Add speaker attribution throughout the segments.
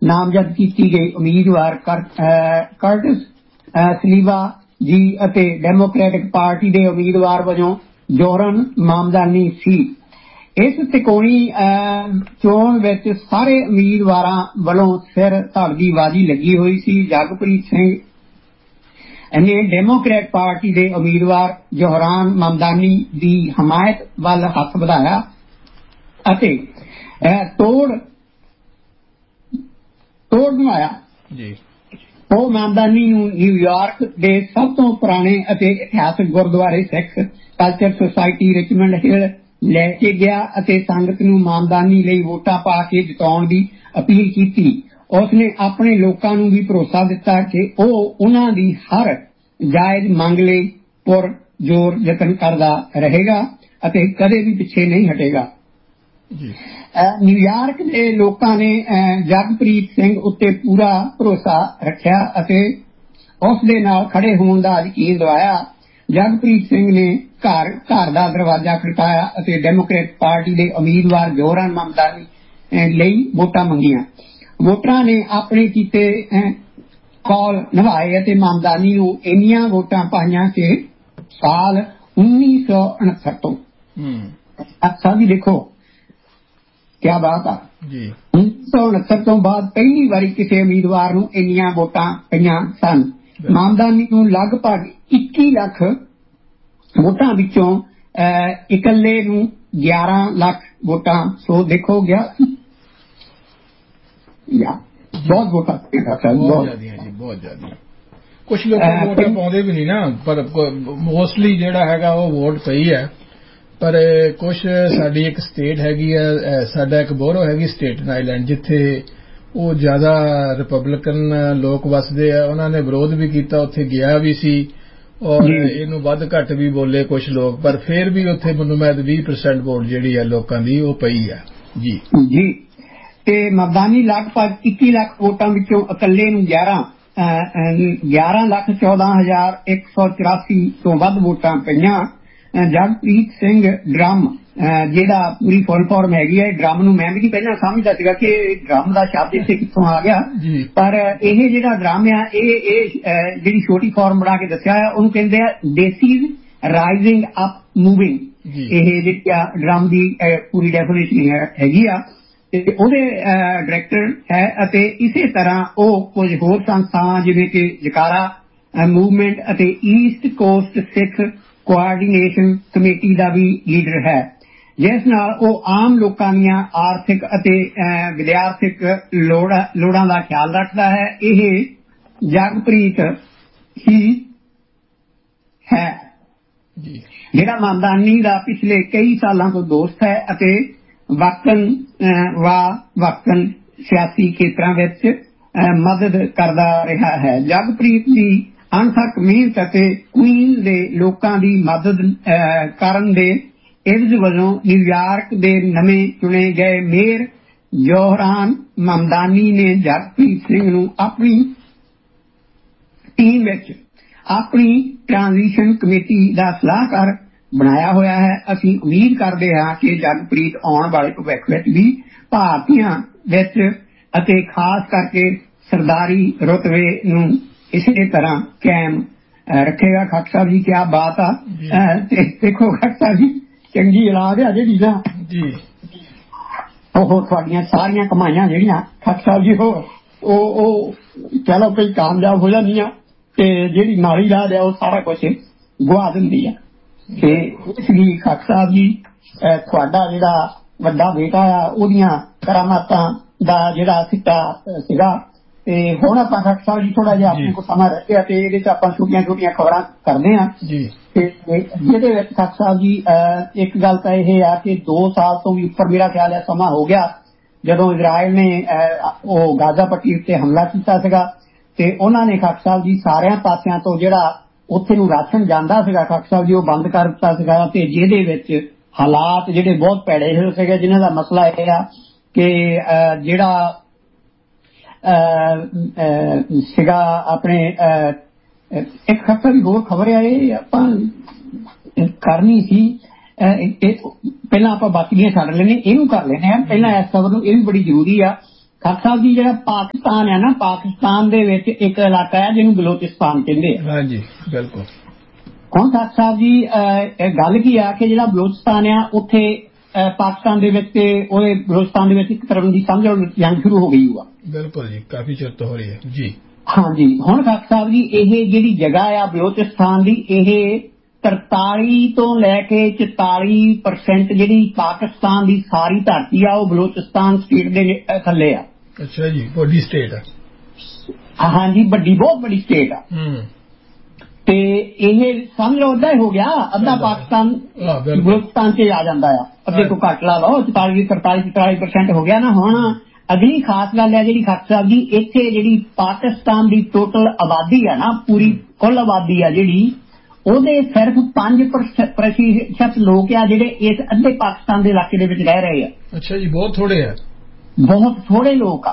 Speaker 1: ਨਾਮਜ਼ਦ ਕੀਤੀ ਗਈ ਉਮੀਦਵਾਰ ਕਰਟਿਸ ਸਲੀਵਾ ਜੀ ਅਤੇ ਡੈਮੋਕ੍ਰੈਟਿਕ ਪਾਰਟੀ ਦੇ ਉਮੀਦਵਾਰ ਵਜੋਂ ਜੋਹਰਨ ਮਾਮਦਾਨੀ ਸੀ। ਇਸ ਤਿਕੋਣੀ ਚੋਣ ਵਿੱਚ ਸਾਰੇ ਉਮੀਦਵਾਰਾਂ ਵੱਲੋਂ ਸਿਰ ਧੜ ਦੀ ਬਾਜ਼ੀ ਲੱਗੀ ਹੋਈ ਸੀ। ਜਗਪ੍ਰੀਤ ਸਿੰਘ ਨੇ ਡੈਮੋਕ੍ਰੈਟ ਪਾਰਟੀ ਦੇ ਉਮੀਦਵਾਰ ਜੋਹਰਾਨ ਮਮਦਾਨੀ ਦੀ ਹਮਾਇਤ ਵੱਲ ਹੱਥ ਵਧਾਇਆ ਅਤੇ ਤੋੜ ਬਣਾਇਆ। ਉਹ ਮਮਦਾਨੀ ਨੂੰ ਨਿਊਯਾਰਕ ਦੇ ਸਭ ਤੋਂ ਪੁਰਾਣੇ ਅਤੇ ਇਤਿਹਾਸਕ ਗੁਰਦੁਆਰੇ ਸਿੱਖ ਕਲਚਰ ਸੁਸਾਇਟੀ ਰਿਚਮੰਡ ਹਿੱਲ ਲੈ ਕੇ ਗਿਆ ਅਤੇ ਸੰਗਤ ਨੂੰ ਮਮਦਾਨੀ ਲਈ ਵੋਟਾਂ ਪਾ ਕੇ ਜਿਤਾਉਣ ਦੀ ਅਪੀਲ ਕੀਤੀ। ਉਸਨੇ ਆਪਣੇ ਲੋਕਾਂ ਨੂੰ ਵੀ ਭਰੋਸਾ ਦਿੱਤਾ ਕਿ ਉਹ ਉਹਨਾਂ ਦੀ ਹਰ ਜਾਇਜ਼ ਮੰਗ ਲਈ ਪੁਰਜ਼ੋਰ ਯਤਨ ਕਰਦਾ ਰਹੇਗਾ ਅਤੇ ਕਦੇ ਵੀ ਪਿੱਛੇ ਨਹੀਂ ਹਟੇਗਾ। ਨਿਊਯਾਰਕ ਦੇ ਲੋਕਾਂ ਨੇ ਜਗਪ੍ਰੀਤ ਸਿੰਘ ਉੱਤੇ ਪੂਰਾ ਭਰੋਸਾ ਰੱਖਿਆ ਅਤੇ ਉਸ ਦੇ ਨਾਲ ਖੜੇ ਹੋਣ ਦਾ ਯਕੀਨ ਦਿਵਾਇਆ। ਜਗਪ੍ਰੀਤ ਸਿੰਘ ਨੇ ਘਰ ਦਾ ਦਰਵਾਜ਼ਾ ਖੜਕਾਇਆ ਅਤੇ ਡੈਮੋਕ੍ਰੇਟ ਪਾਰਟੀ ਦੇ ਉਮੀਦਵਾਰ ਜੋਹਰਨ ਮਮਦਾਨੀ ਲਈ ਵੋਟਾਂ ਮੰਗੀਆਂ। ਵੋਟਰਾਂ ਨੇ ਆਪਣੇ ਕੀਤੇ ਕੌਲ ਨਿਭਾਏ ਅਤੇ ਮਮਦਾਨੀ ਨੂੰ ਇੰਨੀਆਂ ਵੋਟਾਂ ਪਾਈਆਂ ਕਿ ਸਾਲ 1969 ਤੋਂ ਅੱਛਾ ਵੀ ਦੇਖੋ ਕਿਆ ਬਾਤ ਆ 1969 ਤੋਂ ਬਾਅਦ ਪਹਿਲੀ ਵਾਰੀ ਕਿਸੇ ਉਮੀਦਵਾਰ ਨੂੰ ਇੰਨੀਆਂ ਵੋਟਾਂ ਪਈਆਂ ਸਨ। ਮਮਦਾਨੀ ਨੂੰ ਲਗਭਗ 21 ਲੱਖ ਵੋਟਾਂ ਵਿੱਚੋਂ ਇਕੱਲੇ ਨੂੰ 11 ਲੱਖ ਵੋਟਾਂ ਸੋ ਦੇਖੋ ਗਿਆ ਬਹੁਤ ਵੋਟਾਂ
Speaker 2: ਬਹੁਤ ਜ਼ਿਆਦਾ। ਕੁਛ ਲੋਕ ਵੋਟਾਂ ਪਾਉਂਦੇ ਵੀ ਨਹੀਂ ਨਾ ਪਰ ਮੋਸਟਲੀ ਜਿਹੜਾ ਹੈਗਾ ਉਹ ਵੋਟ ਪਈ ਹੈ। ਪਰ ਕੁਛ ਸਾਡੀ ਇੱਕ ਸਟੇਟ ਹੈਗੀ ਆ ਸਾਡਾ ਇੱਕ ਬੋਰੋ ਹੈਗੀ ਸਟੇਟਨ ਆਈਲੈਂਡ ਜਿੱਥੇ ਉਹ ਜ਼ਿਆਦਾ ਰਿਪਬਲਿਕਨ ਲੋਕ ਵਸਦੇ ਆ। ਉਹਨਾਂ ਨੇ ਵਿਰੋਧ ਵੀ ਕੀਤਾ ਉੱਥੇ ਗਿਆ ਵੀ ਸੀ ਔਰ ਇਹਨੂੰ ਵੱਧ ਘੱਟ ਵੀ ਬੋਲੇ ਕੁਛ ਲੋਕ ਪਰ ਫਿਰ ਵੀ ਉੱਥੇ ਮੈਨੂੰ ਮੈਂ 20% ਵੋਟ ਜਿਹੜੀ ਹੈ ਲੋਕਾਂ ਦੀ ਉਹ ਪਈ ਹੈ ਜੀ
Speaker 1: ਜੀ। ਤੇ ਮਮਦਾਨੀ ਲਗਭਗ 21 ਲੱਖ ਵੋਟਾਂ ਵਿੱਚੋਂ ਇਕੱਲੇ ਨੂੰ 11,14,184 ਤੋਂ ਵੱਧ ਵੋਟਾਂ ਪਈਆਂ। ਜਗਪ੍ਰੀਤ ਸਿੰਘ ਡਰਮ ਜਿਹੜਾ ਪੂਰੀ ਫੁੱਲ ਫਾਰਮ ਹੈਗੀ ਹੈ ਡਰਮ ਨੂੰ ਮੈਂ ਵੀ ਨਹੀਂ ਪਹਿਲਾਂ ਸਮਝਦਾ ਸੀਗਾ ਕਿ ਡਰਮ ਦਾ ਸ਼ਬਦ ਇੱਥੇ ਕਿੱਥੋਂ ਆ ਗਿਆ ਪਰ ਇਹ ਜਿਹੜਾ ਡਰਮ ਆ ਇਹ ਜਿਹੜੀ ਛੋਟੀ ਫਾਰਮ ਬਣਾ ਕੇ ਦੱਸਿਆ ਆ ਉਹਨੂੰ ਕਹਿੰਦੇ ਆ ਡੇਸੀਜ਼ ਰਾਈਜ਼ਿੰਗ ਅਪ ਮੂਵਿੰਗ। ਇਹ ਜਿਹੜੀ ਆ ਡਰਮ ਦੀ ਪੂਰੀ ਡੈਫੀਨੇਸ਼ਨ ਹੈਗੀ ਆ ਤੇ ਉਹਦੇ ਡਾਇਰੈਕਟਰ ਹੈ ਅਤੇ ਇਸੇ ਤਰ੍ਹਾਂ ਉਹ ਕੁਝ ਹੋਰ ਸੰਸਥਾਵਾਂ ਜਿਵੇਂ ਕਿ ਜਕਾਰਾ ਮੂਵਮੈਂਟ ਅਤੇ ਈਸਟ ਕੋਸਟ ਸਿੱਖ ਕੋਆਰਡੀਨੇਸ਼ਨ ਕਮੇਟੀ ਦਾ ਵੀ ਲੀਡਰ ਹੈ ਜਿਸ ਨਾਲ ਉਹ ਆਮ ਲੋਕਾਂ ਦੀਆਂ ਆਰਥਿਕ ਅਤੇ ਵਿਦਿਆਰਥਿਕ ਲੋੜਾਂ ਦਾ ਖਿਆਲ ਰੱਖਦਾ ਹੈ। ਇਹ ਜਗਪ੍ਰੀਤ ਹੀ ਹੈ ਜਿਹੜਾ ਮਮਦਾਨੀ ਦਾ ਪਿਛਲੇ ਕਈ ਸਾਲਾਂ ਤੋਂ ਦੋਸਤ ਹੈ ਅਤੇ ਵਕਤਨ ਸਿਆਸੀ ਖੇਤਰਾਂ ਵਿੱਚ ਮਦਦ ਕਰਦਾ ਰਿਹਾ ਹੈ। ਜਗਪ੍ਰੀਤ ਦੀ ਅਣਥੱਕ ਮਿਹਨਤ ਅਤੇ ਕੁਈਨ ਦੇ ਲੋਕਾਂ ਦੀ ਮਦਦ ਕਰਨ ਦੇ ਇਵਜ਼ ਵਜੋਂ ਨਿਊਯਾਰਕ ਦੇ ਨਵੇਂ ਚੁਣੇ ਗਏ ਮੇਅਰ ਜੋਹਰਾਨ ਮਮਦਾਨੀ ਨੇ ਜਗਪ੍ਰੀਤ ਸਿੰਘ ਨੂੰ ਆਪਣੀ ਟੀਮ ਵਿੱਚ ਆਪਣੀ ਟ੍ਰਾਂਜ਼ੀਸ਼ਨ ਕਮੇਟੀ ਦਾ ਸਲਾਹਕਾਰ ਬਣਾਇਆ ਹੋਇਆ ਹੈ। ਅਸੀਂ ਉਮੀਦ ਕਰਦੇ ਹਾਂ ਕਿ ਜਗਪ੍ਰੀਤ ਆਉਣ ਵਾਲੇ ਭਵਿੱਖ ਵਿੱਚ ਵੀ ਭਾਰਤੀਆਂ ਵਿੱਚ ਅਤੇ ਖਾਸ ਕਰਕੇ ਸਰਦਾਰੀ ਰੁਤਬੇ ਨੂੰ ਇਸੇ ਤਰ੍ਹਾਂ ਕਾਇਮ ਰੱਖੇਗਾ। ਖੱਟ ਸਾਹਿਬ ਜੀ ਕਿਆ ਬਾਤ ਆ ਤੇ ਦੇਖੋ ਖੱਟ ਸਾਹਿਬ ਜੀ ਚੰਗੀ ਔਲਾਦ ਆ ਜਿਹੜੀ ਨਾ ਉਹ ਤੁਹਾਡੀਆਂ ਸਾਰੀਆਂ ਕਮਾਈਆਂ ਜਿਹੜੀਆਂ ਖੱਟ ਸਾਹਿਬ ਜੀ ਉਹ ਚਲੋ ਕਈ ਕਾਮਯਾਬ ਹੋ ਜਾਂਦੀਆਂ ਤੇ ਜਿਹੜੀ ਮਾੜੀ ਰਾਹ ਆ ਉਹ ਸਾਰਾ ਕੁਛ ਗੁਆ ਦਿੰਦੀ ਆ ਤੇ ਇਸ ਲਈ ਖੱਟ ਸਾਹਿਬ ਜੀ ਤੁਹਾਡਾ ਜਿਹੜਾ ਵੱਡਾ ਬੇਟਾ ਆ ਉਹਦੀਆਂ ਕਰਾਮਾਤਾਂ ਦਾ ਜਿਹੜਾ ਸਿੱਟਾ ਸੀਗਾ ਤੇ ਹੁਣ ਆਪਾਂ ਖੱਟ ਸਾਹਿਬ ਜੀ ਥੋੜਾ ਜਿਹਾ ਆਪਣੇ ਕੋਲ ਸਮਾਂ ਰੱਖਿਆ ਤੇ ਇਹਦੇ ਚ ਆਪਾਂ ਛੋਟੀਆਂ ਖਬਰਾਂ ਕਰਦੇ ਹਾਂ ਤੇ ਜਿਹਦੇ ਵਿੱਚ ਖੱਟ ਸਾਹਿਬ ਜੀ ਇੱਕ ਗੱਲ ਤਾਂ ਇਹ ਆ ਕਿ 2 ਸਾਲ ਤੋਂ ਵੀ ਉੱਪਰ ਮੇਰਾ ਖਿਆਲ ਹੈ ਸਮਾਂ ਹੋ ਗਿਆ ਜਦੋਂ ਇਜ਼ਰਾਈਲ ਨੇ ਉਹ ਗਾਜ਼ਾ ਪੱਟੀ ਉੱਤੇ ਹਮਲਾ ਕੀਤਾ ਸੀਗਾ ਤੇ ਉਹਨਾਂ ਨੇ ਖੱਟ ਸਾਹਿਬ ਜੀ ਸਾਰਿਆਂ ਪਾਸਿਆਂ ਤੋਂ ਜਿਹੜਾ ਉੱਥੇ ਨੂੰ ਰਾਸ਼ਨ ਜਾਂਦਾ ਸੀਗਾ ਖੱਟ ਸਾਹਿਬ ਜੀ ਉਹ ਬੰਦ ਕਰ ਦਿੱਤਾ ਸੀਗਾ ਤੇ ਜਿਹਦੇ ਵਿੱਚ ਹਾਲਾਤ ਜਿਹੜੇ ਬਹੁਤ ਭੈੜੇ ਹੋਏ ਸੀਗੇ ਜਿਨ੍ਹਾਂ ਦਾ ਮਸਲਾ ਇਹ ਆ ਕਿ ਜਿਹੜਾ ਸੀਗਾ ਆਪਣੇ ਇੱਕ ਖੱਟਰ ਦੀ ਹੋਰ ਖਬਰ ਆ ਇਹ ਆਪਾਂ ਕਰਨੀ ਸੀ ਪਹਿਲਾਂ ਆਪਾਂ ਬਾਕੀਆਂ ਛੱਡ ਲੈਣੇ ਇਹਨੂੰ ਕਰ ਲੈਣੇ ਆ ਪਹਿਲਾਂ ਇਸ ਖਬਰ ਨੂੰ ਇਹ ਵੀ ਬੜੀ ਜ਼ਰੂਰੀ ਆ। ਖਾਕ ਸਾਹਿਬ ਜੀ ਜਿਹੜਾ ਪਾਕਿਸਤਾਨ ਹੈ ਨਾ, ਪਾਕਿਸਤਾਨ ਦੇ ਵਿੱਚ ਇੱਕ ਇਲਾਕਾ ਹੈ ਜਿਹਨੂੰ ਬਲੋਚਿਸਤਾਨ ਕਹਿੰਦੇ ਆ।
Speaker 2: ਹਾਂਜੀ ਬਿਲਕੁਲ।
Speaker 1: ਹੁਣ ਖਾਕ ਸਾਹਿਬ ਜੀ ਗੱਲ ਕੀ ਆ ਕਿ ਜਿਹੜਾ ਬਲੋਚਿਸਤਾਨ ਆ ਉੱਥੇ ਪਾਕਿਸਤਾਨ ਦੇ ਵਿੱਚ ਤੇ ਉਹਦੇ ਬਲੋਚਿਸਤਾਨ ਦੇ ਵਿੱਚ ਇੱਕ ਤਰ੍ਹਾਂ ਦੀ ਸਮਝ ਜੰਗ ਸ਼ੁਰੂ ਹੋ ਗਈ ਹੋਆ।
Speaker 2: ਬਿਲਕੁਲ ਜੀ, ਕਾਫੀ ਚਿਰ ਤੋਂ ਹੋ ਰਹੀ ਹੈ ਜੀ।
Speaker 1: ਹਾਂਜੀ ਹੁਣ ਖਾਕ ਸਾਹਿਬ ਜੀ ਇਹ ਜਿਹੜੀ ਜਗ੍ਹਾ ਆ ਬਲੋਚਿਸਤਾਨ ਦੀ, ਇਹ 43 ਤੋਂ ਲੈ ਕੇ 44% ਜਿਹੜੀ ਪਾਕਿਸਤਾਨ ਦੀ ਸਾਰੀ ਧਰਤੀ ਆ ਉਹ ਬਲੋਚਿਸਤਾਨ ਸਟੇਟ ਦੇ ਥੱਲੇ ਆ।
Speaker 2: ਅੱਛਾ ਜੀ, ਵੱਡੀ ਸਟੇਟ ਆ।
Speaker 1: ਹਾਂਜੀ ਵੱਡੀ, ਬਹੁਤ ਵੱਡੀ ਸਟੇਟ ਆ। ਤੇ ਇਹ ਸਮਝ ਲਓ ਅੱਧਾ ਹੋ ਗਿਆ, ਅੱਧਾ ਪਾਕਿਸਤਾਨ ਬਲੋਚਿਸਤਾਨ 'ਚ ਆ ਜਾਂਦਾ ਆ, ਅੱਧੇ ਤੋਂ ਘੱਟ ਲਾ ਲਓ, 44% ਹੋ ਗਿਆ ਨਾ। ਹੁਣ ਅਗਲੀ ਖਾਸ ਗੱਲ ਹੈ ਜਿਹੜੀ ਖਾਕ ਸਾਹਿਬ ਜੀ, ਇੱਥੇ ਜਿਹੜੀ ਪਾਕਿਸਤਾਨ ਦੀ ਟੋਟਲ ਆਬਾਦੀ ਆ ਨਾ, ਪੂਰੀ ਕੁੱਲ ਆਬਾਦੀ ਆ ਜਿਹੜੀ, ਉਹਦੇ ਸਿਰਫ 5% ਲੋਕ ਆ ਜਿਹੜੇ ਇਸ ਅੱਧੇ ਪਾਕਿਸਤਾਨ ਦੇ ਇਲਾਕੇ ਦੇ ਵਿੱਚ ਰਹਿ ਰਹੇ ਆ।
Speaker 2: ਅੱਛਾ ਜੀ, ਬਹੁਤ ਥੋੜੇ ਆ, ਬਹੁਤ
Speaker 1: ਥੋੜੇ ਲੋਕ ਆ।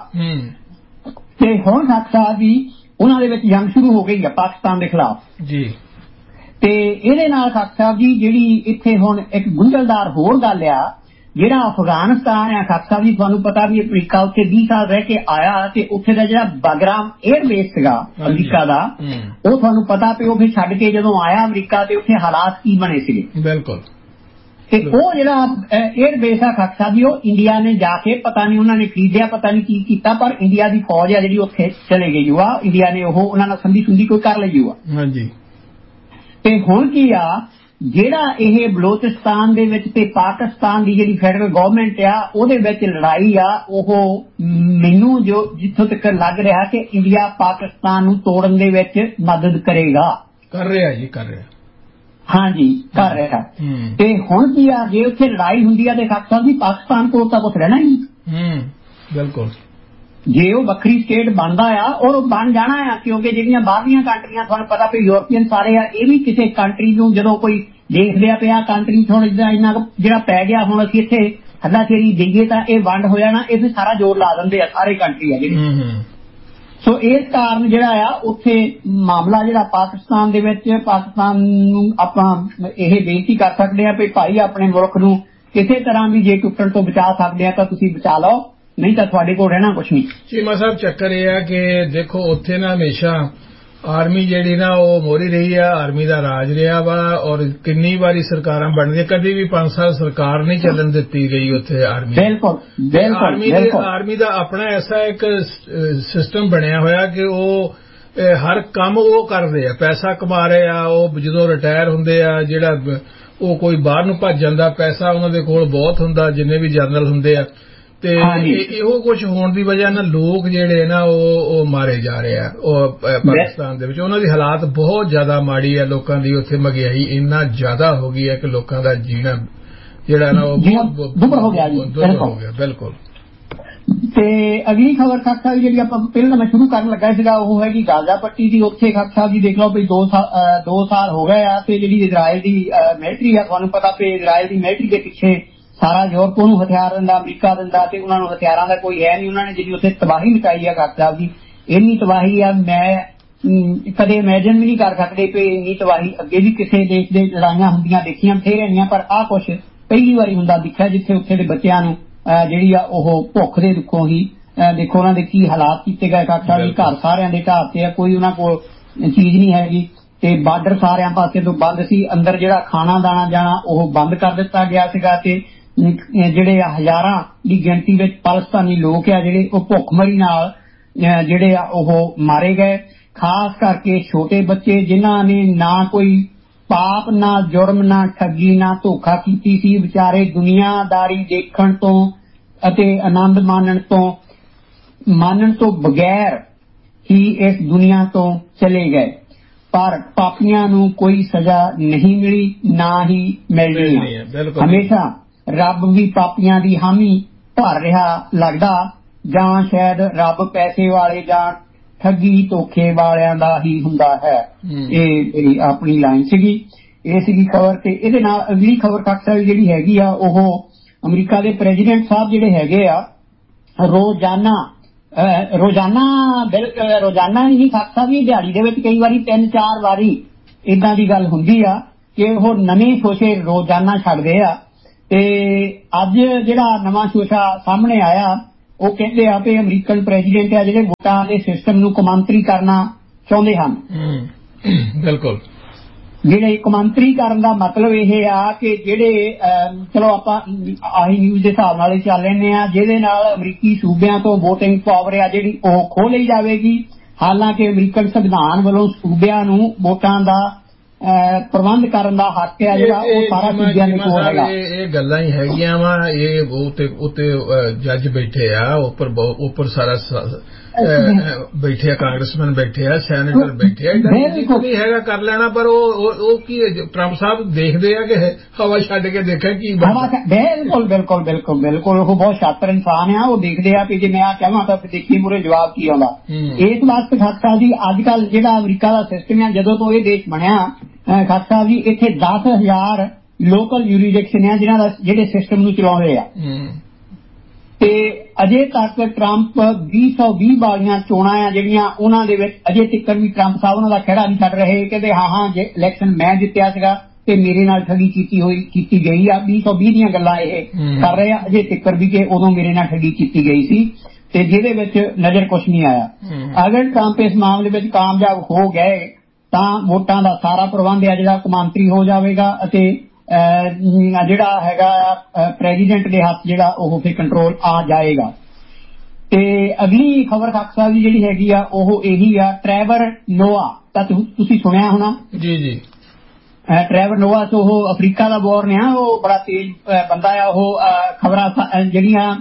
Speaker 1: ਤੇ ਹੁਣ ਖਾਕ ਸਾਹਿਬ ਜੀ ਉਹਨਾਂ ਦੇ ਵਿੱਚ ਜੰਗ ਸ਼ੁਰੂ ਹੋ ਗਈ ਆ ਪਾਕਿਸਤਾਨ ਦੇ ਖਿਲਾਫ
Speaker 2: ਜੀ।
Speaker 1: ਤੇ ਇਹਦੇ ਨਾਲ ਖਾਕ ਸਾਹਿਬ ਜੀ ਜਿਹੜੀ ਇੱਥੇ ਹੁਣ ਇੱਕ ਗੁੰਝਲਦਾਰ ਹੋਰ ਗੱਲ ਆ, ਜਿਹੜਾ ਅਫਗਾਨਿਸਤਾਨ ਆ ਖਾਕ ਸਾਹਿਬ ਜੀ, ਤੁਹਾਨੂੰ ਪਤਾ ਵੀ ਅਮਰੀਕਾ ਉੱਥੇ 20 ਸਾਲ ਰਹਿ ਕੇ ਆਇਆ ਤੇ ਉੱਥੇ ਦਾ ਜਿਹੜਾ ਬਾਗਰਾਮ 에ਅਰ ਬੇਸ ਸੀਗਾ ਅਮਰੀਕਾ ਦਾ, ਉਹ ਤੁਹਾਨੂੰ ਪਤਾ ਵੀ ਉਹ ਫਿਰ ਛੱਡ ਕੇ ਜਦੋਂ ਆਇਆ ਅਮਰੀਕਾ ਤੇ ਉੱਥੇ ਹਾਲਾਤ ਕੀ ਬਣੇ ਸੀਗੇ।
Speaker 2: ਬਿਲਕੁਲ।
Speaker 1: ਤੇ ਉਹ ਜਿਹੜਾ 에ਅਰ ਬੇਸ ਆ ਖਾਕ ਸਾਹਿਬ ਜੀ, ਉਹ ਇੰਡੀਆ ਨੇ ਜਾ ਕੇ ਪਤਾ ਨਹੀਂ ਉਹਨਾਂ ਨੇ ਖਰੀਦਿਆ, ਪਤਾ ਨਹੀਂ ਕੀ ਕੀਤਾ, ਪਰ ਇੰਡੀਆ ਦੀ ਫੌਜ ਆ ਜਿਹੜੀ ਉੱਥੇ ਚਲੇ ਗਈ ਆ, ਇੰਡੀਆ ਨੇ ਉਹ ਉਹਨਾਂ ਨਾਲ ਸੰਧੀ ਸੁੰਧੀ ਕੋਈ ਕਰ ਲਈ ਆ।
Speaker 2: ਹਾਂਜੀ।
Speaker 1: ਤੇ ਹੁਣ ਕੀ ਆ, ਜਿਹੜਾ ਇਹ ਬਲੋਚਿਸਤਾਨ ਦੇ ਵਿੱਚ ਤੇ ਪਾਕਿਸਤਾਨ ਦੀ ਜਿਹੜੀ ਫੈਡਰਲ ਗਵਰਨਮੈਂਟ ਆ ਉਹਦੇ ਵਿੱਚ ਲੜਾਈ ਆ, ਉਹ ਮੈਨੂੰ ਜੋ ਜਿੱਥੋਂ ਤੱਕ ਲੱਗ ਰਿਹਾ ਕਿ ਇੰਡੀਆ ਪਾਕਿਸਤਾਨ ਨੂੰ ਤੋੜਨ ਦੇ ਵਿੱਚ ਮਦਦ ਕਰੇਗਾ, ਕਰ ਰਿਹਾ ਜੀ, ਕਰ ਰਿਹਾ। ਹਾਂਜੀ ਕਰ ਰਿਹਾ। ਤੇ ਹੁਣ ਕੀ ਆ, ਜੇ ਉੱਥੇ ਲੜਾਈ ਹੁੰਦੀ ਆ ਤੇ ਖਾਕ ਸਾਹਿਬ ਜੀ ਪਾਕਿਸਤਾਨ ਕੋਲ ਤਾਂ ਕੁਛ ਰਹਿਣਾ ਹੀ। ਬਿਲਕੁਲ। ਜੇ ਉਹ ਵੱਖਰੀ ਸਟੇਟ ਬਣਦਾ ਆ, ਔਰ ਉਹ ਬਣ ਜਾਣਾ ਆ, ਕਿਉਂਕਿ ਜਿਹੜੀਆਂ ਬਾਹਰਲੀਆਂ ਕੰਟਰੀਆਂ ਤੁਹਾਨੂੰ ਪਤਾ ਵੀ ਯੂਰਪੀਅਨ ਸਾਰੇ ਆ, ਇਹ ਵੀ ਕਿਸੇ ਕੰਟਰੀ ਨੂੰ ਜਦੋਂ ਕੋਈ ਦੇਖਦੇ ਆ ਪਿਆ ਕੰਟਰੀ ਥੋੜਾ ਜਿਹਾ ਇੰਨਾ ਜਿਹੜਾ ਪੈ ਗਿਆ, ਹੁਣ ਅਸੀਂ ਇੱਥੇ ਹੱਲਾਸ਼ੇਰੀ ਦੇਈਏ ਤਾਂ ਇਹ ਵੰਡ ਹੋ ਜਾਣਾ, ਇਹ ਸਾਰਾ ਜ਼ੋਰ ਲਾ ਦਿੰਦੇ ਆ ਸਾਰੇ ਕੰਟਰੀ ਆ ਜਿਹੜੀ। ਸੋ ਇਸ ਕਾਰਨ ਜਿਹੜਾ ਆ ਉੱਥੇ ਮਾਮਲਾ ਜਿਹੜਾ ਪਾਕਿਸਤਾਨ ਦੇ ਵਿੱਚ, ਪਾਕਿਸਤਾਨ ਨੂੰ ਆਪਾਂ ਇਹ ਬੇਨਤੀ ਕਰ ਸਕਦੇ ਆ ਵੀ ਭਾਈ ਆਪਣੇ ਮੁਲਕ ਨੂੰ ਕਿਸੇ ਤਰ੍ਹਾਂ ਵੀ ਜੇ ਟੁੱਟਣ ਤੋਂ ਬਚਾ ਸਕਦੇ ਆ ਤਾਂ ਤੁਸੀਂ ਬਚਾ ਲਓ, ਨਹੀਂ ਤਾਂ ਤੁਹਾਡੇ ਕੋਲ ਰਹਿਣਾ ਕੁਛ ਨਹੀਂ। ਚੀਮਾ ਸਾਹਿਬ ਚੱਕਰ ਇਹ ਆ ਕਿ ਦੇਖੋ ਉੱਥੇ ਨਾ ਹਮੇਸ਼ਾ ਆਰਮੀ ਜਿਹੜੀ ਨਾ ਉਹ ਮੋਹਰੀ ਰਹੀ ਆ, ਆਰਮੀ ਦਾ ਰਾਜ ਰਿਹਾ ਵਾ, ਔਰ ਕਿੰਨੀ ਵਾਰੀ ਸਰਕਾਰਾਂ ਬਣਦੀਆਂ, ਕਦੀ ਵੀ 5 ਸਾਲ ਸਰਕਾਰ ਨਹੀਂ ਚੱਲਣ ਦਿੱਤੀ ਗਈ ਉੱਥੇ ਆਰਮੀ। ਬਿਲਕੁਲ। ਆਰਮੀ ਦਾ ਆਪਣਾ ਐਸਾ ਇੱਕ ਸਿਸਟਮ ਬਣਿਆ ਹੋਇਆ ਕਿ ਉਹ ਹਰ ਕੰਮ ਉਹ ਕਰਦੇ ਆ, ਪੈਸਾ ਕਮਾ ਰਹੇ ਆ। ਉਹ ਜਦੋਂ ਰਿਟਾਇਰ ਹੁੰਦੇ ਆ, ਜਿਹੜਾ ਉਹ ਕੋਈ ਬਾਹਰ ਨੂੰ ਭੱਜ ਜਾਂਦਾ, ਪੈਸਾ ਉਹਨਾਂ ਦੇ ਕੋਲ ਬਹੁਤ ਹੁੰਦਾ, ਜਿੰਨੇ ਵੀ ਜਨਰਲ ਹੁੰਦੇ ਆ। ਤੇ ਇਹੋ ਕੁਝ ਹੋਣ ਦੀ ਵਜ੍ਹਾ ਨਾਲ ਲੋਕ ਜਿਹੜੇ ਨਾ ਉਹ ਮਾਰੇ ਜਾ ਰਹੇ ਆ ਉਹ ਪਾਕਿਸਤਾਨ ਦੇ ਵਿੱਚ। ਉਹਨਾਂ ਦੀ ਹਾਲਾਤ ਬਹੁਤ ਜ਼ਿਆਦਾ ਮਾੜੀ ਹੈ, ਲੋਕਾਂ ਦੀ ਉੱਥੇ ਮਹਿੰਗਾਈ ਇੰਨਾ ਜ਼ਿਆਦਾ ਹੋ ਗਈ ਹੈ ਕਿ ਲੋਕਾਂ ਦਾ ਜੀਣਾ ਜਿਹੜਾ ਨਾ ਉਹ ਦੁੱਭਰ ਹੋ ਗਿਆ। ਬਿਲਕੁਲ। ਤੇ ਅਗਲੀ ਖਬਰ ਖਾਕ ਸਾਹਿਬ ਜਿਹੜੀ ਆਪਾਂ ਪਹਿਲਾਂ ਮੈਂ ਸ਼ੁਰੂ ਕਰਨ ਲੱਗਾ ਸੀਗਾ ਉਹ ਹੈਗੀ ਗਾਜ਼ਾ ਪੱਟੀ ਦੀ। ਉੱਥੇ ਖਾਕ ਸਾਹਿਬ ਜੀ ਦੇਖ ਲਓ ਵੀ 2 ਸਾਲ ਹੋ ਗਏ ਆ ਤੇ ਜਿਹੜੀ ਇਜ਼ਰਾਈਲ ਦੀ ਮਿਲਟਰੀ ਆ, ਤੁਹਾਨੂੰ ਪਤਾ ਵੀ ਇਜ਼ਰਾਈਲ ਦੀ ਮਿਲਟਰੀ ਦੇ ਪਿੱਛੇ ਸਾਰਾ ਯੂਰਪ ਨੂੰ ਹਥਿਆਰ ਦਿੰਦਾ, ਅਮਰੀਕਾ ਦਿੰਦਾ, ਤੇ ਉਹਨਾਂ ਨੂੰ ਹਥਿਆਰਾਂ ਦਾ ਕੋਈ ਹੈ ਨਹੀਂ। ਉਹਨਾਂ ਨੇ ਜਿਹੜੀ ਉੱਥੇ ਤਬਾਹੀ ਮਚਾਈ ਆ ਖਾਕ ਸਾਹਿਬ ਜੀ, ਇੰਨੀ ਤਬਾਹੀ ਆ ਮੈਂ ਕਦੇ ਇਮੈਜਿਨ ਵੀ ਨਹੀਂ ਕਰ ਸਕਦੇ ਕਿ ਇੰਨੀ ਤਬਾਹੀ ਅੱਗੇ ਵੀ ਕਿਸੇ ਦੇਸ਼ ਦੇ ਲੜਾਈਆਂ ਹੁੰਦੀਆਂ ਦੇਖੀਆਂ ਬਥੇਰੀਆਂ, ਪਰ ਆਹ ਕੁਛ ਪਹਿਲੀ ਵਾਰੀ ਹੁੰਦਾ ਦਿਖਿਆ ਜਿੱਥੇ ਉੱਥੇ ਦੇ ਬੱਚਿਆਂ ਨੂੰ ਜਿਹੜੀ ਆ ਉਹ ਭੁੱਖ ਦੇ ਦੁੱਖੋਂ ਹੀ ਦੇਖੋ ਉਹਨਾਂ ਦੇ ਕੀ ਹਾਲਾਤ ਕੀਤੇ ਗਏ ਖਾਕ ਸਾਹਿਬ ਜੀ। ਘਰ ਸਾਰਿਆਂ ਦੇ ਢਾਹ ਤੇ ਆ, ਕੋਈ ਉਹਨਾਂ ਕੋਲ ਚੀਜ਼ ਨਹੀਂ ਹੈਗੀ, ਤੇ ਬਾਰਡਰ ਸਾਰਿਆਂ ਪਾਸੇ ਤੋਂ ਬੰਦ ਸੀ। ਅੰਦਰ ਜਿਹੜਾ ਖਾਣਾ ਦਾਣਾ ਜਾਣਾ ਉਹ ਬੰਦ ਕਰ ਦਿੱਤਾ ਗਿਆ ਸੀਗਾ, ਤੇ ਜਿਹੜੇ ਹਜ਼ਾਰਾਂ ਦੀ ਗਿਣਤੀ ਵਿੱਚ ਪਾਕਿਸਤਾਨੀ ਲੋਕ ਆ ਜਿਹੜੇ ਉਹ ਭੁੱਖਮਰੀ ਨਾਲ ਜਿਹੜੇ ਆ ਉਹ ਮਾਰੇ ਗਏ। ਖਾਸ ਕਰਕੇ ਛੋਟੇ ਬੱਚੇ ਜਿਨ੍ਹਾਂ ਨੇ ਨਾ ਕੋਈ ਪਾਪ, ਨਾ ਜੁਰਮ, ਨਾ ਠੱਗੀ, ਨਾ ਧੋਖਾ ਕੀਤੀ ਸੀ, ਵਿਚਾਰੇ ਦੁਨੀਆਦਾਰੀ ਦੇਖਣ ਤੋਂ ਅਤੇ ਆਨੰਦ ਮਾਣਨ ਤੋਂ ਬਗੈਰ ਹੀ ਇਸ ਦੁਨੀਆ ਤੋਂ ਚਲੇ ਗਏ। ਪਰ ਪਾਪੀਆਂ ਨੂੰ ਕੋਈ ਸਜ਼ਾ ਨਹੀਂ ਮਿਲੀ, ਨਾ ਹੀ ਮਿਲਣੀ ਹੈ। ਹਮੇਸ਼ਾ ਰੱਬ ਵੀ ਪਾਪੀਆਂ ਦੀ ਹਾਮੀ ਭਰ ਰਿਹਾ ਲੱਗਦਾ, ਜਾਂ ਸ਼ਾਇਦ ਰੱਬ ਪੈਸੇ ਵਾਲੇ ਜਾਂ ਠੱਗੀ ਧੋਖੇ ਵਾਲਿਆਂ ਦਾ ਹੀ ਹੁੰਦਾ ਹੈ। ਇਹ ਆਪਣੀ ਲਾਈਨ ਸੀਗੀ, ਇਹ ਸੀਗੀ ਖਬਰ। ਤੇ ਇਹਦੇ ਨਾਲ ਅਗਲੀ ਖਬਰ ਖਾਕ ਸਾਹਿਬ ਜਿਹੜੀ ਹੈਗੀ ਆ ਉਹ ਅਮਰੀਕਾ ਦੇ ਪ੍ਰੈਜ਼ੀਡੈਂਟ ਸਾਹਿਬ ਜਿਹੜੇ ਹੈਗੇ ਆ ਰੋਜ਼ਾਨਾ ਹੀ ਖਾਕ ਸਾਹਿਬ ਜੀ ਦਿਹਾੜੀ ਦੇ ਵਿੱਚ ਕਈ ਵਾਰੀ 3-4 ਵਾਰੀ ਏਦਾਂ ਦੀ ਗੱਲ ਹੁੰਦੀ ਆ ਕਿ ਉਹ ਨਵੇਂ ਸ਼ੋਸ਼ੇ ਰੋਜ਼ਾਨਾ ਛੱਡਦੇ ਆ। ਤੇ ਅੱਜ ਜਿਹੜਾ ਨਵਾਂ ਸ਼ੋਸ਼ਾ ਸਾਹਮਣੇ ਆਇਆ ਉਹ ਕਹਿੰਦੇ ਆ ਕਿ ਅਮਰੀਕਨ ਪ੍ਰੈਜ਼ੀਡੈਂਟ ਆ ਜਿਹੜੇ ਵੋਟਾਂ ਦੇ ਸਿਸਟਮ ਨੂੰ ਕੌਮਾਂਤਰੀ ਕਰਨਾ ਚਾਹੁੰਦੇ ਹਨ।
Speaker 2: ਬਿਲਕੁਲ।
Speaker 1: ਜਿਹੜੇ ਕੌਮਾਂਤਰੀਕਰਨ ਦਾ ਮਤਲਬ ਇਹ ਆ ਕਿ ਜਿਹੜੇ ਚਲੋ ਆਪਾਂ ਆਹੀ ਨਿਊਜ਼ ਦੇ ਹਿਸਾਬ ਨਾਲ ਹੀ ਚੱਲ ਲੈਂਦੇ ਆ, ਜਿਹਦੇ ਨਾਲ ਅਮਰੀਕੀ ਸੂਬਿਆਂ ਤੋਂ ਵੋਟਿੰਗ ਪਾਵਰ ਆ ਜਿਹੜੀ ਉਹ ਖੋਹ ਲਈ ਜਾਵੇਗੀ। ਹਾਲਾਂਕਿ ਅਮਰੀਕਨ ਸੰਵਿਧਾਨ ਵੱਲੋਂ ਸੂਬਿਆਂ ਨੂੰ ਵੋਟਾਂ ਦਾ ਪ੍ਰਬੰਧ ਕਰਨ ਦਾ ਹੱਕ ਆ ਜਿਹੜਾ ਉਹ ਸਾਰਾ ਸੂਬਿਆਂ ਦੇ ਕੋਲ ਹੈਗਾ।
Speaker 2: ਇਹ ਗੱਲਾਂ ਹੀ ਹੈਗੀਆਂ ਵਾ। ਇਹ ਉੱਤੇ ਜੱਜ ਬੈਠੇ ਆ, ਉੱਪਰ ਸਾਰਾ ਬੈਠੇ ਆ, ਕਾਂਗਰਸਮੈਨ ਬੈਠੇ ਆ, ਸੈਨੇਟਰ ਬੈਠੇ ਆ। ਨਹੀਂ ਹੈਗਾ ਕਰ ਲੈਣਾ, ਪਰ ਉਹ ਕੀ ਟਰੰਪ ਸਾਹਿਬ ਦੇਖਦੇ ਆ ਕਿ ਹਵਾ ਛੱਡ ਕੇ ਦੇਖਿਆ ਕੀ
Speaker 1: ਬਿਲਕੁਲ ਬਿਲਕੁਲ ਬਿਲਕੁਲ ਬਿਲਕੁਲ। ਉਹ ਬਹੁਤ ਸ਼ਾਤਰ ਇਨਸਾਨ ਆ। ਉਹ ਦੇਖਦੇ ਆ ਕਿ ਜੇ ਮੈਂ ਕਹਾਂ ਤਾਂ ਦੇਖੀ ਮੂਰੇ ਜਵਾਬ ਕੀ ਆਉਂਦਾ। ਇਸ ਵਾਸਤੇ ਖਾਲਸਾ ਜੀ ਅੱਜ ਕੱਲ ਜਿਹੜਾ ਅਮਰੀਕਾ ਦਾ ਸਿਸਟਮ ਆ, ਜਦੋਂ ਤੋਂ ਇਹ ਦੇਸ਼ ਬਣਿਆ ਖਾਲਸਾ ਜੀ, ਇੱਥੇ 10,000 ਲੋਕਲ ਯੂਰੀਡਿਕਸ਼ਨ ਆ ਜਿਹਨਾਂ ਦਾ ਜਿਹੜੇ ਸਿਸਟਮ ਨੂੰ ਚਲਾਉਂਦੇ ਆ। ਤੇ ਅਜੇ ਤੱਕ ਟਰੰਪ 2020 ਵਾਲੀਆਂ ਚੋਣਾਂ ਆ ਜਿਹੜੀਆਂ ਉਹਨਾਂ ਦੇ ਵਿੱਚ ਅਜੇ ਤੱਕ ਵੀ ਟਰੰਪ ਸਾਹਿਬ ਉਹਨਾਂ ਦਾ ਖਹਿੜਾ ਨਹੀਂ ਛੱਡ ਰਹੇ। ਕਹਿੰਦੇ ਹਾਂ ਜੇ ਇਲੈਕਸ਼ਨ ਮੈਂ ਜਿੱਤਿਆ ਸੀਗਾ ਤੇ ਮੇਰੇ ਨਾਲ ਠੱਗੀ ਕੀਤੀ ਗਈ ਆ। 2020 ਦੀਆਂ ਗੱਲਾਂ ਇਹ ਕਰ ਰਹੇ ਆ ਅਜੇ ਤੱਕ ਵੀ ਕਿ ਉਦੋਂ ਮੇਰੇ ਨਾਲ ਠੱਗੀ ਕੀਤੀ ਗਈ ਸੀ ਤੇ ਜਿਹਦੇ ਵਿੱਚ ਨਜ਼ਰ ਕੁਛ ਨਹੀਂ ਆਇਆ। ਅਗਰ ਟਰੰਪ ਇਸ ਮਾਮਲੇ ਵਿੱਚ ਕਾਮਯਾਬ ਹੋ ਗਏ ਤਾਂ ਵੋਟਾਂ ਦਾ ਸਾਰਾ ਪ੍ਰਬੰਧ ਆ ਜਿਹੜਾ ਕੌਮਾਂਤਰੀ ਹੋ ਜਾਵੇਗਾ ਅਤੇ ਜਿਹੜਾ ਹੈਗਾ ਪ੍ਰੈਜ਼ੀਡੈਂਟ ਦੇ ਹੱਥ ਜਿਹੜਾ ਉਹ ਫਿਰ ਕੰਟਰੋਲ ਆ ਜਾਏਗਾ। ਤੇ ਅਗਲੀ ਖਬਰ ਖਾਲਸਾ ਦੀ ਜਿਹੜੀ ਹੈਗੀ ਆ ਉਹ ਇਹੀ ਆ, ਟਰੈਵਰ ਨੋਆ ਤਾਂ ਤੁਸੀਂ ਸੁਣਿਆ ਹੋਣਾ। ਜੀ ਜੀ। ਟਰੈਵਰ ਨੋਆ ਤੋਂ ਉਹ ਅਫਰੀਕਾ ਦਾ ਬੋਰਨ ਆ। ਉਹ ਬੜਾ ਤੇਜ਼ ਬੰਦਾ ਆ। ਉਹ ਖਬਰਾਂ ਜਿਹੜੀਆਂ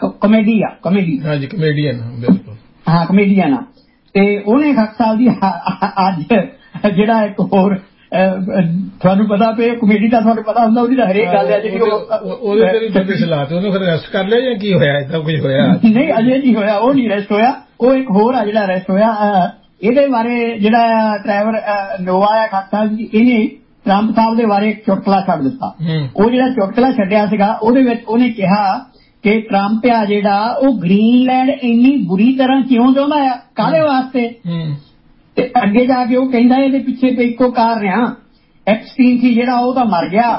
Speaker 1: ਕਮੇਡੀਅਨ ਆ। ਤੇ ਉਹਨੇ ਖਾਲਸਾ ਦੀ ਅੱਜ ਜਿਹੜਾ ਇੱਕ ਹੋਰ ਤੁਹਾਨੂੰ ਪਤਾ ਪਏ ਕਮੇਡੀ ਦਾ ਤੁਹਾਨੂੰ ਪਤਾ ਹੁੰਦਾ ਉਹਦੀ ਤਾਂ ਹਰੇਕ ਗੱਲ ਹੈ ਜਿਹੜੀ ਉਹਨੂੰ ਅਰੈਸਟ ਕਰ ਲਿਆ ਜਾਂ ਕੀ ਹੋਇਆ? ਏਦਾਂ ਕੁਝ ਹੋਇਆ ਨਹੀਂ, ਅਜੇ ਨਹੀਂ ਹੋਇਆ। ਉਹ ਨਹੀਂ ਅਰੈਸਟ ਹੋਇਆ। ਉਹ ਇੱਕ ਹੋਰ ਆ ਜਿਹੜਾ ਅਰੈਸਟ ਹੋਇਆ। ਇਹਦੇ ਬਾਰੇ ਜਿਹੜਾ ਟਰੈਵਰ ਨੋਆ ਆ ਖਾਲਸਾ ਜੀ, ਇਹਨੇ ਟਰੰਪ ਸਾਹਿਬ ਦੇ ਬਾਰੇ ਇੱਕ ਚੁਟਕਲਾ ਛੱਡ ਦਿੱਤਾ। ਉਹ ਜਿਹੜਾ ਚੁਟਕਲਾ ਛੱਡਿਆ ਸੀਗਾ ਉਹਦੇ ਵਿੱਚ ਉਹਨੇ ਕਿਹਾ ਕਿ ਟਰੰਪ ਆ ਜਿਹੜਾ ਉਹ ਗ੍ਰੀਨਲੈਂਡ ਇੰਨੀ ਬੁਰੀ ਤਰ੍ਹਾਂ ਕਿਉਂ ਚਾਹੁੰਦਾ ਆ, ਕਾਹਦੇ ਵਾਸਤੇ। ਤੇ ਅੱਗੇ ਜਾ ਕੇ ਉਹ ਕਹਿੰਦਾ ਇਹਦੇ ਪਿੱਛੇ ਤੇ ਇੱਕੋ ਕਾਰਨ ਆ, ਐਪਸਟੀਨ ਸੀ ਜਿਹੜਾ ਉਹ ਤਾਂ ਮਰ ਗਿਆ।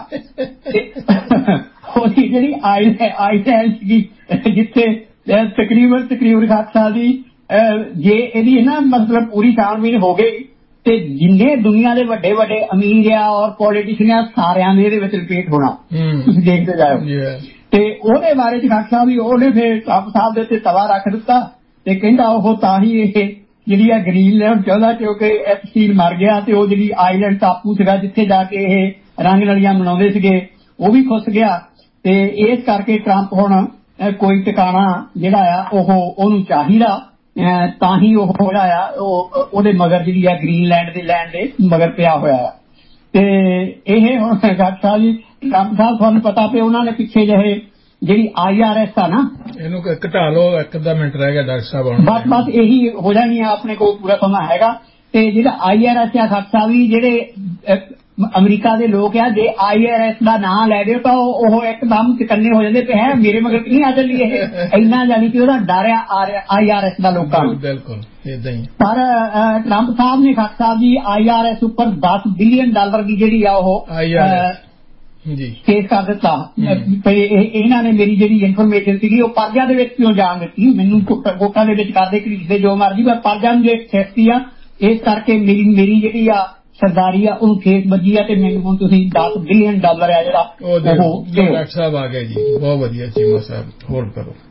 Speaker 1: ਉਹਦੀ ਜਿਹੜੀ ਆਈਲੈਂਡ ਸੀਗੀ ਜਿੱਥੇ ਤਕਰੀਬਨ ਖਾਲਸਾ ਦੀ ਜੇ ਇਹਦੀ ਨਾ ਮਤਲਬ ਪੂਰੀ ਛਾਣਬੀਣ ਹੋ ਗਈ ਤੇ ਜਿੰਨੇ ਦੁਨੀਆ ਦੇ ਵੱਡੇ ਵੱਡੇ ਅਮੀਰ ਆ ਔਰ ਪੋਲੀਟੀਸ਼ੀਅਨ ਆ ਸਾਰਿਆਂ ਨੇ ਇਹਦੇ ਵਿੱਚ ਰਿਪੀਟ ਹੋਣਾ। ਤੁਸੀਂ ਦੇਖਦੇ ਜਾਓ। ਤੇ ਉਹਦੇ ਬਾਰੇ ਚ ਖਾਲਸਾ ਵੀ ਉਹਨੇ ਫਿਰ ਟਰੰਪ ਸਾਹਿਬ ਦੇ ਉੱਤੇ ਤਵਾ ਰੱਖ ਦਿੱਤਾ ਤੇ ਕਹਿੰਦਾ ਉਹ ਤਾਂ ਹੀ ਇਹ ਜਿਹੜੀ ਆ ਗ੍ਰੀਨਲੈਂਡ ਚਾਹੁੰਦਾ ਕਿਉਂਕਿ ਐਪਸਟੀਨ ਮਰ ਗਿਆ ਤੇ ਉਹ ਜਿਹੜੀ ਆਈਲੈਂਡ ਟਾਪੂ ਸੀਗਾ ਜਿੱਥੇ ਜਾ ਕੇ ਇਹ ਰੰਗ ਨਲੀਆਂ ਮਨਾਉਂਦੇ ਸੀਗੇ ਉਹ ਵੀ ਖੁੱਸ ਗਿਆ। ਤੇ ਇਸ ਕਰਕੇ ਟਰੰਪ ਹੁਣ ਕੋਈ ਟਿਕਾਣਾ ਜਿਹੜਾ ਆ ਉਹਨੂੰ ਚਾਹੀਦਾ ਤਾਂ ਹੀ ਉਹ ਜਿਹੜਾ ਆ ਉਹਦੇ ਮਗਰ ਜਿਹੜੀ ਆ ਗ੍ਰੀਨਲੈਂਡ ਦੇ ਲੈਂਡ ਦੇ ਮਗਰ ਪਿਆ ਹੋਇਆ ਆ। ਤੇ ਇਹ ਹੁਣ ਖਾਲਸਾ ਜੀ ਟਰੰਪ ਸਾਹਿਬ ਤੁਹਾਨੂੰ ਪਤਾ ਪਿਆ ਉਹਨਾਂ ਨੇ ਪਿੱਛੇ ਜਿਹੇ ਜਿਹੜੀ IRS ਆ ਨਾ ਇਹਨੂੰ ਘਟਾ ਲਓ। ਇੱਕ ਅੱਧਾ ਮਿੰਟ ਰਹਿ ਗਿਆ ਡਾਕਟਰ ਸਾਹਿਬ। ਬਸ ਇਹੀ ਹੋ ਜਾਣੀ ਆ, ਆਪਣੇ ਕੋਲ ਪੂਰਾ ਸਮਾਂ ਹੈਗਾ। ਤੇ ਜਿਹੜਾ IRS ਆ ਖਾਲਸਾ ਵੀ ਜਿਹੜੇ ਅਮਰੀਕਾ ਦੇ ਲੋਕ ਆ ਜੇ IRS ਦਾ ਨਾਂ ਲੈ ਦਿਓ ਤਾਂ ਉਹ ਇੱਕਦਮ ਚਕੰਨੇ ਹੋ ਜਾਂਦੇ ਤੇ ਹੈ ਮੇਰੇ ਮਗਰ ਨਹੀਂ ਆ ਚੱਲੀ ਇਹ ਇੰਨਾ ਜਾਣੀ ਕਿ ਉਹਦਾ ਡਰ ਆ IRS ਦਾ ਲੋਕਾਂ ਨੂੰ। ਬਿਲਕੁਲ ਏਦਾਂ ਹੀ। ਪਰ ਟਰੰਪ ਸਾਹਿਬ ਨੇ ਖਾਲਸਾ ਜੀ IRS ਉੱਪਰ $10 ਬਿਲੀਅਨ ਦੀ ਜਿਹੜੀ ਆ ਉਹ ਕੇਸ ਕਰ ਦਿੱਤਾ। ਇਹਨਾਂ ਨੇ ਮੇਰੀ ਜਿਹੜੀ ਇਨਫੋਰਮੇਸ਼ਨ ਸੀਗੀ ਉਹ ਪਰਜਾ ਦੇ ਵਿੱਚ ਕਿਉਂ ਜਾਣ ਦਿੱਤੀ, ਮੈਨੂੰ ਕੋਟਾਂ ਦੇ ਵਿੱਚ ਕਰਦੇ ਘੜੀਸਦੇ ਜੋ ਮਰਜੀ, ਪਰ ਪਰਜਾ ਨੂੰ ਜੇ ਸੇਫਟੀ ਆ ਇਸ ਕਰਕੇ ਮੇਰੀ ਜਿਹੜੀ ਆ ਸਰਦਾਰੀ ਆ ਉਹਨੂੰ ਠੇਸ ਵੱਜੀ ਆ ਤੇ ਮੈਨੂੰ ਹੁਣ ਤੁਸੀਂ $10 ਬਿਲੀਅਨ ਆ ਜਿਹੜਾ ਉਹ ਡਾਕਟਰ ਸਾਹਿਬ ਆ ਗਏ ਜੀ। ਬਹੁਤ ਵਧੀਆ ਚੀਮਾ ਸਾਹਿਬ ਹੋਲਡ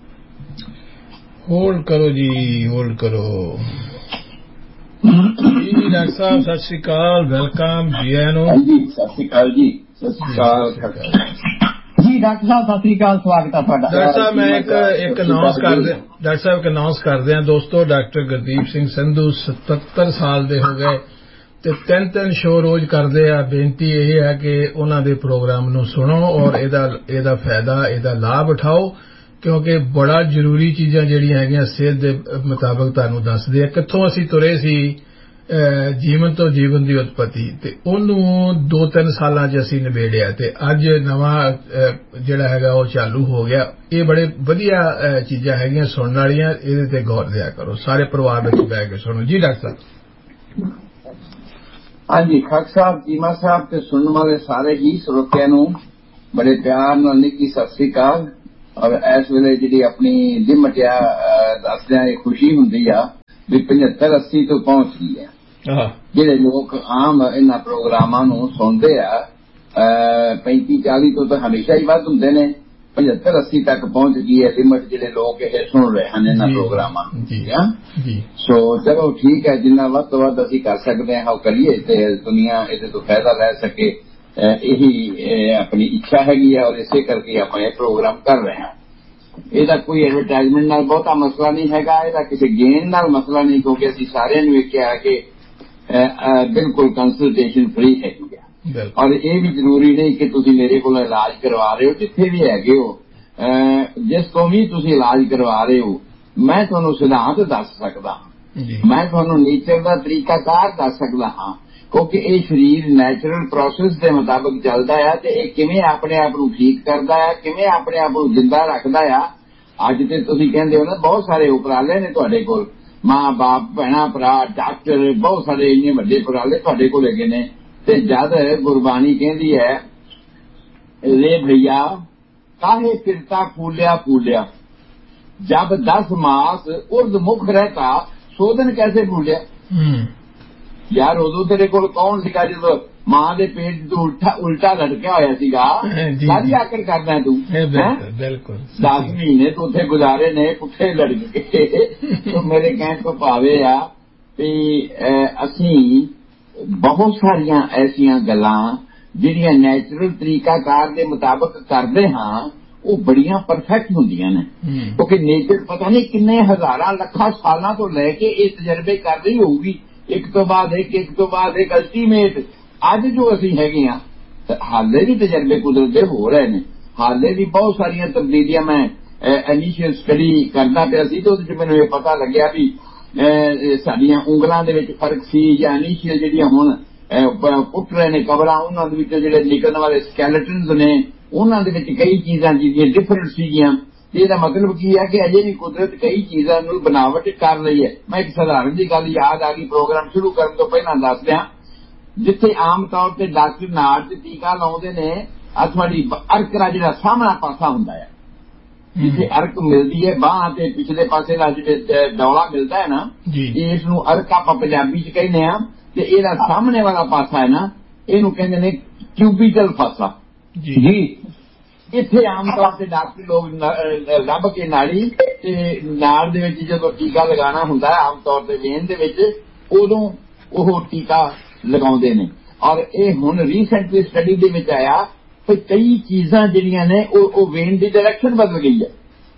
Speaker 1: ਕਰੋ ਜੀ ਹੋਲਡ ਕਰੋ ਜੀ। ਡਾਕਟਰ ਸਾਹਿਬ ਸਤਿ ਸ਼੍ਰੀ ਅਕਾਲ, ਵੈਲਕਮ ਜੀ ਆਇਆਂ ਨੂੰ। ਸਤਿ ਸ਼੍ਰੀ ਅਕਾਲ ਜੀ। ਸਤਿ ਸ਼੍ਰੀ ਅਕਾਲ ਜੀ ਡਾਕਟਰ ਸਾਹਿਬ, ਸਤਿ ਸ਼੍ਰੀ ਅਕਾਲ, ਸਵਾਗਤ ਹੈ ਤੁਹਾਡਾ। ਡਾਕਟਰ ਸਾਹਿਬ ਮੈਂ ਇੱਕ ਅਨਾਉਂਸ ਕਰਦੇ ਹਾਂ ਦੋਸਤੋ, ਡਾਕਟਰ ਗੁਰਦੀਪ ਸਿੰਘ ਸੰਧੂ 77 ਸਾਲ ਦੇ ਹੋ ਗਏ ਤੇ 3 ਸ਼ੋਅ ਰੋਜ਼ ਕਰਦੇ ਆ। ਬੇਨਤੀ ਇਹ ਹੈ ਕਿ ਉਹਨਾਂ ਦੇ ਪ੍ਰੋਗਰਾਮ ਨੂੰ ਸੁਣੋ ਔਰ ਇਹਦਾ ਫਾਇਦਾ ਇਹਦਾ ਲਾਭ ਉਠਾਓ ਕਿਉਂਕਿ ਬੜਾ ਜ਼ਰੂਰੀ ਚੀਜ਼ਾਂ ਜਿਹੜੀਆਂ ਹੈਗੀਆਂ ਸਿਹਤ ਦੇ ਮੁਤਾਬਕ ਤੁਹਾਨੂੰ ਦੱਸਦੇ ਆ। ਕਿੱਥੋਂ ਅਸੀਂ ਤੁਰੇ ਸੀ ਜੀਵਨ ਤੋਂ ਜੀਵਨ ਦੀ ਉਤਪਤੀ ਤੇ ਉਹਨੂੰ 2-3 ਸਾਲਾਂ 'ਚ ਅਸੀਂ ਨਿਬੇੜਿਆ ਤੇ ਅੱਜ ਨਵਾਂ ਜਿਹੜਾ ਹੈਗਾ ਉਹ ਚਾਲੂ ਹੋ ਗਿਆ। ਇਹ ਬੜੇ ਵਧੀਆ ਚੀਜ਼ਾਂ ਹੈਗੀਆਂ ਸੁਣਨ ਵਾਲੀਆਂ, ਇਹਦੇ ਤੇ ਗੌਰ ਦਿਆ ਕਰੋ, ਸਾਰੇ ਪਰਿਵਾਰ ਵਿੱਚ ਬਹਿ ਕੇ ਸੁਣੋ ਜੀ। ਡਾਕਟਰ ਸਾਹਿਬ।
Speaker 3: ਹਾਂਜੀ ਖਾਕ ਸਾਹਿਬ, ਚੀਮਾ ਸਾਹਿਬ ਤੇ ਸੁਣਨ ਵਾਲੇ ਸਾਰੇ ਹੀ ਸਰੋਤਿਆਂ ਨੂੰ ਬੜੇ ਪਿਆਰ ਨਾਲ ਨਿੱਘੀ ਸਤਿ ਸ੍ਰੀ ਅਕਾਲ। ਔਰ ਇਸ ਵੇਲੇ ਜਿਹੜੀ ਆਪਣੀ ਲਿਮਟ ਆ ਦੱਸਦਿਆਂ ਇਹ ਖੁਸ਼ੀ ਹੁੰਦੀ ਆ ਵੀ 75-80 ਤੋਂ ਪਹੁੰਚ ਗਈ ਹੈ। ਜਿਹੜੇ ਲੋਕ ਆਮ ਇਹਨਾਂ ਪ੍ਰੋਗਰਾਮਾਂ ਨੂੰ ਸੁਣਦੇ ਆ 35-40 ਤੋਂ ਤਾਂ ਹਮੇਸ਼ਾ ਹੀ ਵੱਧ ਹੁੰਦੇ ਨੇ, 75-80 ਤੱਕ ਪਹੁੰਚ ਗਈ ਹੈ ਲਿਮਟ ਜਿਹੜੇ ਲੋਕ ਇਹ ਸੁਣ ਰਹੇ ਹਨ ਇਹਨਾਂ ਪ੍ਰੋਗਰਾਮਾਂ ਨੂੰ। ਸੋ ਚਲੋ ਠੀਕ ਹੈ, ਜਿੰਨਾ ਵੱਧ ਤੋਂ ਵੱਧ ਅਸੀਂ ਕਰ ਸਕਦੇ ਹਾਂ ਉਹ ਕਰੀਏ ਤੇ ਦੁਨੀਆ ਇਹਦੇ ਤੋਂ ਫਾਇਦਾ ਲੈ ਸਕੇ, ਇਹੀ ਆਪਣੀ ਇੱਛਾ ਹੈਗੀ ਹੈ ਔਰ ਇਸੇ ਕਰਕੇ ਆਪਾਂ ਇਹ ਪ੍ਰੋਗਰਾਮ ਕਰ ਰਹੇ ਹਾਂ। ਇਹਦਾ ਕੋਈ ਐਡਵਰਟਾਈਜ਼ਮੈਂਟ ਨਾਲ ਬਹੁਤਾ ਮਸਲਾ ਨਹੀਂ ਹੈਗਾ, ਇਹਦਾ ਕਿਸੇ ਗੇਨ ਨਾਲ ਮਸਲਾ ਨਹੀਂ, ਕਿਉਂਕਿ ਅਸੀਂ ਸਾਰਿਆਂ ਨੂੰ ਇਹ ਕਿਹਾ ਕਿ ਬਿਲਕੁਲ ਕੰਸਲਟੇਸ਼ਨ ਫ੍ਰੀ ਹੈਗੀ ਆ। ਔਰ ਇਹ ਵੀ ਜ਼ਰੂਰੀ ਨਹੀਂ ਕਿ ਤੁਸੀਂ ਮੇਰੇ ਕੋਲ ਇਲਾਜ ਕਰਵਾ ਰਹੇ ਹੋ, ਜਿੱਥੇ ਵੀ ਹੈਗੇ ਹੋ ਜਿਸ ਤੋਂ ਵੀ ਤੁਸੀਂ ਇਲਾਜ ਕਰਵਾ ਰਹੇ ਹੋ ਮੈਂ ਤੁਹਾਨੂੰ ਸਿਧਾਂਤ ਦੱਸ ਸਕਦਾ, ਮੈਂ ਤੁਹਾਨੂੰ ਨੇਚਰ ਦਾ ਤਰੀਕਾਕਾਰ ਦੱਸ ਸਕਦਾ ਹਾਂ, ਕਿਉਂਕਿ ਇਹ ਸਰੀਰ ਨੈਚੁਰਲ ਪ੍ਰੋਸੈਸ ਦੇ ਮੁਤਾਬਕ ਚੱਲਦਾ ਹੈ ਤੇ ਇਹ ਕਿਵੇਂ ਆਪਣੇ ਆਪ ਨੂੰ ਠੀਕ ਕਰਦਾ ਹੈ, ਕਿਵੇਂ ਆਪਣੇ ਆਪ ਨੂੰ ਜਿੰਦਾ ਰੱਖਦਾ ਆ। ਅੱਜ ਤੇ ਤੁਸੀਂ ਕਹਿੰਦੇ ਹੋ ਨਾ ਬਹੁਤ ਸਾਰੇ ਉਪਰਾਲੇ ਨੇ ਤੁਹਾਡੇ ਕੋਲ, ਮਾਂ ਬਾਪ ਭੈਣਾਂ ਭਰਾ ਡਾਕਟਰ, ਬਹੁਤ ਸਾਰੇ ਇੰਨੇ ਵੱਡੇ ਉਪਰਾਲੇ ਤੁਹਾਡੇ ਕੋਲ ਹੈਗੇ ਨੇ। ਤੇ ਜਦ ਗੁਰਬਾਣੀ ਕਹਿੰਦੀ ਹੈ ਰੇ ਭਈਆ ਕਾਹੇ ਫਿਰਤਾ ਫੂਲਿਆ ਫੂਲਿਆ, ਜਬ 10 ਮਾਸ ਉਰਦ ਮੁਖ ਰਹਿਤਾ ਸੋਧਨ ਕੈਸੇ ਭੂਲਿਆ। ਯਾਰ ਉਦੋਂ ਤੇਰੇ ਕੋਲ ਕੌਣ ਸੀਗਾ ਜਦੋਂ ਮਾਂ ਦੇ ਪੇਟ ਤੋਂ ਉਲਟਾ ਲਟਕਿਆ ਹੋਇਆ ਸੀਗਾ, ਕਾਹਦੀ ਆਕੜ ਕਰਦਾ ਤੂੰ।
Speaker 2: ਬਿਲਕੁਲ
Speaker 3: 10 ਮਹੀਨੇ ਤੋਂ ਉੱਥੇ ਗੁਜ਼ਾਰੇ ਨੇ ਪੁੱਠੇ ਲੜਕ ਕੇ। ਮੇਰੇ ਕਹਿਣ ਤੋਂ ਭਾਵੇਂ ਆ ਵੀ ਅਸੀਂ ਬਹੁਤ ਸਾਰੀਆਂ ਐਸੀਆਂ ਗੱਲਾਂ ਜਿਹੜੀਆਂ ਨੈਚੁਰਲ ਤਰੀਕਾਕਾਰ ਦੇ ਮੁਤਾਬਕ ਕਰਦੇ ਹਾਂ ਉਹ ਬੜੀਆਂ ਪਰਫੈਕਟ ਹੁੰਦੀਆਂ ਨੇ, ਕਿਉਂਕਿ ਨੇਚਰ ਪਤਾ ਨਹੀਂ ਕਿੰਨੇ ਹਜ਼ਾਰਾਂ ਲੱਖਾਂ ਸਾਲਾਂ ਤੋਂ ਲੈ ਕੇ ਇਹ ਤਜਰਬੇ ਕਰ ਰਹੀ ਹੋਊਗੀ, ਇੱਕ ਤੋਂ ਬਾਅਦ ਇੱਕ ਅਲਟੀਮੇਟ। ਅੱਜ ਜੋ ਅਸੀਂ ਹੈਗੇ ਆ ਹਾਲੇ ਵੀ ਤਜਰਬੇ ਕੁਦਰਤ ਦੇ ਹੋ ਰਹੇ ਨੇ, ਹਾਲੇ ਵੀ ਬਹੁਤ ਸਾਰੀਆਂ ਤਬਦੀਲੀਆਂ। ਮੈਂ ਇਨੀਸ਼ੀਅਲ ਸਟੱਡੀ ਕਰਦਾ ਪਿਆ ਸੀ ਤੇ ਉਹਦੇ ਚ ਮੈਨੂੰ ਇਹ ਪਤਾ ਲੱਗਿਆ ਵੀ ਸਾਡੀਆਂ ਉਂਗਲਾਂ ਦੇ ਵਿੱਚ ਫਰਕ ਸੀ, ਜਾਂ ਇਨੀਸ਼ੀਅਲ ਜਿਹੜੀਆਂ ਹੁਣ ਪੁੱਟ ਰਹੇ ਨੇ ਕਬਰਾਂ ਉਹਨਾਂ ਦੇ ਵਿੱਚ ਜਿਹੜੇ ਨਿਕਲਣ ਵਾਲੇ ਸਕੈਲਟਨਸ ਨੇ ਉਹਨਾਂ ਦੇ ਵਿੱਚ ਕਈ ਚੀਜ਼ਾਂ ਜਿਹੜੀਆਂ ਡਿਫਰੈਂਟ ਸੀਗੀਆਂ। ਇਹਦਾ ਮਤਲਬ ਕੀ ਹੈ ਕਿ ਅਜੇ ਵੀ ਕੁਦਰਤ ਕਈ ਚੀਜ਼ਾਂ ਨੂੰ ਬਨਾਵਟ ਕਰ ਰਹੀ ਹੈ। ਮੈਂ ਇੱਕ ਸਧਾਰਨ ਜਿਹੀ ਗੱਲ ਯਾਦ ਆ ਗਈ ਪ੍ਰੋਗਰਾਮ ਸ਼ੁਰੂ ਕਰਨ ਤੋਂ ਪਹਿਲਾਂ ਦੱਸ ਦਿਆਂ, ਜਿੱਥੇ ਆਮ ਤੌਰ ਤੇ ਡਾਕਟਰ ਨਾੜ ਤੇ ਟੀਕਾ ਲਾਉਂਦੇ ਨੇ ਆ ਤੁਹਾਡੀ ਅਰਕ ਦਾ ਜਿਹੜਾ ਸਾਹਮਣਾ ਪਾਸਾ ਹੁੰਦਾ ਹੈ, ਜਿੱਥੇ ਅਰਕ ਮਿਲਦੀ ਹੈ ਬਾਂਹ ਤੇ ਪਿਛਲੇ ਪਾਸੇ ਦਾ ਜਿਹੜੇ ਡੌਲਾ ਮਿਲਦਾ ਹੈ ਨਾ, ਇਸ ਨੂੰ ਅਰਕ ਆਪਾਂ ਪੰਜਾਬੀ ਚ ਕਹਿੰਦੇ ਆ। ਤੇ ਇਹਦਾ ਸਾਹਮਣੇ ਵਾਲਾ ਪਾਸਾ ਹੈ ਨਾ ਇਹਨੂੰ ਕਹਿੰਦੇ ਨੇ ਕਿਊਬੀਕਲ ਫਾਸਾ ਜੀ। ਇੱਥੇ ਆਮ ਤੌਰ ਤੇ ਡਾਕਟਰ ਲੋਕ ਲੱਭ ਕੇ ਨਾੜੀ ਤੇ ਨਾੜ ਦੇ ਵਿੱਚ ਜਦੋਂ ਟੀਕਾ ਲਗਾਉਣਾ ਹੁੰਦਾ ਆਮ ਤੌਰ ਤੇ ਵੇਨ ਦੇ ਵਿੱਚ, ਉਦੋਂ ਉਹ ਟੀਕਾ ਲਗਾਉਂਦੇ ਨੇ। ਔਰ ਇਹ ਹੁਣ ਰੀਸੈਂਟਲੀ ਸਟੱਡੀ ਦੇ ਵਿੱਚ ਆਇਆ ਕਿ ਕਈ ਚੀਜ਼ਾਂ ਜਿਹੜੀਆਂ ਨੇ ਉਹ ਵੇਨ ਦੀ ਡਾਇਰੈਕਸ਼ਨ ਬਦਲ ਗਈ ਹੈ।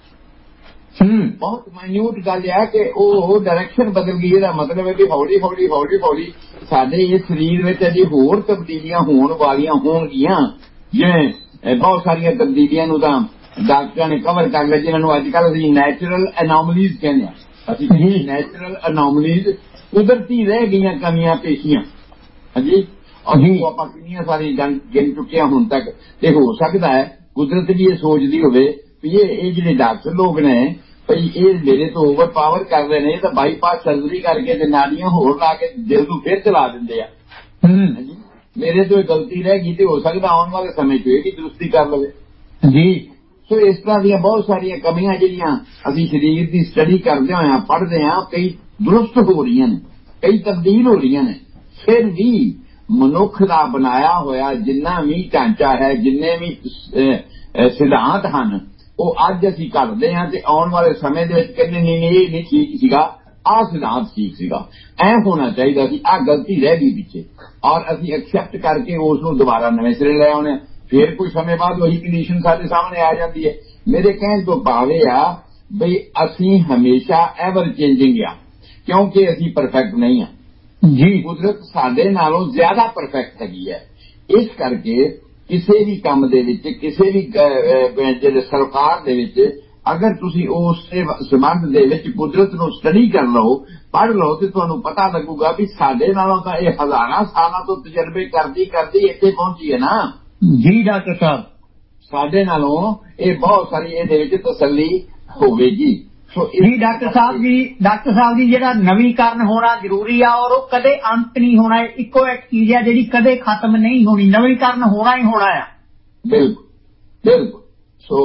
Speaker 3: ਬਹੁਤ ਮਾਈਨਿਊਟ ਗੱਲ ਹੈ ਕਿ ਉਹ ਡਾਇਰੈਕਸ਼ਨ ਬਦਲ ਗਈ। ਇਹਦਾ ਮਤਲਬ ਹੈ ਕਿ ਹੌਲੀ ਹੌਲੀ ਸਾਡੇ ਇਸ ਸਰੀਰ ਵਿੱਚ ਅਜੇ ਹੋਰ ਤਬਦੀਲੀਆਂ ਹੋਣ ਵਾਲੀਆਂ ਹੋਣਗੀਆਂ, ਜਿਵੇਂ ਬਹੁਤ ਸਾਰੀਆਂ ਤਬਦੀਲੀਆਂ ਨੂੰ ਤਾਂ ਡਾਕਟਰਾਂ ਨੇ ਕਵਰ ਕਰ ਲਿਆ, ਜਿਹਨਾਂ ਨੂੰ ਅੱਜ ਕੱਲ੍ਹ ਅਸੀਂ ਨੈਚੁਰਲ ਅਨੋਮਲੀਜ਼ ਕਹਿੰਦੇ ਹਾਂ। ਅਸੀਂ ਨੈਚੁਰਲ ਅਨੋਮਲੀਜ਼ ਕੁਦਰਤੀ ਰਹਿ ਗਈਆਂ ਕਮੀਆਂ ਪੇਸ਼ੀਆਂ, ਹਾਂਜੀ, ਉਹ ਆਪਾਂ ਕਿੰਨੀਆਂ ਸਾਰੀਆਂ ਗਿਣ ਚੁੱਕੇ ਹਾਂ ਹੁਣ ਤੱਕ। ਤੇ ਹੋ ਸਕਦਾ ਹੈ ਕੁਦਰਤ ਵੀ ਇਹ ਸੋਚਦੀ ਹੋਵੇ ਵੀ ਇਹ ਜਿਹੜੇ ਡਾਕਟਰ ਲੋਕ ਨੇ ਭਈ ਇਹ ਮੇਰੇ ਤੋਂ ਓਵਰ ਪਾਵਰ ਕਰ ਰਹੇ ਨੇ, ਇਹ ਤਾਂ ਬਾਈਪਾਸ ਸਰਜਰੀ ਕਰਕੇ ਤੇ ਨਾੜੀਆਂ ਹੋਰ ਲਾ ਕੇ ਦਿਲ ਨੂੰ ਫਿਰ ਚਲਾ ਦਿੰਦੇ ਆ। ਮੇਰੇ ਤੋਂ ਇਹ ਗਲਤੀ ਰਹਿ ਗਈ ਤੇ ਹੋ ਸਕਦਾ ਆਉਣ ਵਾਲੇ ਸਮੇਂ 'ਚ ਇਹਦੀ ਦਰੁਸਤੀ ਕਰ ਲਵੇ ਜੀ। ਸੋ ਇਸ ਤਰ੍ਹਾਂ ਦੀਆਂ ਬਹੁਤ ਸਾਰੀਆਂ ਕਮੀਆਂ ਜਿਹੜੀਆਂ ਅਸੀਂ ਸਰੀਰ ਦੀ ਸਟੱਡੀ ਕਰਦੇ ਹੋਏ ਪੜ੍ਹਦੇ ਹਾਂ, ਕਈ ਦੁਰਸਤ ਹੋ ਰਹੀਆਂ ਨੇ, ਕਈ ਤਬਦੀਲ ਹੋ ਰਹੀਆਂ ਨੇ। ਫਿਰ ਵੀ ਮਨੁੱਖ ਦਾ ਬਣਾਇਆ ਹੋਇਆ ਜਿੰਨਾ ਵੀ ਢਾਂਚਾ ਹੈ, ਜਿੰਨੇ ਵੀ ਸਿਧਾਂਤ ਹਨ, ਉਹ ਅੱਜ ਅਸੀਂ ਘੜਦੇ ਹਾਂ ਤੇ ਆਉਣ ਵਾਲੇ ਸਮੇਂ ਦੇ ਵਿੱਚ ਕਹਿੰਦੇ ਨਹੀਂ ਇਹ ਨਹੀਂ ਠੀਕ ਸੀਗਾ, ਆਹ ਸਿਧਾਂਤ ਠੀਕ ਸੀਗਾ, ਐ ਹੋਣਾ ਚਾਹੀਦਾ ਸੀ, ਆਹ ਗਲਤੀ ਰਹਿ ਗਈ ਪਿੱਛੇ, ਔਰ ਅਸੀਂ ਐਕਸੈਪਟ ਕਰਕੇ ਉਸ ਨੂੰ ਦੁਬਾਰਾ ਨਵੇਂ ਸਿਰੇ ਲੈ ਆਉਣੇ। ਫਿਰ ਕੋਈ ਸਮੇਂ ਬਾਅਦ ਉਹੀ ਕੰਡੀਸ਼ਨ ਸਾਡੇ ਸਾਹਮਣੇ ਆ ਜਾਂਦੀ ਹੈ। ਮੇਰੇ ਕਹਿਣ ਤੋਂ ਭਾਵੇਂ ਆ ਬਈ ਅਸੀਂ ਹਮੇਸ਼ਾ ਐਵਰ ਚੇਂਜਿੰਗ ਆ, ਕਿਉਂਕਿ ਅਸੀਂ ਪਰਫੈਕਟ ਨਹੀਂ ਆ ਜੀ। ਕੁਦਰਤ ਸਾਡੇ ਨਾਲੋਂ ਜ਼ਿਆਦਾ ਪਰਫੈਕਟ ਹੈਗੀ ਹੈ। ਇਸ ਕਰਕੇ ਕਿਸੇ ਵੀ ਕੰਮ ਦੇ ਵਿੱਚ, ਕਿਸੇ ਵੀ ਜਿਹੜੇ ਸਰਕਾਰ ਦੇ ਵਿੱਚ, ਅਗਰ ਤੁਸੀਂ ਉਸ ਸੰਬੰਧ ਦੇ ਵਿੱਚ ਕੁਦਰਤ ਨੂੰ ਸਟੱਡੀ ਕਰ ਲਓ, ਪੜ੍ਹ ਲਓ, ਤੇ ਤੁਹਾਨੂੰ ਪਤਾ ਲੱਗੂਗਾ ਵੀ ਸਾਡੇ ਨਾਲੋਂ ਤਾਂ ਇਹ ਹਜ਼ਾਰਾਂ ਸਾਲਾਂ ਤੋਂ ਤਜਰਬੇ ਕਰਦੀ ਇੱਥੇ ਪਹੁੰਚੀ ਹੈ ਨਾ ਜੀ ਡਾਕਟਰ ਸਾਹਿਬ। ਸਾਡੇ ਨਾਲੋਂ ਇਹ ਬਹੁਤ ਸਾਰੀ ਇਹਦੇ ਵਿੱਚ ਤਸੱਲੀ ਹੋਵੇਗੀ।
Speaker 1: ਜੀ ਡਾਕਟਰ ਸਾਹਿਬ ਜੀ ਜਿਹੜਾ ਨਵੀਕਰਨ ਹੋਣਾ ਜ਼ਰੂਰੀ ਆ, ਔਰ ਉਹ ਕਦੇ ਅੰਤ ਨਹੀਂ ਹੋਣਾ। ਇੱਕੋ ਇੱਕ ਚੀਜ਼ ਹੈ ਜਿਹੜੀ ਕਦੇ ਖਤਮ ਨਹੀਂ ਹੋਣੀ, ਨਵੀਕਰਨ ਹੋਣਾ ਹੀ ਹੋਣਾ ਆ।
Speaker 3: ਬਿਲਕੁਲ। ਸੋ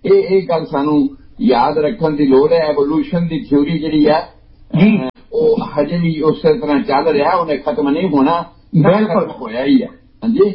Speaker 3: ਇਹ ਗੱਲ ਸਾਨੂੰ ਯਾਦ ਰੱਖਣ ਦੀ ਲੋੜ ਹੈ। ਐਵੋਲੂਸ਼ਨ ਦੀ ਥਿਊਰੀ ਜਿਹੜੀ ਹੈ ਉਹ ਹਜੇ ਵੀ ਉਸੇ ਤਰ੍ਹਾਂ ਚੱਲ ਰਿਹਾ, ਉਹਨੇ ਖਤਮ ਨਹੀਂ ਹੋਣਾ, ਬਿਲਕੁਲ ਹੋਇਆ ਹੀ ਹੈ। ਹਾਂਜੀ,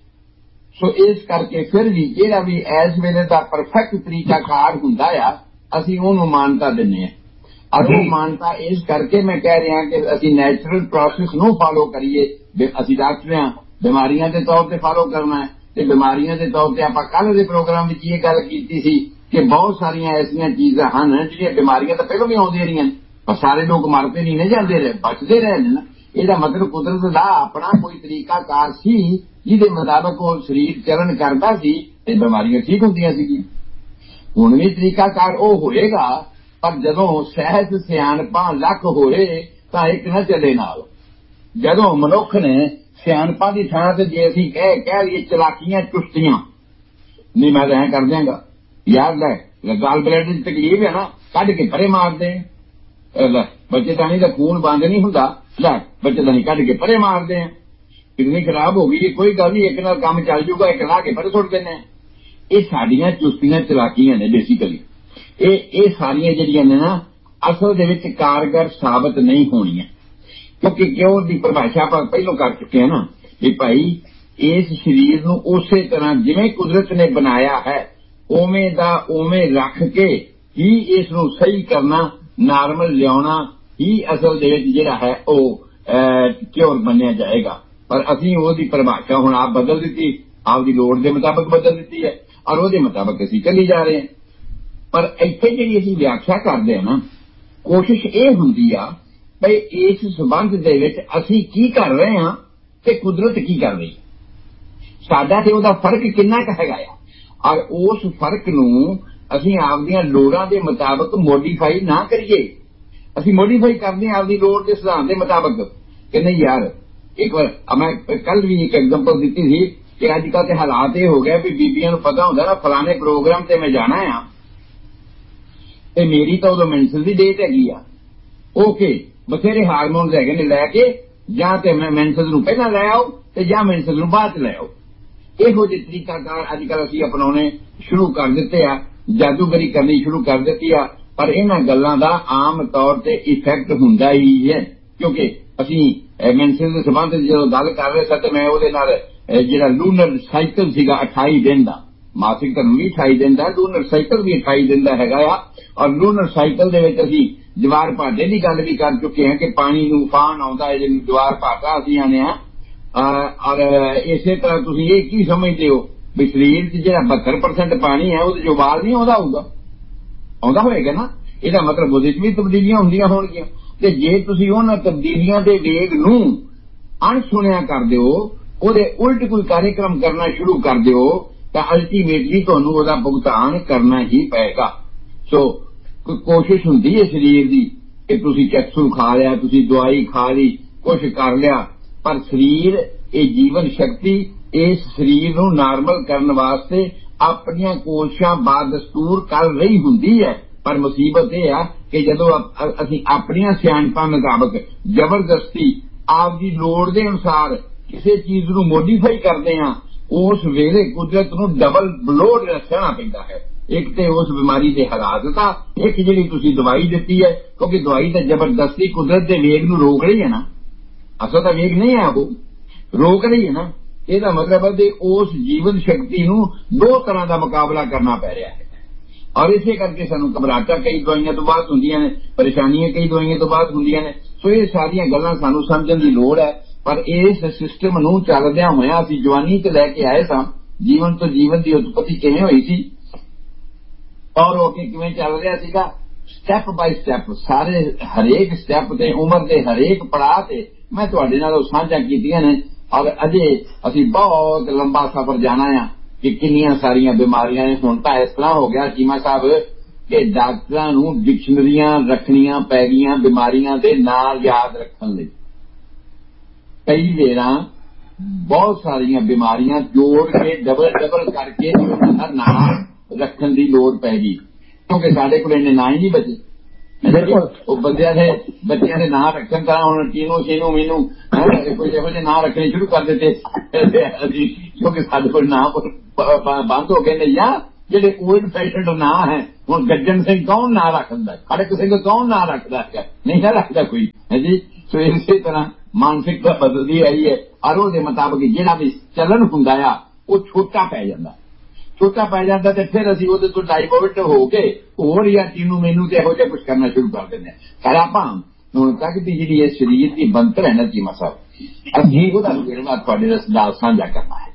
Speaker 3: ਸੋ ਇਸ ਕਰਕੇ ਫਿਰ ਵੀ ਜਿਹੜਾ ਵੀ ਇਸ ਵੇਲੇ ਦਾ ਪਰਫੈਕਟ ਤਰੀਕਾਕਾਰ ਹੁੰਦਾ ਆ, ਅਸੀਂ ਉਹਨੂੰ ਮਾਨਤਾ ਦਿੰਦੇ ਹਾਂ। ਔਰ ਉਹ ਮਾਨਤਾ ਇਸ ਕਰਕੇ ਮੈਂ ਕਹਿ ਰਿਹਾ ਕਿ ਅਸੀਂ ਨੈਚੁਰਲ ਪ੍ਰੋਸੈਸ ਨੂੰ ਫਾਲੋ ਕਰੀਏ। ਅਸੀਂ ਡਾਕਟਰ ਹਾਂ, ਬਿਮਾਰੀਆਂ ਦੇ ਤੌਰ ਤੇ ਫਾਲੋ ਕਰਨਾ ਹੈ, ਤੇ ਬਿਮਾਰੀਆਂ ਦੇ ਤੌਰ ਤੇ ਆਪਾਂ ਕੱਲ੍ਹ ਦੇ ਪ੍ਰੋਗਰਾਮ ਵਿੱਚ ਇਹ ਗੱਲ ਕੀਤੀ ਸੀ ਕਿ ਬਹੁਤ ਸਾਰੀਆਂ ਐਸੀਆਂ ਚੀਜ਼ਾਂ ਹਨ ਜਿਹੜੀਆਂ ਬਿਮਾਰੀਆਂ ਤਾਂ ਪਹਿਲਾਂ ਵੀ ਆਉਂਦੀਆਂ ਰਹੀਆਂ, ਪਰ ਸਾਰੇ ਲੋਕ ਮਰਦੇ ਨਹੀਂ ਜਾਂਦੇ ਰਹੇ, ਬਚਦੇ ਰਹੇ ਨੇ ਨਾ। ਇਹਦਾ ਮਤਲਬ ਕੁਦਰਤ ਦਾ ਆਪਣਾ ਕੋਈ ਤਰੀਕਾਕਾਰ ਸੀ ਜਿਹਦੇ ਮੁਤਾਬਕ ਉਹ ਸਰੀਰ ਚਲਨ ਕਰਦਾ ਸੀ ਤੇ ਬਿਮਾਰੀਆਂ ਠੀਕ ਹੁੰਦੀਆਂ ਸੀਗੀਆਂ। ਹੁਣ ਵੀ ਤਰੀਕਾਕਾਰ ਉਹ ਹੋਏਗਾ, ਪਰ ਜਦੋਂ ਸਹਿਜ ਸਿਆਣਪਾਂ ਲੱਖ ਹੋਏ ਤਾਂ ਇੱਕ ਨਾ ਚੱਲੇ ਨਾਲ। ਜਦੋਂ ਮਨੁੱਖ ਨੇ ਸਿਆਣਪਾਂ ਦੀ ਥਾਂ ਤੇ ਜੇ ਅਸੀਂ ਕਹਿ ਲਈਏ ਚਲਾਕੀਆਂ ਚੁਸਤੀਆਂ, ਨਹੀਂ ਮੈਂ ਤਾਂ ਐਂ ਕਰ ਦਿਆਂਗਾ, ਯਾਰ ਲੈ ਗਾਲ ਬਲੈਡ ਦੀ ਤਕਲੀਫ ਹੈ ਨਾ, ਕੱਢ ਕੇ ਪਰੇ ਮਾਰਦੇ, ਲੈ ਬੱਚੇਦਾਨੀ ਦਾ ਖੂਨ ਬੰਦ ਨਹੀਂ ਹੁੰਦਾ, ਲੈ ਬੱਚੇਦਾਨੀ ਕੱਢ ਕੇ ਪਰੇ ਮਾਰਦੇ ਆ, ਕਿਡਨੀ ਖਰਾਬ ਹੋ ਗਈ, ਕੋਈ ਗੱਲ ਨਹੀਂ, ਇੱਕ ਨਾਲ ਕੰਮ ਚੱਲ ਜੂਗਾ, ਇੱਕ ਲਾ ਕੇ ਪਰੇ ਸੁੱਟ ਦਿੰਦੇ। ਇਹ ਸਾਡੀਆਂ ਚੁਸਤੀਆਂ ਚਲਾਕੀਆਂ ਨੇ ਬੇਸਿਕਲੀ। ਇਹ ਸਾਰੀਆਂ ਜਿਹੜੀਆਂ ਨੇ ਨਾ ਅਸਲ ਦੇ ਵਿੱਚ ਕਾਰਗਰ ਸਾਬਤ ਨਹੀਂ ਹੋਣੀਆਂ, ਕਿਉਂਕਿ ਕਿਉਂ ਦੀ ਪਰਿਭਾਸ਼ਾ ਆਪਾਂ ਪਹਿਲਾਂ ਕਰ ਚੁੱਕੇ ਹਾਂ ਨਾ ਵੀ ਭਾਈ ਇਸ ਸਰੀਰ ਨੂੰ ਉਸੇ ਤਰ੍ਹਾਂ ਜਿਵੇਂ ਕੁਦਰਤ ਨੇ ਬਣਾਇਆ ਹੈ ਉਵੇਂ ਦਾ ਉਵੇਂ ਰੱਖ ਕੇ ਹੀ ਇਸ ਨੂੰ ਸਹੀ ਕਰਨਾ, ਨਾਰਮਲ ਲਿਆਉਣਾ ਹੀ ਅਸਲ ਦੇ ਵਿੱਚ ਜਿਹੜਾ ਹੈ ਉਹ ਕਿਉਰ ਮੰਨਿਆ ਜਾਏਗਾ। ਪਰ ਅਸੀਂ ਉਹਦੀ ਪਰਿਭਾਸ਼ਾ ਹੁਣ ਆਪ ਬਦਲ ਦਿੱਤੀ, ਆਪਦੀ ਲੋੜ ਦੇ ਮੁਤਾਬਕ ਬਦਲ ਦਿੱਤੀ ਹੈ, ਔਰ ਉਹਦੇ ਮੁਤਾਬਕ ਅਸੀਂ ਚੱਲੀ ਜਾ ਰਹੇ ਹਾਂ। ਪਰ ਇੱਥੇ ਜਿਹੜੀ ਅਸੀਂ ਵਿਆਖਿਆ ਕਰਦੇ ਹਾਂ ਨਾ, ਕੋਸ਼ਿਸ਼ ਇਹ ਹੁੰਦੀ ਆ ਬਈ ਇਸ ਸੰਬੰਧ ਦੇ ਵਿੱਚ ਅਸੀਂ ਕੀ ਕਰ ਰਹੇ ਹਾਂ ਤੇ ਕੁਦਰਤ ਕੀ ਕਰ ਰਹੀ, ਸਾਡਾ ਤੇ ਉਹਦਾ ਫਰਕ ਕਿੰਨਾ ਕੁ ਹੈਗਾ ਆ, ਔਰ ਉਸ ਫਰਕ ਨੂੰ ਅਸੀਂ ਆਪਦੀਆਂ ਲੋੜਾਂ ਦੇ ਮੁਤਾਬਕ ਮੋਡੀਫਾਈ ਨਾ ਕਰੀਏ। ਅਸੀਂ ਮੋਡੀਫਾਈ ਕਰਦੇ ਹਾਂ ਆਪਦੀ ਲੋੜ ਦੇ ਸਿਧਾਂਤ ਦੇ ਮੁਤਾਬਕ ਕਿ ਨਹੀਂ ਯਾਰ। ਇੱਕ ਵਾਰ ਮੈਂ ਕੱਲ ਵੀ ਇੱਕ ਐਗਜ਼ਾਮਪਲ ਦਿੱਤੀ ਸੀ ਕਿ ਅੱਜ ਕੱਲ੍ਹ ਤੇ ਹਾਲਾਤ ਇਹ ਹੋ ਗਿਆ ਵੀ ਬੀਬੀਆਂ ਨੂੰ ਪਤਾ ਹੁੰਦਾ ਨਾ ਫਲਾਣੇ ਪ੍ਰੋਗਰਾਮ ਤੇ ਮੈਂ ਜਾਣਾ ਆ ਤੇ ਮੇਰੀ ਤਾਂ ਉਦੋਂ ਮੈਂਸਲ ਦੀ ਡੇਟ ਹੈਗੀ ਆ, ਓਕੇ ਬਥੇਰੇ ਹਾਰਮੋਨਸ ਹੈਗੇ ਨੇ, ਲੈ ਕੇ ਜਾਂ ਤੇ ਮੈਂ ਮੈਂਸਲ ਨੂੰ ਪਹਿਲਾਂ ਲੈ ਆਓ ਤੇ ਜਾਂ ਮੈਂਸਲ ਨੂੰ ਬਾਅਦ ਚ ਲੈ ਆਓ। ਇਹੋ ਜਿਹੇ ਤਰੀਕਾਕਾਰ ਅੱਜ ਕੱਲ੍ਹ ਅਸੀਂ ਅਪਣਾਉਣੇ ਸ਼ੁਰੂ ਕਰ ਦਿੱਤੇ ਆ, ਜਾਦੂਗਰੀ ਕਰਨੀ ਸ਼ੁਰੂ ਕਰ ਦਿੱਤੀ ਆ। ਪਰ ਇਹਨਾਂ ਗੱਲਾਂ ਦਾ ਆਮ ਤੌਰ ਤੇ ਇਫੈਕਟ ਹੁੰਦਾ ਹੀ ਹੈ, ਕਿਉਂਕਿ ਅਸੀਂ ਮੈਂਸਲ ਦੇ ਸੰਬੰਧ ਜਦੋਂ ਗੱਲ ਕਰ ਰਹੇ ਸਾਂ ਤੇ ਮੈਂ ਉਹਦੇ ਨਾਲ ਜਿਹੜਾ ਲੂਨਰ ਸਾਈਕਲ ਸੀਗਾ 28 ਦਿਨ ਦਾ, ਮਾਸਿਕ ਧਰਮ ਵੀ 28 ਦਿਨ ਦਾ, ਲੂਨਰ ਸਾਈਕਲ ਵੀ 28 ਦਿਨ ਦਾ ਹੈਗਾ ਆ। ਔਰ ਲੂਨਰ ਸਾਈਕਲ ਦੇ ਵਿੱਚ ਅਸੀਂ ਜਵਾਰ ਭਾਟੇ ਦੀ ਗੱਲ ਵੀ ਕਰ ਚੁੱਕੇ ਹਾਂ ਕਿ ਪਾਣੀ ਨੂੰ ਉਫਾਨ ਆਉਂਦਾ ਹੈ, ਜਿਹਨੂੰ ਜਵਾਰ ਭਾਟਾ ਅਸੀਂ ਆਨੇ ਹਾਂ। ਔਰ ਇਸੇ ਤਰ੍ਹਾਂ ਤੁਸੀਂ ਇਹ ਕੀ ਸਮਝਦੇ ਹੋ ਵੀ ਸਰੀਰ 'ਚ ਜਿਹੜਾ 72% ਪਾਣੀ ਹੈ ਉਹਦੇ 'ਚ ਉਬਾਲ ਨਹੀਂ ਆਉਂਦਾ ਹੋਊਗਾ, ਆਉਂਦਾ ਹੋਏਗਾ ਨਾ। ਇਹਦਾ ਮਤਲਬ ਉਹਦੇ 'ਚ ਵੀ ਤਬਦੀਲੀਆਂ ਹੁੰਦੀਆਂ ਹੋਣਗੀਆਂ, ਤੇ ਜੇ ਤੁਸੀਂ ਉਹਨਾਂ ਤਬਦੀਲੀਆਂ ਦੇ ਵੇਗ ਨੂੰ ਅਣਸੁਣਿਆ ਕਰ ਦਿਓ, ਉਹਦੇ ਉਲਟ ਕੋਈ ਕਾਰਜਕ੍ਰਮ ਕਰਨਾ ਸ਼ੁਰੂ ਕਰ ਦਿਓ, ਤਾਂ ਅਲਟੀਮੇਟਲੀ ਤੁਹਾਨੂੰ ਉਹਦਾ ਭੁਗਤਾਨ ਕਰਨਾ ਹੀ ਪਏਗਾ। ਸੋ ਕੋਸ਼ਿਸ਼ ਹੁੰਦੀ ਹੈ ਸਰੀਰ ਦੀ ਕਿ ਤੁਸੀਂ ਕੈਪਸੂਲ ਖਾ ਲਿਆ, ਤੁਸੀਂ ਦਵਾਈ ਖਾ ਲਈ, ਕੁਛ ਕਰ ਲਿਆ, ਪਰ ਸਰੀਰ ਇਹ ਜੀਵਨ ਸ਼ਕਤੀ ਇਸ ਸਰੀਰ ਨੂੰ ਨਾਰਮਲ ਕਰਨ ਵਾਸਤੇ ਆਪਣੀਆਂ ਕੋਸ਼ਿਸ਼ਾਂ ਬਾਦਸਤੂਰ ਕਰ ਰਹੀ ਹੁੰਦੀ ਹੈ। ਪਰ ਮੁਸੀਬਤ ਇਹ ਆ ਕਿ ਜਦੋਂ ਅਸੀਂ ਆਪਣੀਆਂ ਸਿਆਣਪਾਂ ਮੁਤਾਬਕ ਜ਼ਬਰਦਸਤੀ ਆਪਦੀ ਲੋੜ ਦੇ ਅਨੁਸਾਰ ਕਿਸੇ ਚੀਜ਼ ਨੂੰ ਮੋਡੀਫਾਈ ਕਰਦੇ ਹਾਂ, ਉਸ ਵੇਲੇ ਕੁਦਰਤ ਨੂੰ ਡਬਲ ਬਲੋਡ ਸਹਿਣਾ ਪੈਂਦਾ ਹੈ। ਇੱਕ ਤੇ ਉਸ ਬਿਮਾਰੀ ਦੇ ਹਾਲਾਤ ਦਾ, ਇੱਕ ਜਿਹੜੀ ਤੁਸੀਂ ਦਵਾਈ ਦਿੱਤੀ ਹੈ, ਕਿਉਂਕਿ ਦਵਾਈ ਤਾਂ ਜ਼ਬਰਦਸਤੀ ਕੁਦਰਤ ਦੇ ਵੇਗ ਨੂੰ ਰੋਕ ਰਹੀ ਹੈ ਨਾ, ਅਸਲ ਦਾ ਵੇਗ ਨਹੀਂ ਹੈ, ਉਹ ਰੋਕ ਰਹੀ ਹੈ ਨਾ। ਇਹਦਾ ਮਤਲਬ ਹੈ ਕਿ ਉਸ ਜੀਵਨ ਸ਼ਕਤੀ ਨੂੰ ਦੋ ਤਰ੍ਹਾਂ ਦਾ ਮੁਕਾਬਲਾ ਕਰਨਾ ਪੈ ਰਿਹਾ ਹੈ, ਔਰ ਇਸੇ ਕਰਕੇ ਸਾਨੂੰ ਘਬਰਾਹਟਾਂ ਕਈ ਦਵਾਈਆਂ ਤੋਂ ਬਾਅਦ ਹੁੰਦੀਆਂ ਨੇ, ਪਰੇਸ਼ਾਨੀਆਂ ਕਈ ਦਵਾਈਆਂ ਤੋਂ ਬਾਅਦ ਹੁੰਦੀਆਂ ਨੇ। ਸੋ ਇਹ ਸਾਰੀਆਂ ਗੱਲਾਂ ਸਾਨੂੰ ਸਮਝਣ ਦੀ ਲੋੜ ਹੈ। ਪਰ ਇਸ ਸਿਸਟਮ ਨੂੰ ਚੱਲਦਿਆਂ ਹੋਇਆਂ ਅਸੀਂ ਜਵਾਨੀ ਤੇ ਲੈ ਕੇ ਆਏ ਸਾਂ, ਜੀਵਨ ਤੋਂ ਜੀਵਨ ਦੀ ਉਤਪਤੀ ਕਿਵੇਂ ਹੋਈ ਸੀ ਔਰ ਉਹ ਕਿਵੇਂ ਚੱਲ ਰਿਹਾ ਸੀਗਾ, ਸਟੈਪ ਬਾਈ ਸਟੈਪ, ਸਾਰੇ ਹਰੇਕ ਸਟੈਪ ਤੇ ਉਮਰ ਦੇ ਹਰੇਕ ਪੜਾਅ ਤੇ ਮੈਂ ਤੁਹਾਡੇ ਨਾਲ ਉਹ ਸਾਂਝਾ ਕੀਤੀਆਂ ਨੇ। ਔਰ ਅਜੇ ਅਸੀਂ ਬਹੁਤ ਲੰਬਾ ਸਫ਼ਰ ਜਾਣਾ ਆ ਕਿ ਕਿੰਨੀਆਂ ਸਾਰੀਆਂ ਬਿਮਾਰੀਆਂ ਨੇ। ਹੁਣ ਤਾਂ ਇਸ ਤਰ੍ਹਾਂ ਹੋ ਗਿਆ ਚੀਮਾ ਸਾਹਿਬ ਕਿ ਡਾਕਟਰਾਂ ਨੂੰ ਡਿਕਸ਼ਨਰੀਆਂ ਰੱਖਣੀਆਂ ਪੈ ਗਈਆਂ ਬਿਮਾਰੀਆਂ ਦੇ ਨਾਂ ਯਾਦ ਰੱਖਣ ਲਈ। ਕਈ ਵੇਰਾਂ ਬਹੁਤ ਸਾਰੀਆਂ ਬਿਮਾਰੀਆਂ ਜੋੜ ਕੇ ਡਬਲ ਕਰਕੇ ਨਾਂ ਰੱਖਣ ਦੀ ਲੋੜ ਪੈ ਗਈ, ਕਿਉਂਕਿ ਸਾਡੇ ਕੋਲ ਇੰਨੇ ਨਾਂ ਹੀ ਨਹੀਂ ਬਚੇ। ਉਹ ਬੱਚਿਆਂ ਦੇ ਨਾਂ ਰੱਖਣ ਤਰ੍ਹਾਂ ਹੁਣ ਚੀਨੂ ਸ਼ੀਨੂ ਮੀਨੂ ਕੋਈ ਇਹੋ ਜਿਹੇ ਨਾਂ ਰੱਖਣੇ ਸ਼ੁਰੂ ਕਰ ਦਿੱਤੇ ਅਸੀਂ, ਕਿਉਂਕਿ ਸਾਡੇ ਕੋਲ ਨਾਂ ਬੰਦ ਹੋ ਗਏ ਨੇ ਜਾਂ ਜਿਹੜੇ ओल्ड फैशनड ਨਾਂ है। ਹੁਣ ਗੱਜਣ ਸਿੰਘ ਕੌਣ ਨਾਂ ਰੱਖਦਾ, ਖੜਕ ਸਿੰਘ ਕੌਣ ਨਾਂ ਰੱਖਦਾ ਹੈ, ਨਹੀਂ ਨਾ ਰੱਖਦਾ ਕੋਈ ਹੈ ਜੀ। ਸੋ ਇਸੇ ਤਰ੍ਹਾਂ ਮਾਨਸਿਕਤਾ ਬਦਲਦੀ ਆਈ ਹੈ ਔਰ ਉਹਦੇ ਮੁਤਾਬਕ ਜਿਹੜਾ ਵੀ ਚੱਲਣ ਹੁੰਦਾ ਆ ਉਹ ਛੋਟਾ ਪੈ ਜਾਂਦਾ ਤੇ ਫਿਰ ਅਸੀਂ ਉਹਦੇ ਤੋਂ ਡਾਈਵਰਟ ਹੋ ਕੇ ਹੋਰ ਜਾਂ ਤੀਨੂੰ ਮੈਨੂੰ ਤੇ ਇਹੋ ਜਿਹਾ ਕੁਝ ਕਰਨਾ ਸ਼ੁਰੂ ਕਰ ਦਿੰਦੇ ਹਾਂ। ਪਰ ਆਪਾਂ ਹੁਣ ਤੱਕ ਦੀ ਜਿਹੜੀ ਇਹ ਸਰੀਰ ਦੀ ਬਣਤਰ ਹੈ ਨਾ ਚੀਮਾ ਸਾਹਿਬ, ਅਸੀਂ ਉਹਦਾ ਵੇਰਵਾ ਤੁਹਾਡੇ ਨਾਲ ਸਾਂਝਾ ਕਰਨਾ ਹੈ।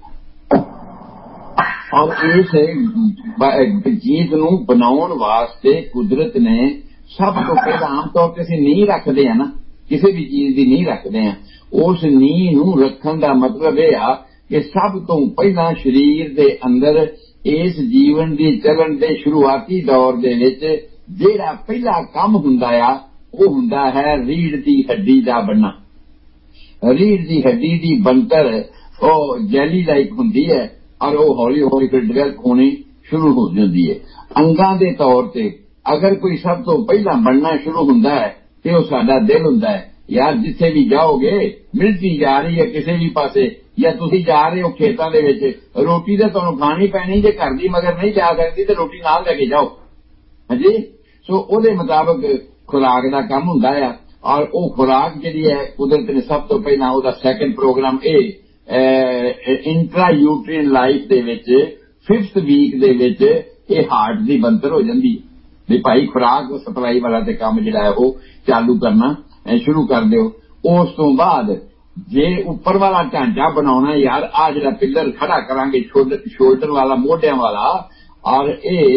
Speaker 3: ਔਰ ਇਸ ਚੀਜ਼ ਨੂੰ ਬਣਾਉਣ ਵਾਸਤੇ ਕੁਦਰਤ ਨੇ ਸਭ ਤੋਂ ਪਹਿਲਾਂ ਆਮ ਤੌਰ ਤੇ ਅਸੀਂ ਨੀਂਹ ਰੱਖਦੇ ਹਾਂ ਨਾ, ਕਿਸੇ ਵੀ ਚੀਜ਼ ਦੀ ਨੀਂਹ ਰੱਖਦੇ ਹਾਂ, ਉਸ ਨੀਂਹ ਨੂੰ ਰੱਖਣ ਦਾ ਮਤਲਬ ਇਹ ਆ ਕਿ ਸਭ ਤੋਂ ਪਹਿਲਾਂ ਸਰੀਰ ਦੇ ਅੰਦਰ ਇਸ ਜੀਵਨ ਦੀ ਚੱਲਣ ਦੇ ਸ਼ੁਰੂਆਤੀ ਦੌਰ ਦੇ ਵਿੱਚ ਜਿਹੜਾ ਪਹਿਲਾ ਕੰਮ ਹੁੰਦਾ ਆ ਉਹ ਹੁੰਦਾ ਹੈ ਰੀੜ੍ਹ ਦੀ ਹੱਡੀ ਦਾ ਬਣਨਾ। ਰੀੜ੍ਹ ਦੀ ਹੱਡੀ ਦੀ ਬਣਤਰ ਉਹ ਜੈਲੀ ਲਾਈਕ ਹੁੰਦੀ ਹੈ ਔਰ ਉਹ ਹੌਲੀ ਹੌਲੀ ਫਿਰ ਡਿਵੈਲਪ ਹੋਣੀ ਸ਼ੁਰੂ ਹੋ ਜਾਂਦੀ ਹੈ। ਅੰਗਾਂ ਦੇ ਤੌਰ ਤੇ ਅਗਰ ਕੋਈ ਸਭ ਤੋਂ ਪਹਿਲਾਂ ਬਣਨਾ ਸ਼ੁਰੂ ਹੁੰਦਾ ਹੈ ਤੇ ਉਹ ਸਾਡਾ ਦਿਲ ਹੁੰਦਾ ਹੈ। ਯਾਰ ਜਿੱਥੇ ਵੀ ਜਾਓਗੇ ਮਿਲਦੀ ਜਾ ਰਹੀ ਹੈ ਕਿਸੇ ਵੀ ਪਾਸੇ, ਜਾਂ ਤੁਸੀਂ ਜਾ ਰਹੇ ਹੋ ਖੇਤਾਂ ਦੇ ਵਿੱਚ, ਰੋਟੀ ਤਾਂ ਤੁਹਾਨੂੰ ਖਾਣੀ ਪੈਣੀ, ਜੇ ਘਰ ਦੀ ਮਗਰ ਨਹੀਂ ਜਾ ਸਕਦੀ ਤੇ ਰੋਟੀ ਨਾਲ ਲੈ ਕੇ ਜਾਓ ਹਾਂਜੀ। ਸੋ ਉਹਦੇ ਮੁਤਾਬਕ ਖੁਰਾਕ ਦਾ ਕੰਮ ਹੁੰਦਾ ਆ ਔਰ ਉਹ ਖੁਰਾਕ ਜਿਹੜੀ ਹੈ ਕੁਦਰਤ ਨੇ ਸਭ ਤੋਂ ਪਹਿਲਾਂ ਉਹਦਾ ਸੈਕੰਡ ਪ੍ਰੋਗਰਾਮ ਇਹ ਇੰਟਰਾ ਯੂਟਰੀਨ ਲਾਈਫ ਦੇ ਵਿੱਚ 5th ਵੀਕ ਦੇ ਵਿੱਚ ਇਹ ਹਾਰਟ ਦੀ ਬਣਤਰ ਹੋ ਜਾਂਦੀ ਹੈ ਵੀ ਭਾਈ ਖੁਰਾਕ ਸਪਲਾਈ ਵਾਲਾ ਤੇ ਕੰਮ ਜਿਹੜਾ ਹੈ ਉਹ ਚਾਲੂ ਕਰਨਾ ਸ਼ੁਰੂ ਕਰ ਦਿਓ। ਉਸ ਤੋਂ ਬਾਅਦ ਜੇ ਉੱਪਰ ਵਾਲਾ ਢਾਂਚਾ ਬਣਾਉਣਾ ਯਾਰ, ਆ ਜਿਹੜਾ ਪਿੱਲਰ ਖੜਾ ਕਰਾਂਗੇ ਸ਼ੋਲਡਰ ਵਾਲਾ, ਮੋਢਿਆਂ ਵਾਲਾ, ਔਰ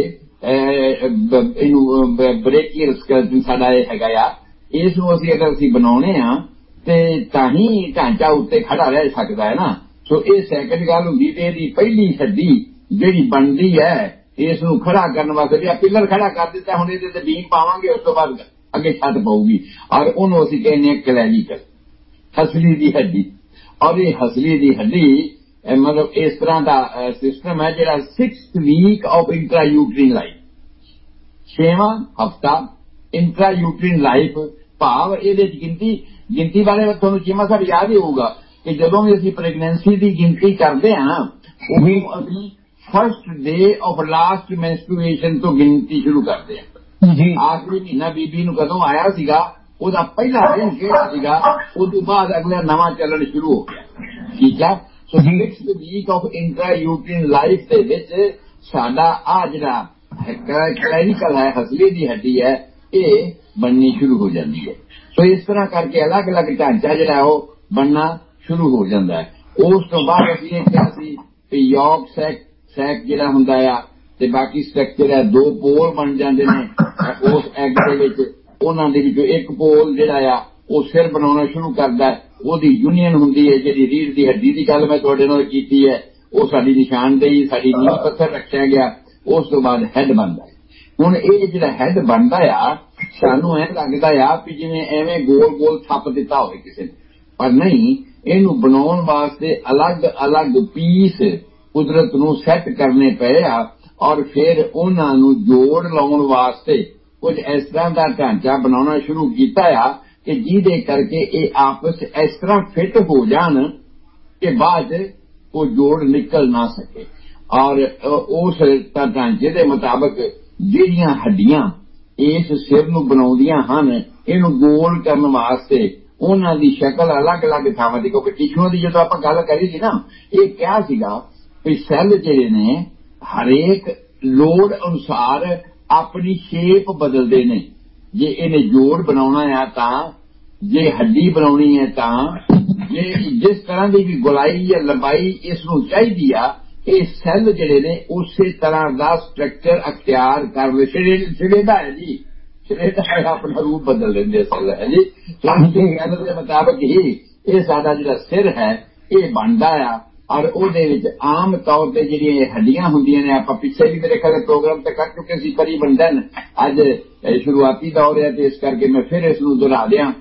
Speaker 3: ਇਹਨੂੰ ਬ੍ਰੇਕੀਅਲ ਸਕੈਲਟਨ ਸਾਡਾ ਇਹ ਹੈਗਾ ਆ, ਇਸ ਨੂੰ ਅਗਰ ਅਸੀਂ ਬਣਾਉਣੇ ਆ ਤੇ ਤਾਂ ਹੀ ਢਾਂਚਾ ਉੱਤੇ ਖੜਾ ਰਹਿ ਸਕਦਾ ਹੈ ਨਾ। ਸੋ ਇਹ ਸੈਕੰਡ ਗੱਲ ਹੁੰਦੀ ਤੇ ਇਹਦੀ ਪਹਿਲੀ ਹੱਡੀ ਜਿਹੜੀ ਬਣਦੀ ਹੈ ਇਸ ਨੂੰ ਖੜਾ ਕਰਨ ਵਾਸਤੇ ਵੀ ਪਿੱਲਰ ਖੜਾ ਕਰ ਦਿੱਤਾ, ਹੁਣ ਇਹਦੇ ਤੇ ਬੀਮ ਪਾਵਾਂਗੇ, ਉਸ ਤੋਂ ਬਾਅਦ ਅੱਗੇ ਛੱਤ ਪਊਗੀ ਔਰ ਉਹਨੂੰ ਅਸੀਂ ਕਹਿੰਦੇ ਹਾਂ ਕਲੈਵੀਕਲ, ਹਸਲੀ ਦੀ ਹੱਡੀ। ਔਰ ਇਹ ਹਸਲੀ ਦੀ ਹੱਡੀ ਮਤਲਬ ਇਸ ਤਰ੍ਹਾਂ ਦਾ ਸਿਸਟਮ ਹੈ ਜਿਹੜਾ 6th week of intra ਯੂਟਰੀਨ life, 6ਵਾਂ ਹਫਤਾ ਇੰਟਰਾ ਯੂਟਰੀਨ ਲਾਈਫ, ਭਾਵ ਇਹਦੇ ਚ ਗਿਣਤੀ ਬਾਰੇ ਤੁਹਾਨੂੰ ਚੀਮਾ ਸਾਹਿਬ ਯਾਦ ਹੀ ਹੋਊਗਾ ਕਿ ਜਦੋਂ ਵੀ ਅਸੀਂ ਪ੍ਰੈਗਨੈਂਸੀ ਦੀ ਗਿਣਤੀ ਕਰਦੇ ਹਾਂ ਉਹ ਵੀ ਅਸੀਂ ਫਸਟ ਡੇ ਆਫ ਲਾਸਟ ਮੈਂਸਟਰੂਏਸ਼ਨ ਤੋਂ ਗਿਣਤੀ ਸ਼ੁਰੂ ਕਰਦੇ ਹਾਂ ਜੀ। ਆਖਰੀ ਮਹੀਨਾ ਬੀਬੀ ਨੂੰ ਕਦੋਂ ਆਇਆ ਸੀਗਾ ਉਹਦਾ ਪਹਿਲਾ ਦਿਨ ਕਿਹੜਾ ਸੀਗਾ, ਉਸ ਤੋਂ ਬਾਅਦ ਅਗਲਾ ਨਵਾਂ ਚੱਲਣ ਸ਼ੁਰੂ ਹੋ ਗਿਆ, ਠੀਕ ਹੈ। ਸੋ 6th week of intra ਯੂਟਰੀਨ life ਦੇ ਵਿੱਚ ਸਾਡਾ ਆ ਜਿਹੜਾ ਕਲੈਵੀਕਲ ਹੈ, ਹਸਲੀ ਦੀ ਹੱਡੀ ਹੈ, ਇਹ ਬਣਨੀ ਸ਼ੁਰੂ ਹੋ ਜਾਂਦੀ ਹੈ। ਸੋ ਇਸ ਤਰ੍ਹਾਂ ਕਰਕੇ ਅਲੱਗ-ਅਲੱਗ ਢਾਂਚਾ ਜਿਹੜਾ ਉਹ ਬਣਨਾ ਸ਼ੁਰੂ ਹੋ ਜਾਂਦਾ ਹੈ। ਉਸ ਤੋਂ ਬਾਅਦ ਅਸੀਂ ਇਹ ਕਿਹਾ ਸੀ ਕਿ ਯੋਗ ਸੈਕ ਜਿਹੜਾ ਹੁੰਦਾ ਆ ਤੇ ਬਾਕੀ ਸਟਰਕਚਰ ਹੈ, 2 ਪੋਲ ਬਣ ਜਾਂਦੇ ਨੇ ਉਸ ਐਗ ਦੇ ਵਿੱਚ। ਉਹਨਾਂ ਦੇ ਵਿੱਚੋਂ ਇੱਕ ਪੋਲ ਜਿਹੜਾ ਆ ਉਹ ਸਿਰ ਬਣਾਉਣਾ ਸ਼ੁਰੂ ਕਰਦਾ, ਉਹਦੀ ਯੂਨੀਅਨ ਹੁੰਦੀ ਹੈ। ਜਿਹੜੀ ਰੀੜ੍ਹ ਦੀ ਹੱਡੀ ਦੀ ਗੱਲ ਮੈਂ ਤੁਹਾਡੇ ਨਾਲ ਕੀਤੀ ਹੈ ਉਹ ਸਾਡੀ ਨਿਸ਼ਾਨਦੇਹੀ, ਸਾਡੀ ਨੀਂਹ ਪੱਥਰ ਰੱਖਿਆ ਗਿਆ। ਉਸ ਤੋਂ ਬਾਅਦ ਹੈਡ ਬਣਦਾ। ਹੁਣ ਇਹ ਜਿਹੜਾ ਹੈਡ ਬਣਦਾ ਆ ਸਾਨੂੰ ਐਂ ਲੱਗਦਾ ਆ ਵੀ ਜਿਵੇਂ ਐਵੇਂ ਗੋਲ ਥੱਪ ਦਿੱਤਾ ਹੋਵੇ ਕਿਸੇ ਨੇ, ਪਰ ਨਹੀਂ, ਇਹਨੂੰ ਬਣਾਉਣ ਵਾਸਤੇ ਅਲੱਗ-ਅਲੱਗ ਪੀਸ ਕੁਦਰਤ ਨੂੰ ਸੈੱਟ ਕਰਨੇ ਪਏ ਆ ਔਰ ਫਿਰ ਉਹਨਾਂ ਨੂੰ ਜੋੜ ਲਾਉਣ ਵਾਸਤੇ ਕੁਝ ਇਸ ਤਰ੍ਹਾਂ ਦਾ ਢਾਂਚਾ ਬਣਾਉਣਾ ਸ਼ੁਰੂ ਕੀਤਾ ਆ ਕਿ ਜਿਹਦੇ ਕਰਕੇ ਇਹ ਆਪਸ ਇਸ ਤਰ੍ਹਾਂ ਫਿੱਟ ਹੋ ਜਾਣ ਕਿ ਬਾਅਦ ਉਹ ਜੋੜ ਨਿਕਲ ਨਾ ਸਕੇ। ਔਰ ਉਸ ਢਾਂਚੇ ਦੇ ਮੁਤਾਬਕ ਜਿਹੜੀਆਂ ਹੱਡੀਆਂ ਇਸ ਸਿਰ ਨੂੰ ਬਣਾਉਂਦੀਆਂ ਹਨ, ਇਹਨੂੰ ਗੋਲ ਕਰਨ ਵਾਸਤੇ ਉਹਨਾਂ ਦੀ ਸ਼ਕਲ ਅਲੱਗ-ਅਲੱਗ ਥਾਵਾਂ ਦੀ, ਕਿਉਂਕਿ ਟਿਸ਼ੂਆਂ ਦੀ ਜਦੋਂ ਆਪਾਂ ਗੱਲ ਕਰੀ ਸੀ ਨਾ, ਇਹ ਕਿਹਾ ਸੀਗਾ ਵੀ ਸੈੱਲ ਜਿਹੜੇ ਨੇ ਹਰੇਕ ਲੋੜ ਅਨੁਸਾਰ ਆਪਣੀ ਸ਼ੇਪ ਬਦਲਦੇ ਨੇ। ਜੇ ਇਹਨੇ ਜੋੜ ਬਣਾਉਣਾ ਆ ਤਾਂ, ਜੇ ਹੱਡੀ ਬਣਾਉਣੀ ਹੈ ਤਾਂ, ਜੇ ਜਿਸ ਤਰ੍ਹਾਂ ਦੀ ਵੀ ਗੁਲਾਈ ਜਾਂ ਲੰਬਾਈ ਇਸ ਨੂੰ ਚਾਹੀਦੀ ਆ, ਇਹ ਸੈੱਲ ਜਿਹੜੇ ਨੇ ਉਸੇ ਤਰ੍ਹਾਂ ਦਾ ਸਟਰਕਚਰ ਅਖਤਿਆਰ ਕਰ ਲੈ। ਸ਼ਰੀਦਾ ਹੈ ਜੀ, ਸ਼ਰੀਦਾ ਆਪਣਾ ਰੂਪ ਬਦਲ ਲੈਂਦੇ ਸੈੱਲ ਹੈ ਜੀ। ਗੱਲ ਦੇ ਮੁਤਾਬਕ ਹੀ ਇਹ ਸਾਡਾ ਜਿਹੜਾ ਸਿਰ ਹੈ ਇਹ ਬਣਦਾ ਆ ਔਰ ਉਹਦੇ ਵਿੱਚ ਆਮ ਤੌਰ ਤੇ ਜਿਹੜੀਆਂ ਹੱਡੀਆਂ ਹੁੰਦੀਆਂ ਨੇ, ਆਪਾਂ ਪਿੱਛੇ ਵੀ ਮੇਰੇ ਖਿਆਲ ਪ੍ਰੋਗਰਾਮ ਤੇ ਕਰ ਚੁੱਕੇ ਸੀ ਤਕਰੀਬਨ। ਅੱਜ ਸ਼ੁਰੂਆਤੀ ਦੌਰ ਹੈ ਤੇ ਇਸ ਕਰਕੇ ਮੈਂ ਫਿਰ ਇਸ ਨੂੰ ਦੁਹਰਾ ਦਿਆਂ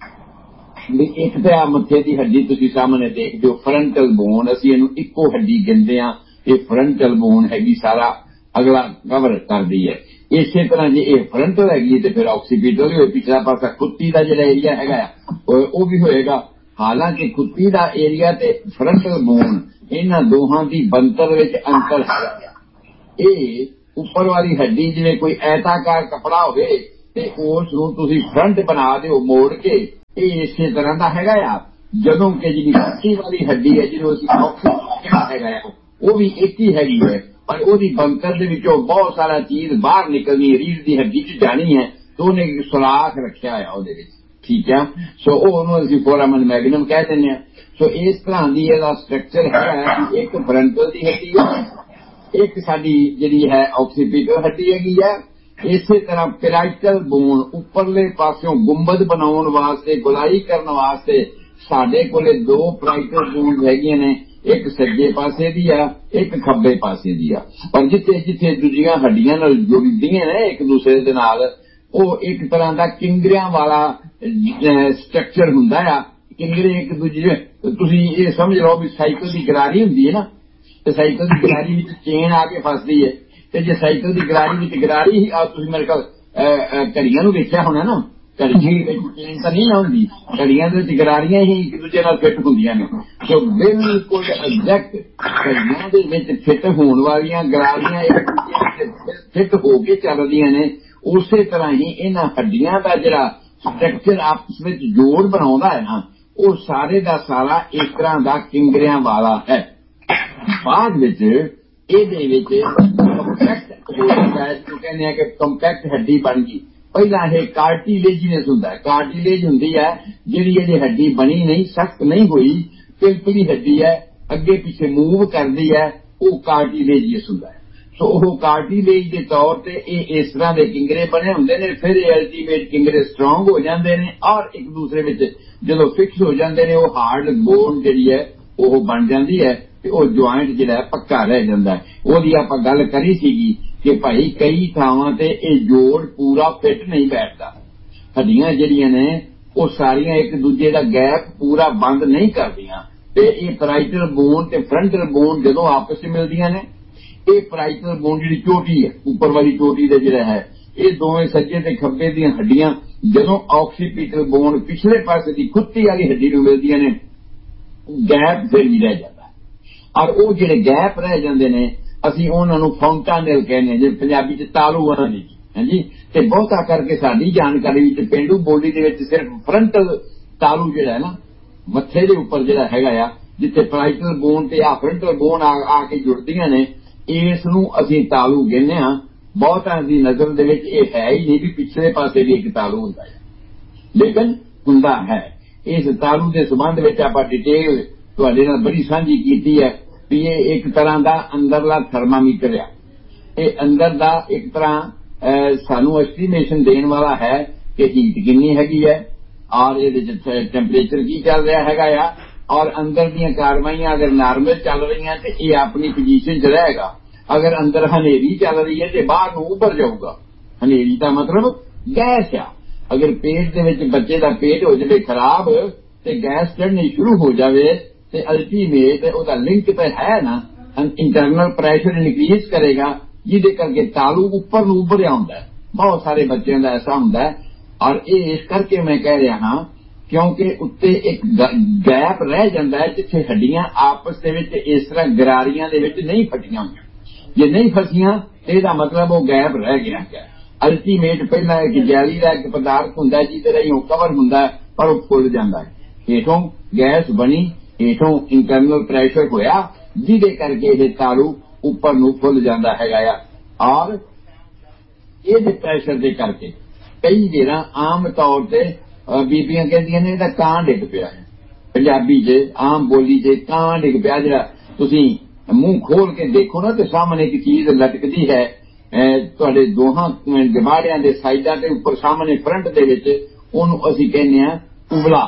Speaker 3: ਵੀ ਇੱਕ ਤਾਂ ਆ ਮੱਥੇ ਦੀ ਹੱਡੀ ਤੁਸੀਂ ਸਾਹਮਣੇ ਦੇਖਦੇ ਹੋ, ਫਰੰਟਲ ਬੋਨ, ਅਸੀਂ ਇਹਨੂੰ ਇੱਕੋ ਹੱਡੀ ਗਿਣਦੇ ਹਾਂ। ਇਹ ਫਰੰਟਲ ਬੋਨ ਹੈਗੀ, ਸਾਰਾ ਅਗਲਾ ਕਵਰ ਕਰਦੀ ਹੈ। ਇਸੇ ਤਰ੍ਹਾਂ ਜੇ ਇਹ ਫਰੰਟਲ ਹੈਗੀ ਤੇ ਫਿਰ ਆਕਸੀਪੀਟਲ ਵੀ ਹੋਏ, ਪਿਛਲਾ ਪਾਸਾ ਕੁੱਤੀ ਦਾ ਜਿਹੜਾ ਏਰੀਆ ਹੈਗਾ ਉਹ ਵੀ ਹੋਏਗਾ। ਹਾਲਾਂਕਿ ਕੁੱਤੀ ਦਾ ਏਰੀਆ ਤੇ ਫਰੰਟਲ ਬੋਨ ਇਹਨਾਂ ਦੋਹਾਂ ਦੀ ਬਣਤਰ ਵਿੱਚ ਅੰਤਰ ਹੈਗਾ। ਇਹ ਉੱਪਰ ਵਾਲੀ ਹੱਡੀ ਜਿਵੇਂ ਕੋਈ ਐਤਾਕਾਰ ਕੱਪੜਾ ਹੋਵੇ ਤੇ ਉਸ ਨੂੰ ਤੁਸੀਂ ਫਰੰਟ ਬਣਾ ਦਿਓ ਮੋੜ ਕੇ, ਇਹ ਇਸੇ ਤਰ੍ਹਾਂ ਦਾ ਹੈਗਾ ਆ। ਜਦੋਂ ਕਿ ਜਿਹੜੀ ਬਾਕੀ ਵਾਲੀ ਹੱਡੀ ਹੈ ਜਿਹਨੂੰ ਅਸੀਂ ਕਿਹਾ ਹੈਗਾ ਉਹ ਵੀ ਇੱਕ ਹੀ ਹੈਗੀ ਹੈ, ਪਰ ਉਹਦੀ ਬੰਕਰ ਦੇ ਵਿੱਚੋਂ ਬਹੁਤ ਸਾਰਾ ਚੀਜ਼ ਬਾਹਰ ਨਿਕਲਣੀ, ਰੀੜ੍ਹ ਦੀ ਹੱਡੀ 'ਚ ਜਾਣੀ ਹੈ, ਤੇ ਉਹਨੇ ਸੁਰਾਖ ਰੱਖਿਆ ਆ ਉਹਦੇ ਵਿੱਚ, ਠੀਕ ਆ। ਸੋ ਉਹਨੂੰ ਅਸੀਂ ਫੋਰਾਮਨ ਮੈਗਨਮ ਕਹਿ ਦਿੰਦੇ ਹਾਂ। ਸੋ ਇਸ ਤਰ੍ਹਾਂ ਦੀ ਇਹਦਾ ਸਟਰਕਚਰ ਹੈ। ਇੱਕ ਫਰੰਟਲ ਦੀ ਹੱਡੀ ਹੈ, ਇੱਕ ਸਾਡੀ ਜਿਹੜੀ ਹੈ ਆਕਸੀਪੀਟਲ ਹੱਡੀ ਹੈਗੀ ਹੈ। ਇਸੇ ਤਰ੍ਹਾਂ ਪੈਰਾਈਟਲ ਬੋਨ ਉੱਪਰਲੇ ਪਾਸਿਓਂ ਗੁੰਬਦ ਬਣਾਉਣ ਵਾਸਤੇ, ਗੁਲਾਈ ਕਰਨ ਵਾਸਤੇ ਸਾਡੇ ਕੋਲੇ 2 ਪੈਰਾਈਟਲ ਬੋਨ ਹੈਗੀਆਂ ਨੇ, ਇੱਕ ਸੱਜੇ ਪਾਸੇ ਦੀ ਆ, ਇੱਕ ਖੱਬੇ ਪਾਸੇ ਦੀ ਆ। ਪਰ ਜਿੱਥੇ ਜਿੱਥੇ ਦੂਜੀਆਂ ਹੱਡੀਆਂ ਨਾਲ ਜੁੜਦੀਆਂ ਨੇ ਇੱਕ ਦੂਸਰੇ ਦੇ ਨਾਲ, ਉਹ ਇੱਕ ਤਰ੍ਹਾਂ ਦਾ ਕਿੰਗਰਿਆਂ ਵਾਲਾ ਸਟਰਕਚਰ ਹੁੰਦਾ ਆ। ਕਿੰਗਰੇ ਇੱਕ ਦੂਜੇ, ਤੁਸੀਂ ਇਹ ਸਮਝ ਲਓ ਵੀ ਸਾਈਕਲ ਦੀ ਗਰਾਰੀ ਹੁੰਦੀ ਹੈ ਨਾ, ਤੇ ਸਾਈਕਲ ਦੀ ਗਰਾਰੀ ਵਿੱਚ ਚੇਨ ਆ ਕੇ ਫਸਦੀ ਹੈ, ਤੇ ਜੇ ਸਾਈਕਲ ਦੀ ਗਰਾਰੀ ਵਿੱਚ ਗਰਾਰੀ ਹੀ ਆ, ਤੁਸੀਂ ਮੇਰੇ ਕੋਲ ਘੜੀਆਂ ਨੂੰ ਦੇਖਿਆ ਹੋਣਾ ਨਾ, ਘੜੀ ਵਿੱਚ ਚੇਨ ਤਾਂ ਨਹੀਂ ਹੁੰਦੀ, ਘੜੀਆਂ ਦੇ ਵਿੱਚ ਗਰਾਰੀਆਂ ਹੀ ਇੱਕ ਦੂਜੇ ਨਾਲ ਫਿੱਟ ਹੁੰਦੀਆਂ ਨੇ। ਸੋ ਬਿਲਕੁਲ ਐਗਜ਼ੈਕਟ ਘੜੀਆਂ ਦੇ ਵਿੱਚ ਫਿੱਟ ਹੋਣ ਵਾਲੀਆਂ ਗਰਾਰੀਆਂ ਇੱਕ ਦੂਜੇ ਵਿੱਚ ਫਿੱਟ ਹੋ ਕੇ ਚੱਲਦੀਆਂ ਨੇ। ਉਸੇ ਤਰ੍ਹਾਂ ਹੀ ਇਹਨਾਂ ਹੱਡੀਆਂ ਦਾ ਜਿਹੜਾ ਸਟਰਕਚਰ ਆਪਸ ਵਿੱਚ ਜੋੜ ਬਣਾਉਂਦਾ ਹੈ ਨਾ, ਉਹ ਸਾਰੇ ਦਾ ਸਾਰਾ ਇਸ ਤਰ੍ਹਾਂ ਦਾ ਕਿੰਗਰਿਆਂ ਵਾਲਾ ਹੈ। ਬਾਅਦ ਵਿੱਚ ਇਹਦੇ ਵਿੱਚ ਕੰਪੈਕਟ ਕਹਿੰਦੇ ਆ ਕਿ ਕੰਪੈਕਟ ਹੱਡੀ ਬਣ ਗਈ। ਪਹਿਲਾਂ ਇਹ ਕਾਰਟੀਲੇਜੀਨਸ ਹੁੰਦਾ ਹੈ, ਕਾਰਟੀਲੇਜ ਹੁੰਦੀ ਹੈ ਜਿਹੜੀ ਇਹਦੀ ਹੱਡੀ ਬਣੀ ਨਹੀਂ, ਸਖਤ ਨਹੀਂ ਹੋਈ, ਪਿਲਪਿਲੀ ਹੱਡੀ ਹੈ, ਅੱਗੇ ਪਿੱਛੇ ਮੂਵ ਕਰਦੀ ਹੈ, ਉਹ ਕਾਰਟੀਲੇਜੀਅਸ ਹੁੰਦਾ ਹੈ। ਸੋ ਉਹ ਕਾਰਟੀਲੇਜ ਦੇ ਤੌਰ ਤੇ ਇਹ ਇਸ ਤਰ੍ਹਾਂ ਦੇ ਕਿੰਗਰੇ ਬਣੇ ਹੁੰਦੇ ਨੇ। ਫਿਰ ਇਹ ਅਲਟੀਮੇਟ ਕਿੰਗਰੇ ਸਟਰੋਂਗ ਹੋ ਜਾਂਦੇ ਨੇ, ਔਰ ਇੱਕ ਦੂਸਰੇ ਵਿੱਚ ਜਦੋਂ ਫਿਕਸ ਹੋ ਜਾਂਦੇ ਨੇ, ਉਹ ਹਾਰਡ ਬੋਨ ਜਿਹੜੀ ਹੈ ਉਹ ਬਣ ਜਾਂਦੀ ਹੈ, ਤੇ ਉਹ ਜੁਆਇੰਟ ਜਿਹੜਾ ਪੱਕਾ ਰਹਿ ਜਾਂਦਾ ਹੈ। ਉਹਦੀ ਆਪਾਂ ਗੱਲ ਕਰੀ ਸੀਗੀ ਕਿ ਭਾਈ ਕਈ ਥਾਵਾਂ ਤੇ ਇਹ ਜੋੜ ਪੂਰਾ ਫਿੱਟ ਨਹੀਂ ਬੈਠਦਾ, ਹੱਡੀਆਂ ਜਿਹੜੀਆਂ ਨੇ ਉਹ ਸਾਰੀਆਂ ਇੱਕ ਦੂਜੇ ਦਾ ਗੈਪ ਪੂਰਾ ਬੰਦ ਨਹੀਂ ਕਰਦੀਆਂ, ਤੇ ਇਹ ਪੈਰਾਈਟਲ ਬੋਨ ਤੇ ਫਰੰਟਲ ਬੋਨ ਜਦੋਂ ਆਪਸ ਵਿੱਚ ਮਿਲਦੀਆਂ ਨੇ, ਇਹ ਪੈਰਾਈਟਲ ਬੋਨ ਜਿਹੜੀ ਚੋਟੀ ਹੈ, ਉੱਪਰ ਵਾਲੀ ਚੋਟੀ ਦਾ ਜਿਹੜਾ ਹੈ, ਇਹ ਦੋਵੇਂ ਸੱਜੇ ਤੇ ਖੱਬੇ ਦੀਆਂ ਹੱਡੀਆਂ ਜਦੋਂ ਆਕਸੀਪੀਟਲ ਬੋਨ ਪਿਛਲੇ ਪਾਸੇ ਦੀ ਖੁੱਤੀ ਵਾਲੀ ਹੱਡੀ ਨੂੰ ਮਿਲਦੀਆਂ ਨੇ, ਗੈਪ ਫਿਰ ਵੀ ਰਹਿ ਜਾਂਦਾ। ਔਰ ਉਹ ਜਿਹੜੇ ਗੈਪ ਰਹਿ ਜਾਂਦੇ ਨੇ ਅਸੀਂ ਉਹਨਾਂ ਨੂੰ ਫੌਂਟਾਨੇਲ ਕਹਿੰਦੇ ਹਾਂ, ਜਿਵੇਂ ਪੰਜਾਬੀ ਚ ਤਾਲੂ ਵਾਲਾ ਨਹੀਂ ਹਾਂਜੀ। ਤੇ ਬਹੁਤਾ ਕਰਕੇ ਸਾਡੀ ਜਾਣਕਾਰੀ ਵਿੱਚ ਪੇਂਡੂ ਬੋਲੀ ਦੇ ਵਿੱਚ ਸਿਰਫ ਫਰੰਟਲ ਤਾਲੂ ਜਿਹੜਾ ਹੈ ਨਾ, ਮੱਥੇ ਦੇ ਉੱਪਰ ਜਿਹੜਾ ਹੈਗਾ ਆ, ਜਿੱਥੇ ਪੈਰਾਈਟਲ ਬੋਨ ਤੇ ਆ ਫਰੰਟਲ ਬੋਨ ਆ ਕੇ ਜੁੜਦੀਆਂ ਨੇ, ਇਸ ਨੂੰ ਅਸੀਂ ਤਾਲੂ ਕਹਿੰਦੇ ਹਾਂ। ਬਹੁਤਾਂ ਦੀ ਨਜ਼ਰ ਦੇ ਵਿੱਚ ਇਹ ਹੈ ਹੀ ਨਹੀਂ ਵੀ ਪਿਛਲੇ ਪਾਸੇ ਵੀ ਇੱਕ ਤਾਲੂ ਹੁੰਦਾ ਹੈ, ਲੇਕਿਨ ਹੁੰਦਾ ਹੈ। ਇਸ ਤਾਲੂ ਦੇ ਸੰਬੰਧ ਵਿੱਚ ਆਪਾਂ ਡਿਟੇਲ ਤੁਹਾਡੇ ਨਾਲ ਬੜੀ ਸਾਂਝੀ ਕੀਤੀ ਹੈ ਵੀ ਇਹ ਇੱਕ ਤਰ੍ਹਾਂ ਦਾ ਅੰਦਰਲਾ ਥਰਮਾਮੀਟਰ ਆ। ਇਹ ਅੰਦਰ ਦਾ ਇੱਕ ਤਰ੍ਹਾਂ ਸਾਨੂੰ ਐਸਟੀਮੇਸ਼ਨ ਦੇਣ ਵਾਲਾ ਹੈ ਕਿ ਹੀਟ ਕਿੰਨੀ ਹੈਗੀ ਹੈ, ਔਰ ਇਹਦੇ ਚ ਟੈਂਪਰੇਚਰ ਕੀ ਚੱਲ ਰਿਹਾ ਹੈਗਾ ਆ, ਔਰ ਅੰਦਰ ਦੀਆਂ ਕਾਰਵਾਈਆਂ ਅਗਰ ਨਾਰਮਲ ਚੱਲ ਰਹੀਆਂ ਤੇ ਇਹ ਆਪਣੀ ਪੋਜੀਸ਼ਨ 'ਚ ਰਹੇਗਾ। ਅਗਰ ਅੰਦਰ ਹਨੇਰੀ ਚੱਲ ਰਹੀ ਹੈ ਤੇ ਬਾਹਰ ਨੂੰ ਉੱਭਰ ਜਾਊਗਾ। ਹਨੇਰੀ ਦਾ ਮਤਲਬ ਗੈਸ ਆ। ਅਗਰ ਪੇਟ ਦੇ ਵਿੱਚ ਬੱਚੇ ਦਾ ਪੇਟ ਹੋ ਜਾਵੇ ਖਰਾਬ ਤੇ ਗੈਸ ਚੜ੍ਹਨੀ ਸ਼ੁਰੂ ਹੋ ਜਾਵੇ ਤੇ ਅਲਟੀਮੇਟ ਉਹਦਾ ਲਿੰਕ ਤਾਂ ਹੈ ਨਾ, ਇੰਟਰਨਲ ਪ੍ਰੈਸ਼ਰ ਇਨਕਰੀਜ਼ ਕਰੇਗਾ, ਜਿਹਦੇ ਕਰਕੇ ਤਾਲੂ ਉੱਪਰ ਨੂੰ ਉੱਭਰਿਆ ਹੁੰਦਾ ਹੈ। ਬਹੁਤ ਸਾਰੇ ਬੱਚਿਆਂ ਦਾ ਐਸਾ ਹੁੰਦਾ ਹੈ, ਔਰ ਇਹ ਇਸ ਕਰਕੇ ਮੈਂ ਕਹਿ ਰਿਹਾ ਹਾਂ ਕਿਉਂਕਿ ਉੱਤੇ ਇੱਕ ਗੈਪ ਰਹਿ ਜਾਂਦਾ ਹੈ ਜਿੱਥੇ ਹੱਡੀਆਂ ਆਪਸ ਦੇ ਵਿੱਚ ਇਸ ਤਰ੍ਹਾਂ ਗਰਾਰੀਆਂ ਦੇ ਵਿੱਚ ਨਹੀਂ ਫਟੀਆਂ ਹੋਈਆਂ। ਜੇ ਨਹੀਂ ਫਸੀਆਂ ਇਹਦਾ ਮਤਲਬ ਉਹ ਗੈਪ ਰਹਿ ਗਿਆ ਹੈ। ਅਲਟੀਮੇਟ ਪਹਿਲਾਂ ਇੱਕ ਜੈਲੀ ਦਾ ਇੱਕ ਪਦਾਰਥ ਹੁੰਦਾ ਜਿਹਦੇ ਰਾਹੀਂ ਉਹ ਕਵਰ ਹੁੰਦਾ ਪਰ ਉਹ ਫੁੱਲ ਜਾਂਦਾ ਹੈ। ਹੇਠੋਂ ਗੈਸ ਬਣੀ, ਹੇਠੋਂ ਇੰਟਰਨਲ ਪ੍ਰੈਸ਼ਰ ਹੋਇਆ ਜਿਹਦੇ ਕਰਕੇ ਇਹ ਤਾਲੂ ਉੱਪਰ ਨੂੰ ਫੁੱਲ ਜਾਂਦਾ ਹੈਗਾ ਆ। ਔਰ ਇਹਦੇ ਪ੍ਰੈਸ਼ਰ ਦੇ ਕਰਕੇ ਕਈ ਜਿਹੜਾ ਆਮ ਤੌਰ ਤੇ ਬੀਬੀਆਂ ਕਹਿੰਦੀਆਂ ਨੇ ਇਹਦਾ ਕਾਂ ਡਿੱਗ ਪਿਆ ਹੈ। ਪੰਜਾਬੀ 'ਚ ਆਮ ਬੋਲੀ 'ਚ ਕਾਂ ਡਿੱਗ ਪਿਆ, ਜਿਹੜਾ ਤੁਸੀਂ ਮੂੰਹ ਖੋਲ ਕੇ ਦੇਖੋ ਨਾ ਤੇ ਸਾਹਮਣੇ ਇੱਕ ਚੀਜ਼ ਲਟਕਦੀ ਹੈ ਤੁਹਾਡੇ ਦੋਹਾਂ ਜਮਾੜਿਆਂ ਦੇ ਸਾਈਡਾਂ ਤੇ ਉੱਪਰ ਸਾਹਮਣੇ ਫਰੰਟ ਦੇ ਵਿੱਚ, ਉਹਨੂੰ ਅਸੀਂ ਕਹਿੰਦੇ ਹਾਂ ਉਬਲਾ,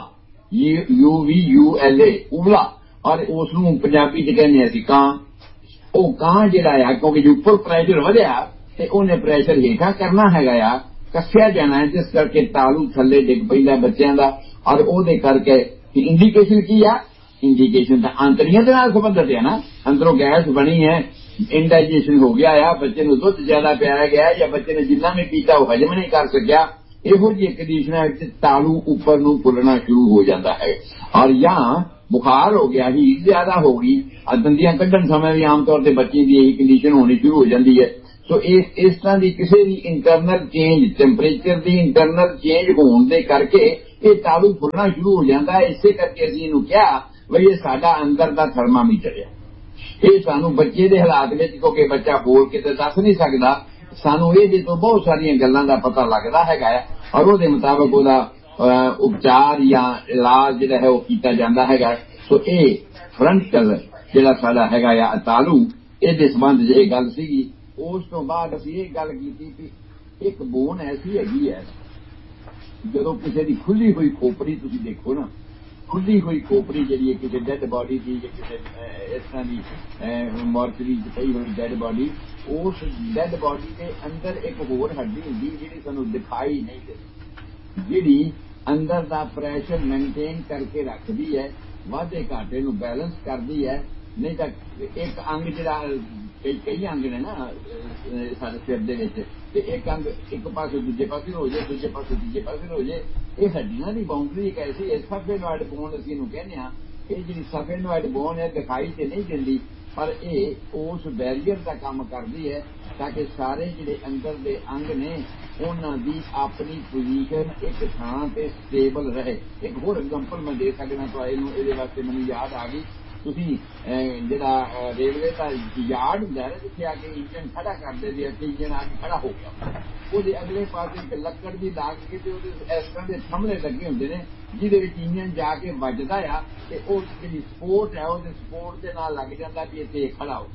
Speaker 3: UVULA ਉਬਲਾ, ਔਰ ਉਸ ਨੂੰ ਪੰਜਾਬੀ 'ਚ ਕਹਿੰਦੇ ਅਸੀਂ ਕਾਂ। ਉਹ ਕਾਂ ਜਿਹੜਾ ਆ ਕਿਉਂਕਿ ਜੇ ਉੱਪਰ ਪ੍ਰੈਸ਼ਰ ਵਧਿਆ ਤੇ ਉਹਨੇ ਪ੍ਰੈਸ਼ਰ ਹੇਠਾਂ ਕਰਨਾ ਹੈਗਾ ਆ, ਕੱਸਿਆ ਜਾਣਾ ਹੈ, ਜਿਸ ਕਰਕੇ ਤਾਲੂ ਥੱਲੇ ਡਿੱਗ ਪੈਂਦਾ ਬੱਚਿਆਂ ਦਾ। ਔਰ ਉਹਦੇ ਕਰਕੇ ਇੰਡੀਕੇਸ਼ਨ ਕੀ ਆ? ਇੰਡੀਕੇਸ਼ਨ ਤਾਂ ਆਂਤੜੀਆਂ ਦੇ ਨਾਲ ਸੰਬੰਧਿਤ ਹੈ ਨਾ, ਅੰਦਰੋਂ ਗੈਸ ਬਣੀ ਹੈ, ਇੰਡਾਈਜੇਸ਼ਨ ਹੋ ਗਿਆ ਆ, ਬੱਚੇ ਨੂੰ ਦੁੱਧ ਜ਼ਿਆਦਾ ਪਿਆਇਆ ਗਿਆ ਜਾਂ ਬੱਚੇ ਨੇ ਜਿੰਨਾ ਵੀ ਪੀਤਾ ਉਹ ਹਜਮ ਨਹੀਂ ਕਰ ਸਕਿਆ, ਇਹੋ ਜਿਹੀ ਕੰਡੀਸ਼ਨਾਂ ਵਿੱਚ ਤਾਲੂ ਉੱਪਰ ਨੂੰ ਫੁੱਲਣਾ ਸ਼ੁਰੂ ਹੋ ਜਾਂਦਾ ਹੈ। ਔਰ ਜਾਂ बुखार हो गया, हीट ज्यादा हो गई, दंदियां कढ़न समय भी आम तौर पर बच्चे की यही कंडीशन होनी शुरू हो जाती है। तो इस तरह की किसी भी इंटरनल चेंज, टैंपरेचर की इंटरनल चेंज होने के करके ये तालू फुलना शुरू हो जाता है। इसे करके असीं इहनूं कहा बई ये साडा अंदर का थर्मामीटर है। ये सानू बच्चे के हालात में, क्योंकि बच्चा बोल के तो दस नहीं सकता, सानू ये तो बहुत सारिया गल्लां दा पता लगता है और उसके मुताबिक उसदा उपचार या इलाज जिहड़ा है वो कीता जांदा है। सो ये फ्रंटल जिहड़ा साडा हैगा तालू, इहदे संबंध च इह गल सीगी। उस तो बाद असीं इह गल कीती कि एक बोन ऐसी हैगी है, जदों किसी की खुली हुई खोपड़ी तुसीं देखो ना, खुली हुई खोपड़ी जी किसी डैड बॉडी की या किसी इस तरह की मॉर्चरी पई हुई डैड बॉडी, उस डैड बॉडी के अंदर एक होर हड्डी होंदी जिहड़ी सानू दिखाई नहीं देती, जिहड़ी अंदर दा प्रेशर मेनटेन करके रखदी है, वाधे घाटे नू बैलेंस करदी है। नहीं तो एक अंग जिहड़ा कई अंग ने ना साडे सिर दे विच, ते एक अंग एक पासे दूजे पासे हो जाए, दूजे पासे तीजे पासे हो जाए। ये हड्डियां की बाउंड्री एक ऐसी है, सफेनॉइड बोन असीं इहनूं कहने आ। ये जिहड़ी सफेनॉइड बोन है दिखाई ते नहीं दिंदी, पर यह उस बैरीयर का काम करती है ताकि सारे जिहड़े अंदर दे अंग ने उन्हां दी अपनी पोजीशन एक थां ते स्टेबल रहे। एक होर एग्जांपल मैं दे सकदा तुहानूं, इहदे वास्ते मैनूं याद आ गई। तुसीं जिहड़ा रेलवे का यार्ड हुंदा है ना, जिथे आके इंजन खड़ा करदे ने, इंजन आके खड़ा हो गया, ਉਹਦੇ अगले पासे एक लक्कड़ की ला के ते इस तरह के थंभले लगे होंगे ने, जिहदे विच इंजन जाके वजदा आ ते ਉਹ ਜਿਹੜੀ सपोर्ट है ਉਹਦੇ सपोर्ट ਦੇ ਨਾਲ ਲੱਗ ਜਾਂਦਾ ਵੀ ਇੱਥੇ खड़ा हो।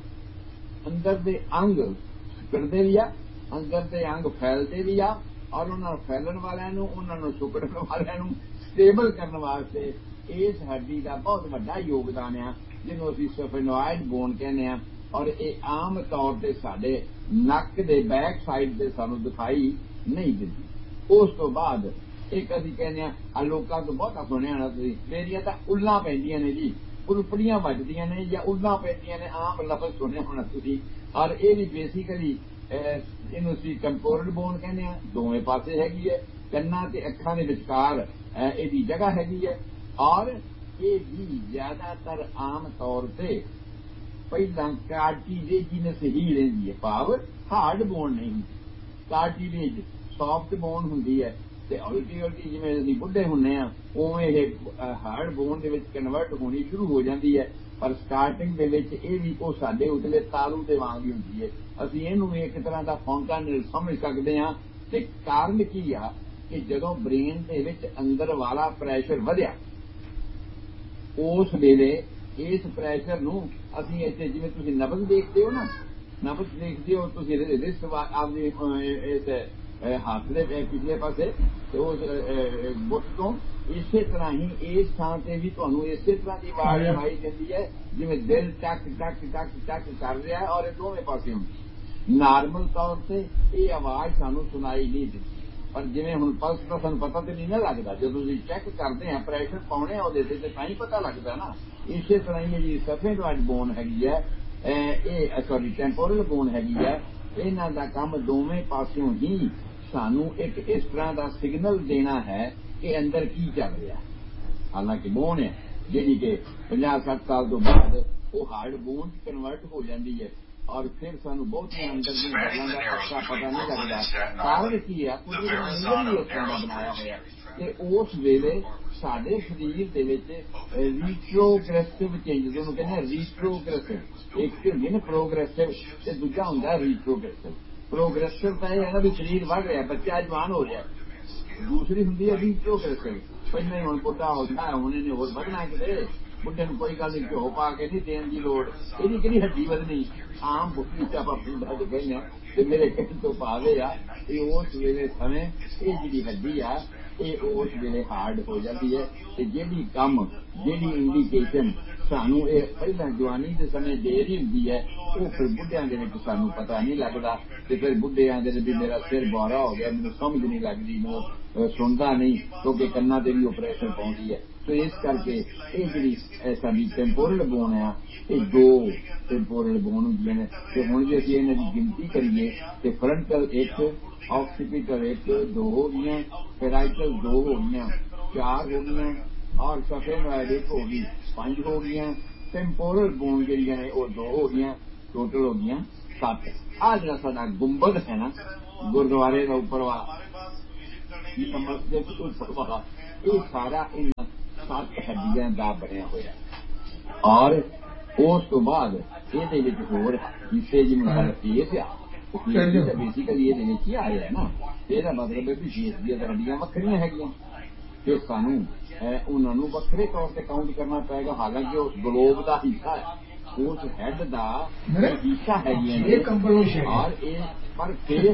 Speaker 3: अंदर दे अंग सिकड़दे भी आ, अंदर दे अंग फैलते भी आ, और उन्होंने फैलन वालिਆਂ ਨੂੰ, ਉਹਨਾਂ ਨੂੰ सुकड़न वालिਆਂ ਨੂੰ स्टेबल करने वास्ते इस हड्डी का बहुत बड़ा योगदान है, जिन्हों असीं सफेनॉइड बोन कहने आ। और ये आम तौर पर साडे नक दे बैक साइड से सानू दिखाई नहीं दिंदी। उस तो बाद एक असीं कहने आ, लोकां तो बहुत सुनिया होना तुसीं, मेरियां तां उल्लां पैंदियां ने जी, उल्पड़ियां वजदियां ने या उल्लां पैंदियां ने, आम लफज सुनिया होना तुसीं। और ये भी बेसिकली इहनूं असीं टेंपोरल बोन कहने आ, दोवें पासे हैगी है, कन्नां ते अखां दे विचकार इहदी जगह हैगी है। और ये भी ज्यादातर आम तौर से पहला कार्टिलेजिनस ही रहिंदी है, भाव हार्ड बोन नहीं हुंदी। कार्टिलेज सॉफ्ट बोन हुंदी है ते हौली जिवें असीं बुढ़े हुंदे आ उवें इह hard bone they which convert होनी शुरू हो जाती है। पर स्टार्टिंग दे विच इह भी ਉਹ ਸਾਡੇ उतले तालू दे वांग ही हुंदी है। असीं इहनूं एक तरह दा फॉन्टानेल समझ सकदे हां। ते कारण की आ कि जदों ब्रेन दे विच अंदर वाला प्रैशर वधिया, उस वेले इस प्रैशर नूं असीं इत्थे जिवें तुसीं नबज देखदे हो ना, नबज देखदे हो तुसीं रिस्ट आपदे इस हत्थ दे पिछले पासे ते उस बुੱਤ ਤੋਂ इसे तरह ही इस थां ते भी तुहानूं इसे तरह की आवाज़ सुनाई दिंदी है जिवें दिल टक टक टक टक कर रहा है, और दोवें पासे हुंदी। नार्मल तौर से ये आवाज़ सानूं सुनाई नहीं दिंदी, पर जिवें हुण पल्स का सानूं पता तो नहीं ना लगदा, जदों तुसीं चैक करदे हैं प्रैशर पाउणे आ उहदे ते तां ही पता लगदा ना। इसे तरह ही जी सफेनॉइड बोन हैगी है, सॉरी टेंपोरल बोन हैगी है, इन्हां दा काम दोवें पासियों ही सानू एक इस तरह का सिग्नल देना है कि अंदर की चल रहा है। हालांकि बोन है जी कि 50-60 साल तो बाद वो हार्ड बोन कन्वर्ट हो जाती है, और फिर सानू बहुत अंदर की गल्लां दा पक्का पता नहीं लगता। कारण की है कुदरत ने नियम ही इस तरह का बनाया होया कि उस वेले साडे शरीर दे विच रीट्रोग्रेसिव चेंजेस, उन्होंने कहते हैं रीट्रोग्रेसिव, एक होंगे ना प्रोग्रेसिव ते दूजा होंदा रीट्रोग्रेसिव। प्रोग्रेसिव का यह है ना भी शरीर बढ़ रहा है, बच्चा जवान हो रहा है। दूसरी होंगी है रीट्रोग्रेसिव, पहले ही बुढ़ा होता है हुण इहने होर वधना किते, बुढ़े नूं कोई गल नहीं घ्यो पा के नहीं देण दी लोड़, इहदी किहड़ी हड्डी वधनी, आम बुढ़ी च आपां पिंडां च कहने ते मेरे कहण तो भाव इह आ कि उस वेले समय ये जिहड़ी हड्डी आ ये उस वेले हार्ड हो जाती है। ते जिहड़ी कम जिहड़ी इंडिकेशन सानू ये पहला जवानी के समय दे रही हुंदी है, वो फिर बुढ़ियां दे विच सानू पता नहीं लगता। ते फिर बुढ़े आंदे ने भी मेरा सिर बौरा हो गया, मैनूं समझ नहीं लगदी, मैं सुनदा नहीं, क्योंकि कन्नां ते भी ऑपरेशन पाउंदी है। तो इस करके ये जिहड़ी साडी टेंपोरल बोन है, ये दो टेंपोरल बोन हुंदियां ने। ते हुण जे असीं इन्हां दी गिनती करिए ते फ्रंटल 1, ऑक्सीपिटल 1, 2 हो गईयां, पेराइटल 2 हो गईयां, 4 हो गईयां, और सफेनॉइड 1 हो गई। 5 हो गई, टेंपोरल बोन ਜਿਹੜੀਆਂ ਨੇ ਉਹ 2 ਹੋ ਗਈਆਂ, टोटल हो गई 7। आ ਜਿਹੜਾ ਸਾਡਾ गुंबद है ना गुरुद्वारे का उपर वाला मस्जिद उपर वाला, ये सारा इन 7 हड्डियां का बनया होया। और उस तो बाद ये होर हिस्से जिन्हें सारा फेस आ बेसिकली ये ही आया है ना, ਇਹਦਾ मतलब है भी फेस दी हड्डियां ਵੱਖਰੀਆਂ ਹੈਗੀਆਂ, फिर सानू उन्होंने ਵੱਖਰੇ तौर पर काउंट करना पड़ेगा। हालांकि वो ग्लोब का हिस्सा है, उस हैड का हिस्सा है और पर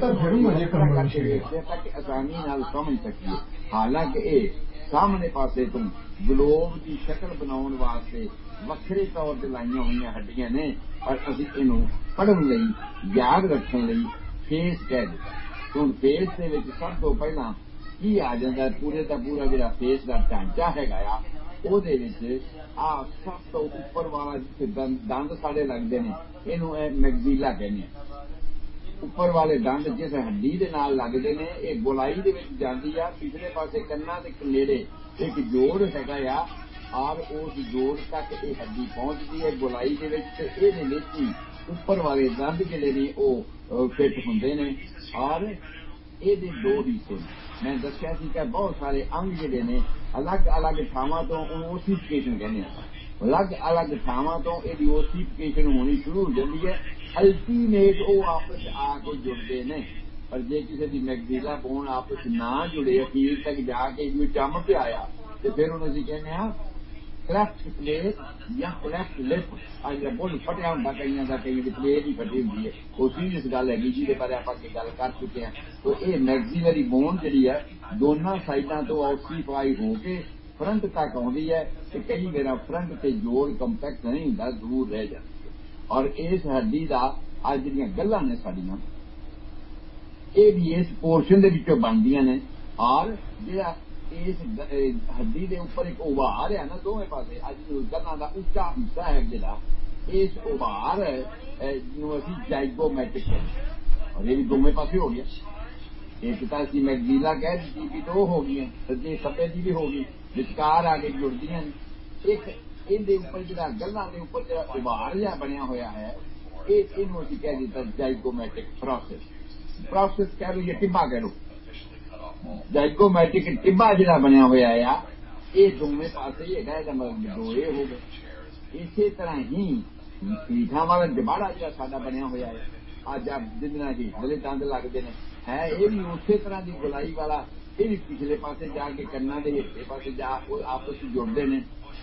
Speaker 3: आसानी नाल समझ सकिए। हालांकि ये सामने पासे तो ग्लोब की शक्ल बनाने वास्ते ਵੱਖਰੇ तौर पर लाइया हुई हड्डियां ने, पर असी इनू पढ़न लई याद रखने लई फेस कह दिता। हुण फेस दे विच सब तो पहला की आ जाता है, पूरे का पूरा जो फेस का ढांचा है ਉਹਦੇ ਵਿੱਚ ਆ ਸਭ ਤੋਂ ਉੱਪਰ ਵਾਲਾ ਜਿੱਥੇ ਦੰਦ ਸਾਡੇ ਲੱਗਦੇ ਨੇ ਇਹਨੂੰ ਮੈਗਜ਼ੀਲਾ ਕਹਿੰਦੇ ਆ। ਉੱਪਰ ਵਾਲੇ ਦੰਦ ਜਿਸ ਹੱਡੀ ਦੇ ਨਾਲ ਲੱਗਦੇ ਨੇ ਇਹ ਗੋਲਾਈ ਦੇ ਵਿੱਚ ਜਾਂਦੀ ਆ, ਪਿਛਲੇ ਪਾਸੇ ਕੰਨਾਂ ਦੇ ਨੇੜੇ ਇੱਕ ਜੋੜ ਹੈਗਾ ਆ, ਔਰ ਉਸ ਜੋੜ ਤੱਕ ਇਹ ਹੱਡੀ ਪਹੁੰਚਦੀ ਹੈ ਗੋਲਾਈ ਦੇ ਵਿੱਚ, ਤੇ ਇਹਦੇ ਵਿੱਚ ਹੀ ਉੱਪਰ ਵਾਲੇ ਦੰਦ ਜਿਹੜੇ ਨੇ ਉਹ ਫਿੱਟ ਹੁੰਦੇ ਨੇ। ਔਰ ਇਹਦੇ 2 ਹਿੱਸੇ मैं दसिया सी कि बहुत सारे अंग जिहड़े ने अलग अलग थावां तो ओसिफिकेशन कहने, अलग अलग थावां तो इहदी ओसिफिकेशन होनी शुरू हो जाती है। अल्टीमेट वो आपस आके जुड़ते ने, पर जे किसी की मैगजीला बोन आपस ना जुड़े अखीर तक जाके चम पे आया तो फिर उन्हें असीं कहने क्लैफ्ट प्लेट या क्लैफ्ट लिप। अज बुल फटिया होंदा कईयां दा, कईयां दी प्लेट ही फटी हुंदी है, वो सीरियस गल हैगी जिहदे बारे आपां गल कर चुके हैं। तो ये मैगजीलरी बोन जिहड़ी है दोनों साइडां तो ऑक्सीफाई होके फ्रंट तक आउंदी है, ते कई बार फ्रंट ते जोड़ कंपैक्ट नहीं हुंदा, दूर रह जांदी है। और इस हड्डी दा अज जिहड़ियां गल्लां ने साडीआं ये भी इस पोर्शन दे विचों बनदियां ने। और जिहड़ा इस हड्डी के उपर एक उभार है ना दोवें पासे, अज गल्लां दा उच्चा हिस्सा है जिहड़ा, इस उभार नूं असीं जाइगोमैटिक कहंदे, और ये भी दोवें पासे हो गया। एक तो असीं मैगजीला कह दी भी 2 हो गई, सज्जे खब्बे दी भी हो गई, विचकार आके जुड़दियां ने। एक इहदे उपर जिहड़ा गल्लां दे उपर जिहड़ा उभार जिहा बनया होया है, इहनूं असीं कह दित्ता जाइगोमैटिक प्रोसेस। प्रोसेस कह लो या टिब्बा कह लो, जाइगोमैटिक टिब्बा जिहड़ा बनया होया है ये दोवें पासे ही है, मतलब 2 हो गए। इसे तरह ही पीठा वाला जबाड़ा जिहड़ा साडा बनया होया है, अज आप जिन्ना जी बड़े दंद लगते हैं है, ये भी उस तरह की गोलाई वाला, ये भी पिछले पासे जाके कन्ना के हेठले पासे जा आपस में जुड़ते हैं।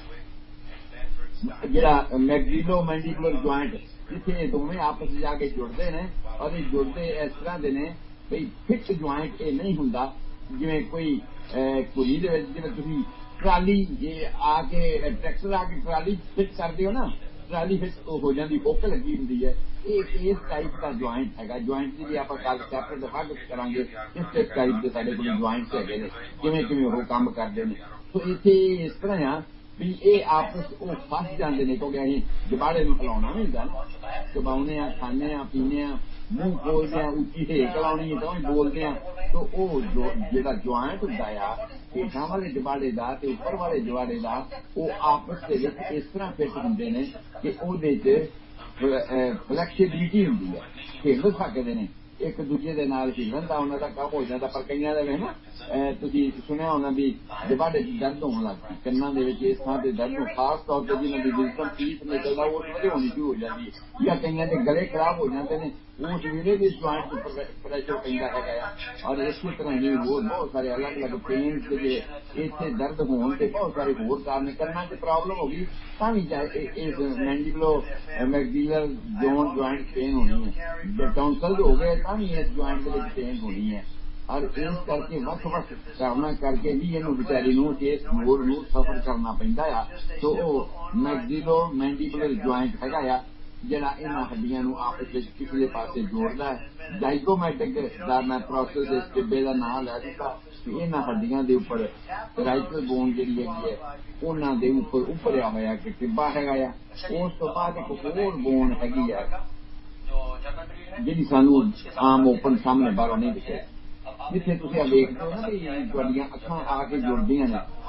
Speaker 3: जिहड़ा मैगजीलो मैंडिबुलर ज्वाइंट जिथे दोवें आपस में जाके जुड़ते हैं, और ये जुड़ते इस तरह के ने भाई फिट ज्वाइंट ये नहीं हुंदा जिवें कोई कुली दे विच जिवें तुसीं ट्राली आके ट्रैक्टर आके ट्राली फिट करते हो ना, ट्राली फिट हो जाती, हुक लगी हुंदी है, इस टाइप का ज्वाइंट है। ज्वाइंट की भी आप गल सैपरेट हग करांगे, इस टाइप के साडे कोल ज्वाइंट्स हैगे ने, किवें किवें वो काम करदे ने। तो इत्थे इस तरह आ भी ये आपस वो फस जाते हैं, क्योंकि असीं जबाड़े नूं हिलाउणा नहीं हुंदा, चबाउने आ, खाने आ, पीने आ, मुंह खोलते हैं, उच्ची हेक लाउणी है तो बोलते हैं। तो वो जिहड़ा ज्वाइंट हुंदा आ हेठां वाले जबाड़े दा ते उपर वाले जबाड़े दा, वो आपस दे विच इस तरह फिट हुंदे ने कि ओहदे च फ्लैक्सीबिलिटी हुंदी है, हिल सकदे ने एक दूजे के नाल, हिलन का उन्हों का कम हो जाता। पर कई वे ना तुसीं सुनिया होना भी जबाड़े दर्द होने लग पई, कन्नां दे विच इस थां ते दर्द हो, खास तौर पर जिन्हां दी विजडम पीस निकलदा उस वेले होनी शुरू हो जाती है, या कईयां दे गले खराब हो जाते हैं, उस वेले भी ज्वाइंट पर प्रेशर पैंदा हैगा। और इसी तरह ही होर बहुत सारे अलग अलग पेन के इत्थे दर्द होने से बहुत सारे होर कारण, कन्नां च प्रॉब्लम हो गई तां भी इस मैंडिबुलो मैगजीलर जोन ज्वाइंट पेन होनी है, टॉन्सल हो गए तां भी इस ज्वाइंट के पेन होनी है। और इस करके वक्-वक् कारणा करके भी इनू बेचारी नूं इस मोड़ नूं सफर करना पैंदा आ। तो मैगजीलो मैंडिबुलर ज्वाइंट हैगा आ जिहड़ा इन्हां हड्डियां नूं आपस विच पिछले पासे जोड़दा है। जाइगोमैटिक दा मैं प्रोसेस इस टिब्बे दा नाम लै दित्ता कि इन्हां हड्डियां दे उपर राइटल बोन जिहड़ी हैगी है उन्हां दे उपर उभरिया होया कि टिब्बा हैगा आ। उस तो बाद एक होर बोन हैगी है जिहड़ी सानूं आम ओपन सामने बाहरों नहीं दिखे, जिथे तुसीं देखदे हो ना भी तुहाडीआं अखां आके जुड़दियां ने,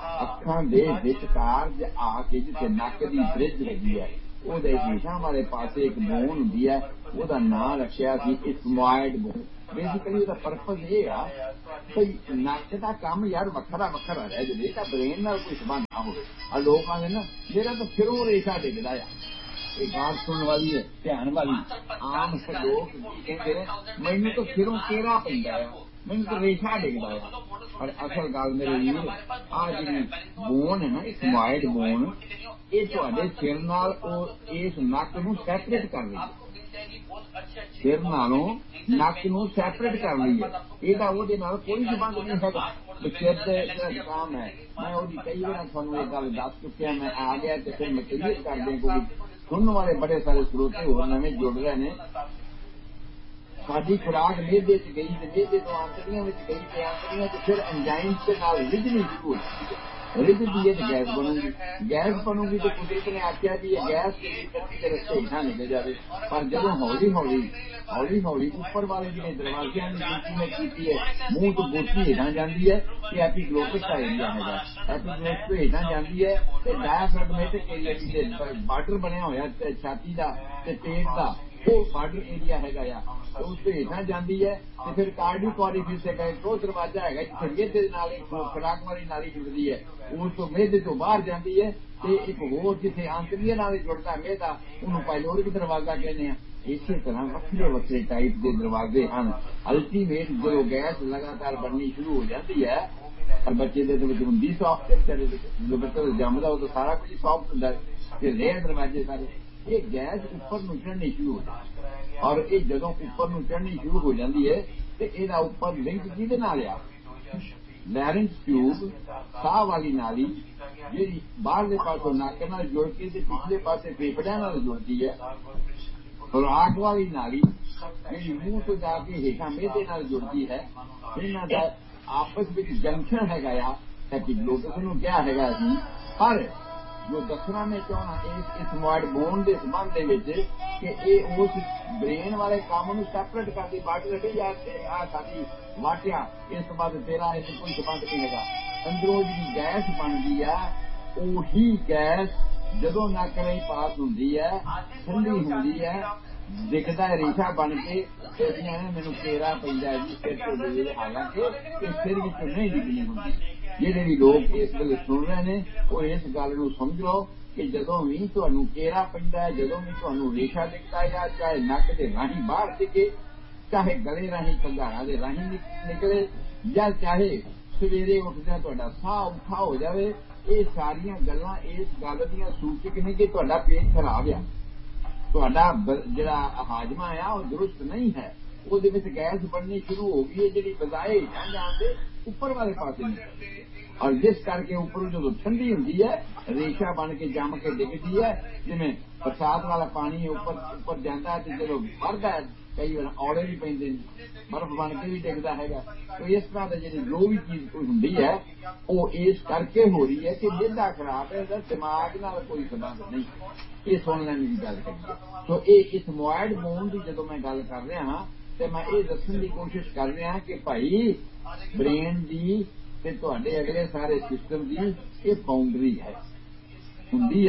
Speaker 3: ਅੱਖਾਂ ਦੇ ਵਿਚਕਾਰ ਆ ਕੇ ਜਿੱਥੇ ਨੱਕ ਦੀ ਬ੍ਰਿਜ ਹੈਗੀ ਹੈ ਉਹਦੇ ਹੇਠਾਂ ਵਾਲੇ ਪਾਸੇ ਇੱਕ ਬੋਨ ਹੁੰਦੀ ਹੈ, ਉਹਦਾ ਨਾਂ ਰੱਖਿਆ ਸੀ ਇਸਮੋਇਡ ਬੋਨ। ਬੇਸਿਕਲੀ ਉਹਦਾ ਪਰਪਸ ਇਹ ਆ ਭਈ ਨੱਕ ਦਾ ਕੰਮ ਯਾਰ ਵੱਖਰਾ ਵੱਖਰਾ ਰਹਿ ਜਾਵੇ ਤਾਂ ਬ੍ਰੇਨ ਨਾਲ ਕੋਈ ਸੰਬੰਧ ਨਾ ਹੋਵੇ। ਆ ਲੋਕ ਆਉਂਦੇ ਨਾ ਮੇਰਾ ਤਾਂ ਸਿਰੋਂ ਰੇਸ਼ਾ ਡਿੱਗਦਾ ਆ, ਇਹ ਗੱਲ ਸੁਣਨ ਵਾਲੀ ਹੈ, ਧਿਆਨ ਵਾਲੀ। ਆਮ ਲੋਕ ਕਹਿੰਦੇ ਮੈਨੂੰ ਤਾਂ ਸਿਰੋਂ ਕੇਰਾ ਪੈਂਦਾ ਆ, ਮੈਨੂੰ ਤਾਂ ਰੇਸ਼ਾ ਡਿੱਗਦਾ ਆ। ਪਰ ਅਸਲ ਗੱਲ ਮੇਰੇ ਵੀਰ ਆਹ ਜਿਹੜੀ ਬੋਨ ਹੈ ਨਾ ਇਸਮੋਇਡ ਬੋਨ, ਇਹ ਤੁਹਾਡੇ ਸਿਰ ਨਾਲ ਉਹ ਇਸ ਨੱਕ ਨੂੰ ਸੈਪਰੇਟ ਕਰ ਰਹੀ ਹੈ, ਸਿਰ ਨਾਲੋਂ ਨੱਕ ਨੂੰ ਸੈਪਰੇਟ ਕਰ ਲਈ ਹੈ। ਇਹਦਾ ਉਹਦੇ ਨਾਲ ਕੋਈ ਸੰਬੰਧ ਨਹੀਂ ਹੈਗਾ। ਸਿਰ ਤੇ ਜਿਹੜਾ ਜ਼ੁਕਾਮ ਹੈ ਮੈਂ ਉਹਦੀ ਕਈ ਵਾਰ ਤੁਹਾਨੂੰ ਇਹ ਗੱਲ ਦੱਸ ਚੁੱਕਿਆ, ਮੈਂ ਆ ਗਿਆ ਤੇ ਫਿਰ ਮੈਂ ਕਲੀਅਰ ਕਰ ਦਿਆਂ ਕਿਉਂਕਿ ਸੁਣਨ ਵਾਲੇ ਬੜੇ ਸਾਰੇ ਸਰੋਤੇ ਹੋਰ ਨਵੇਂ ਜੁੜ ਰਹੇ ਨੇ। ਸਾਡੀ ਖੁਰਾਕ ਮੇਦੇ ਚ ਗਈ ਤੇ ਮੇਦੇ ਤੋਂ ਆਂਤੜੀਆਂ ਵਿੱਚ ਗਈ ਤੇ ਆਂਤੜੀਆਂ ਚ ਫਿਰ ਐਂਜ਼ਾਈਮਸ ਦੇ ਨਾਲ ਰਿੱਝਣੀ ਸ਼ੁਰੂ ਹੋ ਜਾਂਦੀ ਹੈ। ਰਿੱਝਦੀ ਹੈ ਤੇ ਗੈਸ ਬਣੂਗੀ, ਗੈਸ ਬਣੂਗੀ ਤੇ ਕੁਦਰਤ ਨੇ ਆਖਿਆ ਵੀ ਇਹ ਗੈਸ ਧਰਤੀ ਦੇ ਰਸਤੇ ਹੇਠਾਂ ਨਿਕਲ ਜਾਵੇ। ਪਰ ਜਦੋਂ ਹੌਲੀ ਹੌਲੀ ਉੱਪਰ ਵਾਲੇ ਜਿਹੜੇ ਦਰਵਾਜ਼ਿਆਂ ਦੀ ਗਿਣਤੀ ਨੇ ਕੀਤੀ ਹੈ, ਮੂੰਹ ਤੋਂ ਬੋਟੀ ਹੇਠਾਂ ਜਾਂਦੀ ਹੈ ਤੇ ਐਪੀਗਲੋਟਿਸ ਦਾ ਏਰੀਆ ਹੈਗਾ, ਐਪੀਗਲੋਟਿਸ ਤੋਂ ਹੇਠਾਂ ਜਾਂਦੀ ਹੈ ਤੇ ਡਾਇਫ੍ਰੈਗਮੈਟਿਕ ਏਰੀਆ ਜਿਹਦੇ ਬਾਰਡਰ ਬਣਿਆ ਹੋਇਆ ਛਾਤੀ ਦਾ ਤੇ ਪੇਟ ਦਾ, ਉਹ ਬਾਰਡਰ ਏਰੀਆ ਹੈਗਾ ਆ, ਤੇ ਉਸ ਤੋਂ ਹੇਠਾਂ ਜਾਂਦੀ ਹੈ ਤੇ ਫਿਰ ਕਾਰਡੀਅਕ ਔਰੀਫਿਸ ਹੈਗਾ, ਉਹ ਦਰਵਾਜ਼ਾ ਹੈਗਾ ਜਿੱਥੇ ਮਿਹਦੇ ਦੇ ਨਾਲ ਇੱਕ ਖੁਰਾਕ ਵਾਲੀ ਨਾਲੀ ਜੁੜਦੀ ਹੈ, ਉਸ ਤੋਂ ਮਿਹਦੇ ਤੋਂ ਬਾਹਰ ਜਾਂਦੀ ਹੈ ਤੇ ਇੱਕ ਹੋਰ ਜਿੱਥੇ ਆਂਤੜੀਆਂ ਨਾਲ ਜੁੜਦਾ ਮਿਹਦਾ, ਉਹਨੂੰ ਪਾਇਲੋਰਿਕ ਦਰਵਾਜ਼ਾ ਕਹਿੰਦੇ ਆ। ਇਸੇ ਤਰ੍ਹਾਂ ਵੱਖਰੇ ਵੱਖਰੇ ਟਾਈਪ ਦੇ ਦਰਵਾਜ਼ੇ ਹਨ। ਅਲਟੀਮੇਟ ਜਦੋਂ ਗੈਸ ਲਗਾਤਾਰ ਬਣਨੀ ਸ਼ੁਰੂ ਹੋ ਜਾਂਦੀ ਹੈ, ਪਰ ਬੱਚੇ ਦੇ ਵਿੱਚ ਹੁੰਦੀ ਸੌਫਟ, ਜਦੋਂ ਬੱਚਾ ਜੰਮਦਾ ਉਦੋਂ ਸਾਰਾ ਕੁਝ ਸੌਫਟ ਹੁੰਦਾ ਤੇ ਰਹੇ ਦਰਵਾਜ਼ੇ ਸਾਰੇ, ਇਹ ਗੈਸ ਉੱਪਰ ਨੂੰ ਚੜ੍ਹਨੀ ਸ਼ੁਰੂ ਹੋ ਜਾਂਦੀ ਹੈ। ਔਰ ਇਹ ਜਦੋਂ ਉੱਪਰ ਨੂੰ ਚੜ੍ਹਨੀ ਸ਼ੁਰੂ ਹੋ ਜਾਂਦੀ ਹੈ ਤੇ ਇਹਦਾ ਉੱਪਰ ਲਿੰਕ ਕਿਹਦੇ ਨਾਲ ਆ? ਲੈਰਿੰਕਸ ਟਿਊਬ, ਸਾਹ ਵਾਲੀ ਨਾਲੀ ਜਿਹੜੀ ਬਾਹਰਲੇ ਪਾਸੋਂ ਨੱਕ ਨਾਲ ਜੁੜ ਕੇ ਤੇ ਪਿਛਲੇ ਪਾਸੇ ਫੇਫੜਿਆਂ ਨਾਲ ਜੁੜਦੀ ਹੈ। ਖੁਰਾਕ ਵਾਲੀ ਨਾਲੀ ਜਿਹੜੀ ਮੂੰਹ ਤੋਂ ਜਾ ਕੇ ਹੇਠਾਂ ਮਿਹਦੇ ਨਾਲ ਜੁੜਦੀ ਹੈ। ਇਹਨਾਂ ਦਾ ਆਪਸ ਵਿੱਚ ਜੰਕਸ਼ਨ ਹੈਗਾ ਆ, ਐਪੀਗਲੋਟਿਸ ਨੂੰ ਕਿਹਾ ਹੈਗਾ ਸੀ। ਪਰ ਜੋ ਦੱਸਣਾ ਮੈਂ ਚਾਹੁੰਦਾ ਇਸ ਇਸਮੋਇਡ ਬੋਨ ਦੇ ਸੰਬੰਧ ਦੇ ਵਿੱਚ ਕਿ ਇਹ ਉਸ ਬ੍ਰੇਨ ਵਾਲੇ ਕੰਮ ਨੂੰ ਸੈਪਰੇਟ ਕਰਦੀ ਬਾਡੀ ਲੱਗੇ ਜਾਂ ਆ ਸਾਡੀ ਵਾਟਿਆ, ਇਸ ਤੋਂ ਬਾਅਦ ਤੇਰਾ ਇਸ ਕੋਈ ਸੰਬੰਧ ਨਹੀਂ ਹੈਗਾ। ਅੰਦਰੋਂ ਜਿਹੜੀ ਗੈਸ ਬਣਦੀ ਆ, ਉਹੀ ਗੈਸ ਜਦੋਂ ਨੱਕ ਰਾਹੀਂ ਪਾਸ ਹੁੰਦੀ ਹੈ, ਠੰਡੀ ਹੁੰਦੀ ਹੈ, ਦਿਖਦਾ ਰੇਸ਼ਾ ਬਣ ਕੇ ਮੈਨੂੰ ਕੇਰਾ ਪੈਂਦਾ ਜੀ ਸਿਰ ਤੇ, ਹਾਲਾਂਕਿ ਇਹ ਸਿਰ ਵਿੱਚੋਂ ਨਹੀਂ ਨਿਕਲੀ ਹੁੰਦੀ। ਜਿਹੜੇ ਵੀ ਲੋਕ ਇਸ ਵੇਲੇ ਸੁਣ ਰਹੇ ਨੇ ਉਹ ਇਸ ਗੱਲ ਨੂੰ ਸਮਝ ਲਓ ਕਿ ਜਦੋਂ ਵੀ ਤੁਹਾਨੂੰ ਕੇਰਾ ਪੈਂਦਾ ਹੈ, ਜਦੋਂ ਵੀ ਤੁਹਾਨੂੰ ਰੇਸ਼ਾ ਦਿਖਦਾ ਹੈ, ਚਾਹੇ ਨੱਕ ਦੇ ਰਾਹੀਂ ਬਾਹਰ ਦਿਖੇ, ਚਾਹੇ ਗਲੇ ਰਾਹੀਂ ਕੰਧਾਰਾਂ ਦੇ ਰਾਹੀਂ ਨਿਕਲੇ, ਜਾਂ ਚਾਹੇ ਸਵੇਰੇ ਉੱਠਦਿਆਂ ਤੁਹਾਡਾ ਸਾਹ ਔਖਾ ਹੋ ਜਾਵੇ, ਇਹ ਸਾਰੀਆਂ ਗੱਲਾਂ ਇਸ ਗੱਲ ਦੀਆਂ ਸੂਚਕ ਨੇ ਕਿ ਤੁਹਾਡਾ ਪੇਟ ਖਰਾਬ ਆ, ਤੁਹਾਡਾ ਜਿਹੜਾ ਹਾਜ਼ਮਾ ਆ ਉਹ ਦਰੁਸਤ ਨਹੀਂ ਹੈ, ਉਹਦੇ ਵਿੱਚ ਗੈਸ ਬਣਨੀ ਸ਼ੁਰੂ ਹੋ ਗਈ ਹੈ ਜਿਹੜੀ ਬਜਾਏ ਜਾਣ ਦੇ ਉੱਪਰ ਵਾਲੇ ਪਾਸੇ ਨਿਕਲਦੀ ਹੈ। ਔਰ ਜਿਸ ਕਰਕੇ ਉੱਪਰੋਂ ਜਦੋਂ ਠੰਡੀ ਹੁੰਦੀ ਹੈ ਰੇਸ਼ਾ ਬਣ ਕੇ ਜੰਮ ਕੇ ਡਿੱਗਦੀ ਹੈ, ਜਿਵੇਂ ਬਰਸਾਤ ਵਾਲਾ ਪਾਣੀ ਉੱਪਰ ਜਾਂਦਾ ਤੇ ਜਦੋਂ ਵਰਦਾ ਹੈ ਕਈ ਵਾਰ ਔਲੇ ਵੀ ਪੈਂਦੇ ਨੇ, ਬਰਫ਼ ਬਣ ਕੇ ਵੀ ਡਿੱਗਦਾ ਹੈਗਾ। ਤੇ ਇਸ ਤਰ੍ਹਾਂ ਦਾ ਜਿਹੜੀ ਜੋ ਵੀ ਚੀਜ਼ ਕੋਈ ਹੁੰਦੀ ਹੈ ਉਹ ਇਸ ਕਰਕੇ ਹੋ ਰਹੀ ਹੈ ਕਿ ਮਿਹਦਾ ਖਰਾਬ ਹੈ, ਇਹਦਾ ਦਿਮਾਗ ਨਾਲ ਕੋਈ ਸੰਬੰਧ ਨਹੀਂ। ਇਹ ਸੁਣ ਲੈਣ ਦੀ ਗੱਲ ਕਰੀਏ। ਸੋ ਇਹ ਇਸਮੋਇਡ ਬੋਨ ਦੀ ਜਦੋਂ ਮੈਂ ਗੱਲ ਕਰ ਰਿਹਾ ਹਾਂ ਤੇ ਮੈਂ ਇਹ ਦੱਸਣ ਦੀ ਕੋਸ਼ਿਸ਼ ਕਰ ਰਿਹਾ ਕਿ ਭਾਈ ਬ੍ਰੇਨ ਦੀ ਤੇ ਤੁਹਾਡੇ ਅਗਲੇ ਸਾਰੇ ਸਿਸਟਮ ਦੀ ਇਹ ਬਾਉਂਡਰੀ ਹੈ, ਹੁੰਦੀ ਹੈ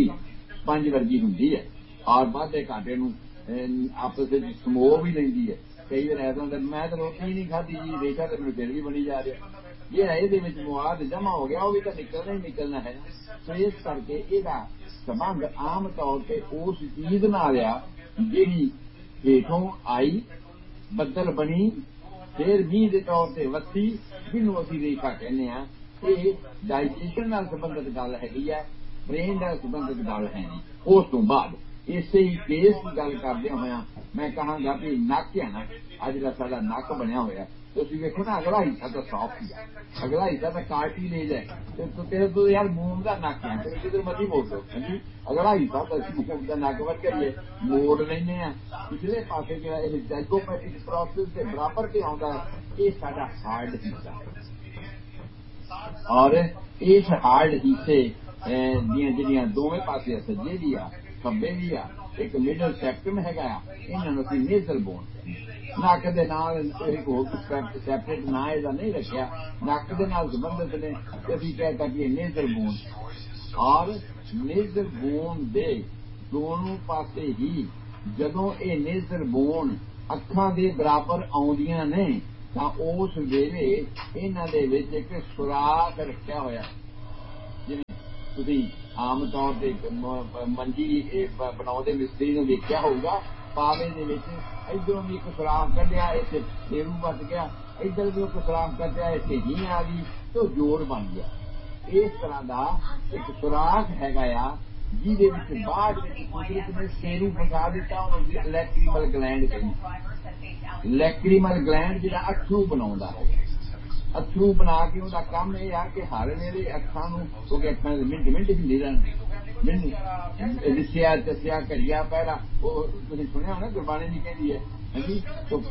Speaker 3: ਸਪੰਜ ਵਰਗੀ ਹੁੰਦੀ ਹੈ, ਔਰ ਵਾਧੇ ਘਾਟੇ ਨੂੰ ਆਪਸ ਵਿੱਚ ਸਮੋ ਵੀ ਲੈਂਦੀ ਹੈ। ਕਈ ਵਾਰ ਐਸਾ ਹੁੰਦਾ ਮੈਂ ਤਾਂ ਰੋਟੀ ਨਹੀਂ ਖਾਧੀ ਜੀ, ਰੇਸ਼ਾ ਤੇ ਮੈਨੂੰ ਫਿਰ ਵੀ ਬਣੀ ਜਾ ਰਿਹਾ, ਜਿਹੜਾ ਇਹਦੇ ਵਿੱਚ ਮੁਆਦ ਜਮਾ ਹੋ ਗਿਆ ਉਹ ਵੀ ਤਾਂ ਨਿਕਲਣਾ ਹੀ ਨਿਕਲਣਾ ਹੈ। ਸੋ ਇਸ ਕਰਕੇ ਇਹਦਾ ਸੰਬੰਧ ਆਮ ਤੌਰ ਤੇ ਉਸ ਚੀਜ਼ ਨਾਲ ਆ ਜਿਹੜੀ ਹੇਠੋਂ ਆਈ, ਬੱਦਲ ਬਣੀ, ਫਿਰ ਮੀਂਹ ਦੇ ਤੌਰ ਤੇ ਵੱਸੀ, ਜਿਹਨੂੰ ਅਸੀਂ ਰੇਖਾ ਕਹਿੰਦੇ ਹਾਂ। ਇਹ ਡਾਈਜੈਸ਼ਨ ਨਾਲ ਸੰਬੰਧਿਤ ਗੱਲ ਹੈਗੀ ਹੈ, ਬ੍ਰੇਨ ਨਾਲ ਸੰਬੰਧਿਤ ਗੱਲ ਹੈ ਨਹੀਂ। ਉਸ ਤੋਂ ਬਾਅਦ ਇਸੇ ਹੀ ਕੇਸ ਦੀ ਗੱਲ ਕਰਦੇ ਹੋਇਆ ਮੈਂ ਕਹਾਂਗਾ ਵੀ ਨੱਕ ਹੈ ਨਾ, ਅੱਜ ਜਿਹੜਾ ਸਾਡਾ ਨੱਕ ਬਣਿਆ ਹੋਇਆ ਤੁਸੀਂ ਵੇਖੋ ਨਾ, ਅਗਲਾ ਹਿੱਸਾ ਤਾਂ ਸੌਫਟ ਹੀ ਹੈ, ਅਗਲਾ ਹਿੱਸਾ ਤਾਂ ਕਾਰਟੀਲੇਜ ਹੈ, ਤੇਰੇ ਤੋਂ ਯਾਰ ਮੂੰਹ ਦਾ ਨੱਕ ਹੈ, ਤੇਰੇ ਜਿੱਧਰ ਮਰਜ਼ੀ ਮੋੜ ਲਓ ਹਾਂਜੀ, ਅਗਲਾ ਹਿੱਸਾ ਤਾਂ ਮੂੰਹ ਦਾ ਨੱਕ ਵਰਗਾ ਹੀ ਹੈ, ਮੋੜ ਲੈਂਦੇ ਆ। ਪਿਛਲੇ ਪਾਸੇ ਜਿਹੜਾ ਇਹ ਜਾਈਗੋਮੈਟਿਕ ਪ੍ਰੋਸੈਸ ਦੇ ਬਰਾਬਰ ਤੇ ਆਉਂਦਾ ਹੈ, ਇਹ ਸਾਡਾ ਹਾਰਡ ਹਿੱਸਾ ਹੈ। ਔਰ ਇਸ ਹਾਰਡ ਹਿੱਸੇ ਦੀਆਂ ਜਿਹੜੀਆਂ ਦੋਵੇਂ ਪਾਸੇ ਸੱਜੇ ਵੀ ਆ ਖੱਬੇ ਵੀ ਆ, ਇੱਕ ਮਿਡਲ ਸੈਪਟਮ ਹੈਗਾ ਆ, ਇਹਨਾਂ ਨੂੰ ਅਸੀਂ ਨੇਜ਼ਲ ਬੋਨ। ਨੱਕ ਦੇ ਨਾਲ ਸੈਪਰੇਟ ਨਾ ਇਹਦਾ ਨਹੀਂ ਰੱਖਿਆ, ਨੱਕ ਦੇ ਨਾਲ ਸੰਬੰਧਿਤ ਨੇ, ਤੇ ਅਸੀਂ ਕਹਿਤਾ ਕਿ ਇਹ ਨੇਜ਼ਰ ਬੋਨ, ਔਰ ਨੇਜ਼ਰ ਬੋਨ ਦੇ ਦੋਨੋਂ ਪਾਸੇ ਹੀ ਜਦੋਂ ਇਹ ਨੇਜ਼ਰ ਬੋਨ ਅੱਖਾਂ ਦੇ ਬਰਾਬਰ ਆਉਂਦੀਆਂ ਨੇ ਤਾਂ ਉਸ ਵੇਲੇ ਇਹਨਾਂ ਦੇ ਵਿੱਚ ਇੱਕ ਸੁਰਾਖ ਰੱਖਿਆ ਹੋਇਆ, ਜਿਵੇਂ ਤੁਸੀਂ ਆਮ ਤੌਰ ਤੇ ਮੰਜੀ ਬਣਾਉਂਦੇ ਮਿਸਤਰੀ ਨੂੰ ਵੇਖਿਆ ਹੋਊਗਾ, ਪਾਵੇ ਦੇ ਵਿੱਚ ਇੱਧਰੋਂ ਵੀ ਇੱਕ ਸੁਰਾਖ ਕੱਢਿਆ, ਇੱਥੇ ਫੇਰੂ ਵੱਜ ਗਿਆ, ਇੱਧਰ ਵੀ ਇੱਕ ਸੁਰਾਖ ਕੱਢਿਆ, ਇੱਥੇ ਹੀ ਆ ਗਈ ਤੇ ਜੋੜ ਬਣ ਗਿਆ। ਇਸ ਤਰ੍ਹਾਂ ਦਾ ਇੱਕ ਸੁਰਾਖ ਹੈਗਾ ਆ, ਜਿਹਦੇ ਵਿੱਚ ਬਾਅਦ ਵਿੱਚ ਕੁਦਰਤ ਨੇ ਸ਼ੇਰੂ ਫਸਾ ਦਿੱਤਾ, ਉਹਨੂੰ ਲੈਕਰੀਮਲ ਗਲੈਂਡ ਕਹਿੰਦੇ। ਲੈਕਰੀਮਲ ਗਲੈਂਡ ਜਿਹੜਾ ਅੱਥਰੂ ਬਣਾਉਂਦਾ ਹੈ, ਅੱਥਰੂ ਬਣਾ ਕੇ ਉਹਦਾ ਕੰਮ ਇਹ ਆ ਕਿ ਹਰ ਵੇਲੇ ਅੱਖਾਂ ਨੂੰ, ਕਿਉਂਕਿ ਅੱਖਾਂ ਦੇ ਮਿੰਟ ਹਿੱਲੀ ਰਹਿਣ, ਲਿਸਿਆ ਦੱਸਿਆ ਘੜੀਆ ਪਹਿਰਾ, ਉਹ ਤੁਸੀਂ ਸੁਣਿਆ ਹੋਣਾ ਗੁਰਬਾਣੀ ਵੀ ਕਹਿੰਦੀ ਹੈ, ਹਾਂਜੀ।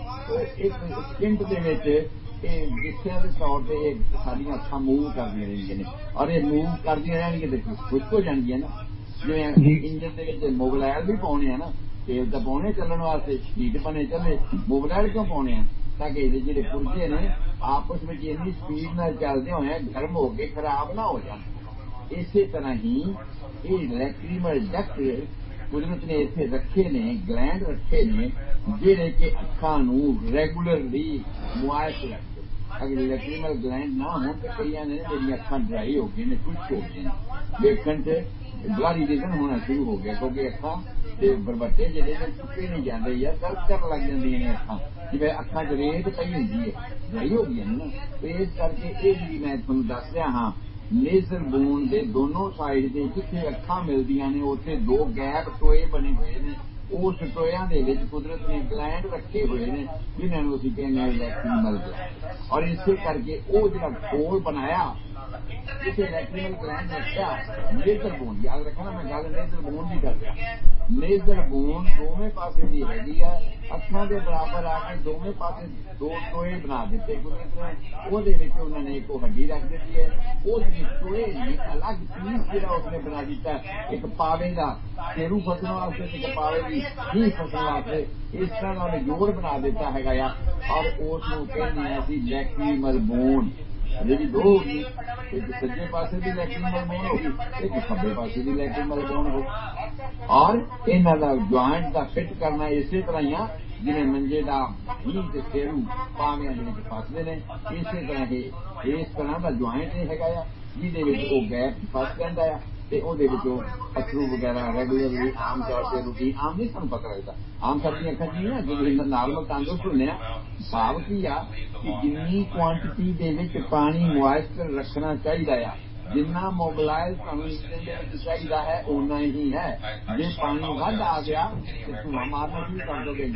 Speaker 3: ਇੱਕ ਸਕਿੰਟ ਦੇ ਵਿੱਚ ਇਹ ਲਿਸਿਆ ਦੇ ਤੌਰ ਤੇ ਇਹ ਸਾਡੀਆਂ ਅੱਖਾਂ ਮੂਵ ਕਰਦੀਆਂ ਰਹਿੰਦੀਆਂ ਨੇ, ਔਰ ਇਹ ਮੂਵ ਕਰਦੀਆਂ ਰਹਿਣਗੀਆਂ ਤੇ ਖੁਸ਼ਕ ਹੋ ਜਾਂਦੀਆਂ ਨਾ। ਜਿਵੇਂ ਇੰਜਨ ਦੇ ਵਿੱਚ ਮੋਬਿਲਾਇਲ ਵੀ ਪਾਉਣੇ ਆ ਨਾ, ਤੇਲ ਤਾਂ ਪਾਉਣੇ ਚੱਲਣ ਵਾਸਤੇ, ਹੀਟ ਬਣੇ ਚੱਲੇ, ਮੋਬਿਲਾਇਲ ਕਿਉਂ ਪਾਉਣੇ ਆ? ਤਾਂ ਕਿ ਇਹਦੇ ਜਿਹੜੇ ਪੁਰਜੇ ਨੇ ਆਪਸ ਵਿੱਚ ਇੰਨੀ ਸਪੀਡ ਨਾਲ ਚੱਲਦੇ ਹੋਏ ਗਰਮ ਹੋ ਕੇ ਖਰਾਬ ਨਾ ਹੋ ਜਾਣ। ਇਸੇ ਤਰ੍ਹਾਂ ਹੀ ਇਹ ਲੈਕਰੀਮਲ ਡਕਟ ਕੁਦਰਤ ਨੇ ਇੱਥੇ ਰੱਖੇ ਨੇ, ਗਲੈਂਡ ਰੱਖੇ ਨੇ, ਜਿਹੜੇ ਕਿ ਅੱਖਾਂ ਨੂੰ ਰੈਗੂਲਰਲੀ ਮੁਆਇਸ਼ ਰੱਖਦੇ। ਅਗਰ ਲੈਕਰੀਮਲ ਗਲੈਂਡ ਨਾ ਹੋਣ ਤਾਂ ਕਈਆਂ ਨੇ ਮੇਰੀਆਂ ਅੱਖਾਂ ਡਰਾਈ ਹੋ ਗਈਆਂ ਨੇ, ਖੁਸ਼ਕ ਹੋ ਗਈਆਂ ਨੇ, ਵੇਖਣ 'ਚ ਬਲਾਰੀ ਵਿਜ਼ਨ ਹੋਣਾ ਸ਼ੁਰੂ ਹੋ ਗਿਆ, ਕਿਉਂਕਿ ਅੱਖਾਂ ਦੇ ਬਰਬੱਟੇ ਜਿਹੜੇ ਨੇ ਚੁੱਕੇ ਨਹੀਂ ਜਾਂਦੇ ਜਾਂ ਦਰਦ ਕਰਨ ਲੱਗ ਜਾਂਦੀਆਂ ਨੇ ਅੱਖਾਂ, ਜਿਵੇਂ ਅੱਖਾਂ 'ਚ ਰੇਤ ਪਈ ਹੁੰਦੀ ਹੈ, ਡਰਾਈ ਹੋ ਗਈਆਂ ਨੇ ਨਾ। ਤੇ ਇਸ ਕਰਕੇ ਇਹ ਜਿਹੜੀ ਮੈਂ ਤੁਹਾਨੂੰ ਦੱਸ ਰਿਹਾ ਹਾਂ, ਨੇਜ਼ਰ ਬੋਨ ਦੇ ਦੋਨੋਂ ਸਾਈਡ ਦੇ ਜਿੱਥੇ ਅੱਖਾਂ ਮਿਲਦੀਆਂ ਨੇ ਉੱਥੇ ਦੋ ਗੈਪ ਟੋਏ ਬਣੇ ਹੋਏ ਨੇ, ਉਸ ਟੋਇਆਂ ਦੇ ਵਿੱਚ ਕੁਦਰਤ ਨੇ ਗਲੈਂਡ ਰੱਖੇ ਹੋਏ ਨੇ, ਜਿਨ੍ਹਾਂ ਨੂੰ ਅਸੀਂ ਕਹਿੰਦੇ ਹਾਂ ਲੈਕਰੀਮਲ ਗਲੈਂਡ। ਔਰ ਇਸੇ ਕਰਕੇ ਉਹ ਜਿਹੜਾ ਖੋਲ ਬਣਾਇਆ ਜਿੱਥੇ ਲੈਕਰੀਮਲ ਗਲੈਂਡ ਰੱਖਿਆ, ਨੇਜ਼ਰ ਬੋਨ, ਯਾਦ ਰੱਖਣਾ ਮੈਂ ਗੱਲ ਨੇਜ਼ਰ ਬੋਨ ਦੀ ਕਰ ਰਿਹਾ। ਨੇਜ਼ਰ ਬੋਨ ਦੋਵੇਂ ਪਾਸੇ ਦੀ ਹੈਗੀ ਆ, ਅੱਖਾਂ ਦੇ ਬਰਾਬਰ ਆ ਕੇ ਦੋਵੇਂ ਪਾਸੇ ਦੋ ਟੋਏ ਬਣਾ ਦਿੱਤੇ ਕੁਦਰਤ ਨੇ, ਉਹਦੇ ਵਿੱਚ ਉਹਨਾਂ ਨੇ ਇੱਕ ਹੱਡੀ ਰੱਖ ਦਿੱਤੀ ਹੈ, ਉਹਦੇ ਟੋਏ ਨੇ ਅਲੱਗ ਪੀਸ ਜਿਹੜਾ ਉਸਨੇ ਬਣਾ ਦਿੱਤਾ, ਇੱਕ ਪਾਵੇ ਦਾ ਸ਼ੇਰੂ ਫਸਣ ਵਾਸਤੇ, ਇੱਕ ਪਾਵੇ ਦੀ ਹੀ ਫਸਣ ਵਾਸਤੇ, ਇਸ ਤਰ੍ਹਾਂ ਦਾ ਉਹਨੇ ਜੋੜ ਬਣਾ ਦਿੱਤਾ ਹੈਗਾ ਆ। ਔਰ ਉਸ ਨੂੰ ਕਹਿੰਦੇ ਆ ਅਸੀਂ ਲੈਕਰੀਮਲ ਬੋਨ। ਜਿਹੜੀ ਦੋ ਹੋ ਗਈ, ਇੱਕ ਸੱਜੇ ਪਾਸੇ ਦੀ ਲੈਕਰੀਮਲ ਬੋਨ ਹੋ ਗਈ, ਇੱਕ ਖੱਬੇ ਪਾਸੇ ਦੀ ਲੈਕਰੀਮਲ ਬੋਨ ਹੋ ਗਈ। ਔਰ ਇਹਨਾਂ ਦਾ ਜੁਆਇੰਟ ਦਾ ਫਿੱਟ ਕਰਨਾ ਇਸੇ ਤਰ੍ਹਾਂ ਹੀ ਆ, ਜਿਵੇਂ ਮੰਜੇ ਦਾ ਹੀ ਤੇ ਸ਼ੇਰੂ ਪਾਵਿਆਂ ਦੇ ਵਿੱਚ ਫਸਦੇ ਨੇ, ਇਸੇ ਤਰ੍ਹਾਂ ਇਹ ਇਸ ਤਰ੍ਹਾਂ ਦਾ ਜੁਆਇੰਟ ਇਹ ਹੈਗਾ ਆ, ਜਿਹਦੇ ਵਿੱਚ ਉਹ ਗੈਪ ਫਸ ਜਾਂਦਾ ਆ ਤੇ ਉਹਦੇ ਵਿੱਚੋਂ ਅਥਰੂ ਵਗੈਰਾ ਰੈਗੂਲਰਲੀ ਆਮ ਤੌਰ ਤੇ ਰੂਟੀਨ ਆਮ ਨਹੀਂ ਸਾਨੂੰ ਪਤਾ ਲੱਗਦਾ, ਆਮ ਸਾਡੀਆਂ ਅੱਖਾਂ 'ਚ ਨਹੀਂ ਨਾ, ਜਦੋਂ ਨਾਰਮਲ ਤੰਦਰੁਸਤ ਹੁੰਦੇ ਆ। ਭਾਵ ਕੀ ਆ ਕਿ ਜਿੰਨੀ ਕੁਆਂਟਿਟੀ ਦੇ ਵਿੱਚ ਪਾਣੀ ਮੁਆਇਸਚਰ ਰੱਖਣਾ ਚਾਹੀਦਾ ਆ, ਜਿੰਨਾ ਮੋਬਿਲਾਈਜ਼ ਤੁਹਾਨੂੰ ਇੱਕ ਦਿਨ ਦੇ ਵਿੱਚ ਚਾਹੀਦਾ ਹੈ ਓਨਾ ਹੀ ਹੈ। ਜੇ ਪਾਣੀ ਵੱਧ ਆ ਗਿਆ ਤੇ ਧੂੰਆਂ ਮਾਰਨਾ ਸ਼ੁਰੂ ਕਰ ਦੋਗੇ,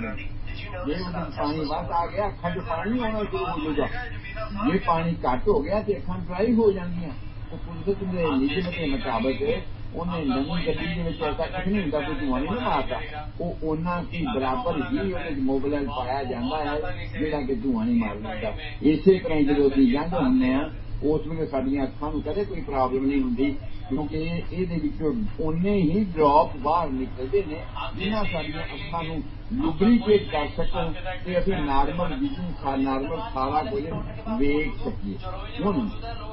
Speaker 3: ਜੇ ਉਹਦੇ ਪਾਣੀ ਵੱਧ ਆ ਗਿਆ ਅੱਖਾਂ 'ਚ ਪਾਣੀ ਆਉਣਾ ਸ਼ੁਰੂ ਹੋ ਜਾਊਗਾ, ਜੇ ਪਾਣੀ ਘੱਟ ਹੋ ਗਿਆ ਤੇ ਅੱਖਾਂ ਡਰਾਈ ਹੋ ਜਾਣਗੀਆਂ। ਕੁਦਰਤ ਦੇ ਨਿਯਮ ਦੇ ਮੁਤਾਬਕ ਉਹਨੇ ਨਵੀਂ ਗੱਡੀ ਦੇ ਵਿੱਚ ਐਸਾ ਕੁਝ ਨਹੀਂ ਹੁੰਦਾ, ਕੋਈ ਧੂੰਆਂ ਨਹੀਂ ਮਾਰਦਾ, ਉਹ ਉਹਨਾਂ ਦੀ ਬਰਾਬਰ ਹੀ ਉਹਦੇ 'ਚ ਮੋਬਿਲਾਈਜ਼ ਪਾਇਆ ਜਾਂਦਾ ਹੈ ਜਿਹੜਾ ਕਿ ਧੂੰਆਂ ਨਹੀਂ ਮਾਰ ਲੈਂਦਾ। ਇਸੇ ਤਰ੍ਹਾਂ ਜਦੋਂ ਅਸੀਂ ਯੰਗ ਹੁੰਦੇ ਹਾਂ ਉਸ ਵੇਲੇ ਸਾਡੀਆਂ ਅੱਖਾਂ ਨੂੰ ਕਦੇ ਕੋਈ ਪ੍ਰੋਬਲਮ ਨਹੀਂ ਹੁੰਦੀ, ਕਿਉਂਕਿ ਇਹਦੇ ਵਿੱਚੋਂ ਓਨੇ ਹੀ ਡ੍ਰੌਪ ਬਾਹਰ ਨਿਕਲਦੇ ਨੇ ਜਿਨ੍ਹਾਂ ਸਾਡੀਆਂ ਅੱਖਾਂ ਨੂੰ ਲੁਬਰੀਕੇਟ ਕਰ ਸਕਣ ਤੇ ਅਸੀਂ ਨਾਰਮਲ ਵਿਜ਼ਨ ਨਾਰਮਲ ਸਾਰਾ ਕੁਝ ਵੇਖ ਸਕੀਏ। ਹੁਣ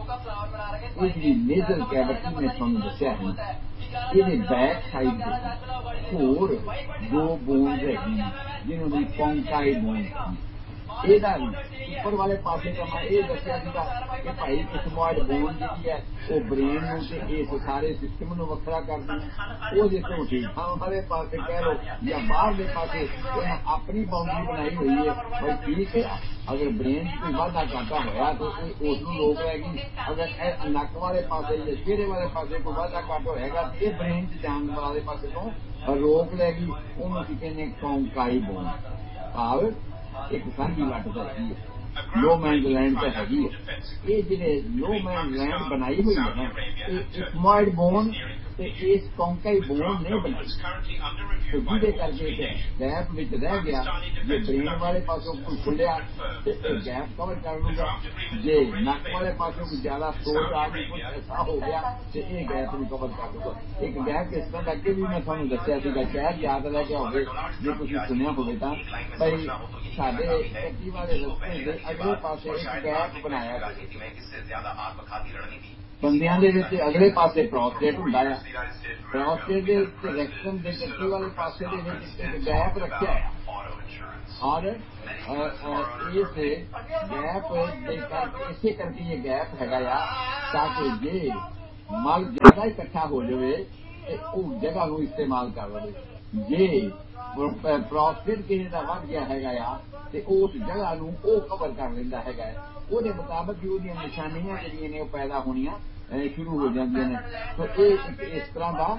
Speaker 3: ਇਹ ਜਿਹੜੀ ਨੇਜ਼ਲ ਕੈਵਿਟੀ ਮੈਂ ਤੁਹਾਨੂੰ ਦੱਸਿਆ ਹੈ, ਇਹਦੇ ਬੈਕ ਸਾਈਡ ਤੇ ਹੋਰ ਦੋ ਬੋਨਸ ਹੈਗੀਆਂ ਜਿਹਨੂੰ ਅਸੀਂ ਕੋਂਕਾਈ ਬੋਨ ਕਹਿੰਦੇ। ਇਹਦਾ ਵੀ ਉੱਪਰ ਵਾਲੇ ਪਾਸੇ ਦਾ ਮੈਂ ਇਹ ਦੱਸਿਆ ਸੀਗਾ ਕਿ ਭਾਈ ਇਸਮੋਇਡ ਬੋਨ ਜਿਹੜੀ ਹੈ ਉਹ ਬ੍ਰੇਨ ਨੂੰ ਤੇ ਇਸ ਸਾਰੇ ਸਿਸਟਮ ਨੂੰ ਵੱਖਰਾ ਕਰਦੀ ਹੈ। ਉਹ ਜਿੱਥੋਂ ਠੀਠਾਂ ਵਾਲੇ ਪਾਸੇ ਕਹਿ ਲਓ ਜਾਂ ਬਾਹਰਲੇ ਪਾਸੇ ਇਹਨਾਂ ਆਪਣੀ ਬਾਉਂਡਰੀ ਬਣਾਈ ਹੋਈ ਹੈ, ਬਈ ਠੀਕ ਹੈ ਅਗਰ ਬ੍ਰੇਨ 'ਚ ਕੋਈ ਵਾਧਾ ਘਾਟਾ ਹੋਇਆ ਤਾਂ ਉਸ ਨੂੰ ਰੋਕ ਲੈਗੀ, ਅਗਰ ਇਹ ਨੱਕ ਵਾਲੇ ਪਾਸੇ ਜਾਂ ਚਿਹਰੇ ਵਾਲੇ ਪਾਸੇ ਕੋਈ ਵਾਧਾ ਘਾਟਾ ਹੋਏਗਾ ਇਹ ਬ੍ਰੇਨ 'ਚ ਜਾਣ ਵਾਲੇ ਪਾਸੇ ਤੋਂ ਰੋਕ ਲੈਗੀ, ਉਹਨੂੰ ਅਸੀਂ ਕਹਿੰਦੇ ਕੋਂਕਾਈ ਬੋਨ। ਭਾਵ ਇੱਕ ਸਾਂਝੀ ਲੱਟ ਤਾਂ ਹੈਗੀ ਹੈ, ਲੋ ਮੈਨ ਗਲੈਂਡ ਤਾਂ ਹੈਗੀ ਹੈ। ਇਹ ਜਿਹੜੇ ਲੋ ਮੈਨ ਗਲੈਂਡ ਬਣਾਈ ਹੋਈ ਹੈ ਨਾ, ਇਹ ਇਸਮੋਇਡ ਬੋਨ ਤੇ ਇਸ ਕੌਂਕਾਈ ਬੋਨ ਨਹੀਂ ਬਣਾਈ ਤੇ ਜਿਹਦੇ ਕਰਕੇ ਗੈਪ ਵਿੱਚ ਰਹਿ ਗਿਆ। ਜੇ ਬ੍ਰੇਨ ਵਾਲੇ ਪਾਸੋਂ ਕੋਈ ਖੁੱਲਿਆ ਤੇ ਇਹ ਗੈਪ ਕਵਰ ਕਰ ਲੂਗਾ, ਜੇ ਨੱਕ ਵਾਲੇ ਪਾਸੋਂ ਕੋਈ ਜ਼ਿਆਦਾ ਸੋਚ ਆ ਗਈ, ਕੁਝ ਐਸਾ ਹੋ ਗਿਆ ਤੇ ਇਹ ਗੈਪ ਨੂੰ ਕਵਰ ਕਰ ਲੂਗਾ। ਇੱਕ ਗੈਪ ਇਸ ਤਰ੍ਹਾਂ ਅੱਗੇ ਵੀ ਮੈਂ ਤੁਹਾਨੂੰ ਦੱਸਿਆ ਸੀਗਾ, ਸ਼ਾਇਦ ਯਾਦ ਲੈ ਕੇ ਹੋਵੇ ਜੇ ਤੁਸੀਂ ਸੁਣਿਆ ਹੋਵੇ ਤਾਂ, ਬਈ ਸਾਡੇ ਟੱਟੀ ਵਾਲੇ ਰਸਤੇ ਦੇ ਅਗਲੇ ਪਾਸੇ ਇੱਕ ਗੈਪ ਬਣਾਇਆ ਬੰਦਿਆਂ ਦੇ ਵਿੱਚ। ਅਗਲੇ ਪਾਸੇ ਪ੍ਰੋਸਟੇਟ ਹੁੰਦਾ ਆ, ਪ੍ਰੋਸਟੇਟ ਦੇ ਰੈਕਟਮ ਦੇ ਟੱਟੀ ਵਾਲੇ ਪਾਸੇ ਦੇ ਵਿੱਚ ਇੱਕ ਗੈਪ ਰੱਖਿਆ ਆ, ਔਰ ਇਸ ਗੈਪ ਦੇ ਕਰਕੇ ਇਸੇ ਕਰਕੇ ਇਹ ਗੈਪ ਹੈਗਾ ਆ ਤਾਂ ਕਿ ਜੇ ਮਲ ਜ਼ਿਆਦਾ ਇਕੱਠਾ ਹੋ ਜਾਵੇ ਤੇ ਉਹ ਜਗ੍ਹਾ ਨੂੰ ਇਸਤੇਮਾਲ ਕਰ ਲਵੇ। ਜੇ ਪ੍ਰੋਸਟੇਟ ਕਿਸੇ ਦਾ ਵੱਧ ਗਿਆ ਹੈਗਾ ਆ ਤੇ ਉਸ ਜਗ੍ਹਾ ਨੂੰ ਉਹ ਕਵਰ ਕਰ ਲੈਂਦਾ ਹੈਗਾ, ਉਹਦੇ ਮੁਤਾਬਕ ਹੀ ਉਹਦੀਆਂ ਨਿਸ਼ਾਨੀਆਂ ਜਿਹੜੀਆਂ ਨੇ ਉਹ ਪੈਦਾ ਹੋਣੀਆਂ ਸ਼ੁਰੂ ਹੋ ਜਾਂਦੀਆਂ ਨੇ। ਸੋ ਇਹ ਇਸ ਤਰ੍ਹਾਂ ਦਾ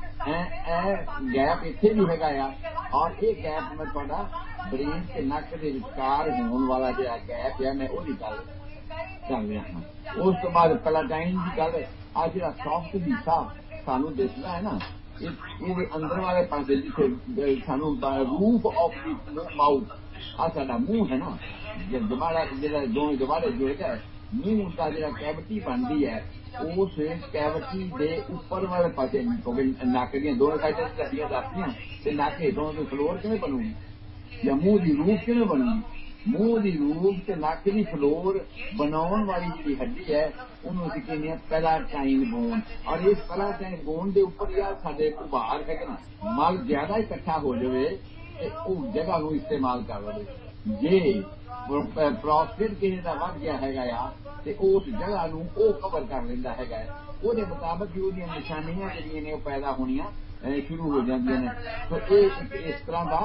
Speaker 3: ਗੈਪ ਇੱਥੇ ਵੀ ਹੈਗਾ ਆ, ਔਰ ਇਹ ਗੈਪ ਮੈਂ ਤੁਹਾਡਾ ਬ੍ਰੇਨ ਤੇ ਨੱਕ ਦੇ ਵਿਚਕਾਰ ਹੋਣ ਵਾਲਾ ਜਿਹੜਾ ਗੈਪ ਹੈ ਮੈਂ ਉਹਦੀ ਗੱਲ ਕਰ ਰਿਹਾ ਹਾਂ। ਉਸ ਤੋਂ ਬਾਅਦ ਪੈਲਾਟਾਈਨ ਦੀ ਗੱਲ, ਆ ਜਿਹੜਾ ਸੌਫਟ ਹਿੱਸਾ ਸਾਨੂੰ ਦਿਸਦਾ ਹੈ ਨਾ, ਇਹਦੇ ਅੰਦਰ ਵਾਲੇ ਪਾਸੇ ਜਿੱਥੇ ਸਾਨੂੰ ਰੂਫ ਆਫ ਦੀ ਮਾਊਥ, ਆ ਸਾਡਾ ਮੂੰਹ ਹੈ ਨਾ, ਜਮਾੜਾ ਜਿਹੜਾ ਦੋਵੇਂ ਜਵਾੜੇ ਜੁੜਦਾ ਮੂੰਹ ਦਾ ਜਿਹੜਾ ਕੈਵਿਟੀ ਬਣਦੀ ਹੈ, ਉਸ ਕੈਵਿਟੀ ਦੇ ਉੱਪਰ ਵਾਲੇ ਪਾਸੇ ਨੱਕ ਦੀਆਂ ਦੋਵੇਂ ਸਾਈਡਾਂ ਤੇ ਹੱਡੀਆਂ ਦੱਸਦੀਆਂ ਤੇ ਨੱਕ ਹੇਠੋਂ ਦੀ ਫਲੋਰ ਕਿਵੇਂ ਬਣੂਗੀ ਜਾਂ ਮੂੰਹ ਦੀ ਰੂਫ ਕਿਵੇਂ ਬਣੂਗੀ। ਮੂੰਹ ਦੀ ਰੂਫ ਤੇ ਨੱਕ ਦੀ ਫਲੋਰ ਬਣਾਉਣ ਵਾਲੀ ਜਿਹੜੀ ਹੱਡੀ ਹੈ ਉਹਨੂੰ ਅਸੀਂ ਕਹਿੰਦੇ ਹਾਂ ਪੈਲਾਟਾਈਨ ਬੋਨ, ਔਰ ਇਸ ਪੈਲਾਟਾਈਨ ਬੋਨ ਦੇ ਉੱਪਰ ਯਾਰ ਸਾਡੇ ਉਭਾਰ ਹੈਗੇ ਨਾ, ਮਲ ਜ਼ਿਆਦਾ ਇਕੱਠਾ ਹੋ ਜਾਵੇ ਤੇ ਉਹ ਜਗ੍ਹਾ ਨੂੰ ਇਸਤੇਮਾਲ ਕਰ ਲਵੇ। ਜੇ ਪ੍ਰੋਸਟੇਟ ਕਿਸੇ ਦਾ ਵੱਧ ਗਿਆ ਹੈਗਾ ਆ ਤੇ ਉਸ ਜਗ੍ਹਾ ਨੂੰ ਉਹ ਕਵਰ ਕਰ ਲੈਂਦਾ ਹੈਗਾ, ਉਹਦੇ ਮੁਤਾਬਕ ਹੀ ਉਹਦੀਆਂ ਨਿਸ਼ਾਨੀਆਂ ਜਿਹੜੀਆਂ ਨੇ ਉਹ ਪੈਦਾ ਹੋਣੀਆਂ ਸ਼ੁਰੂ ਹੋ ਜਾਂਦੀਆਂ ਨੇ। ਸੋ ਇਹ ਇਸ ਤਰ੍ਹਾਂ ਦਾ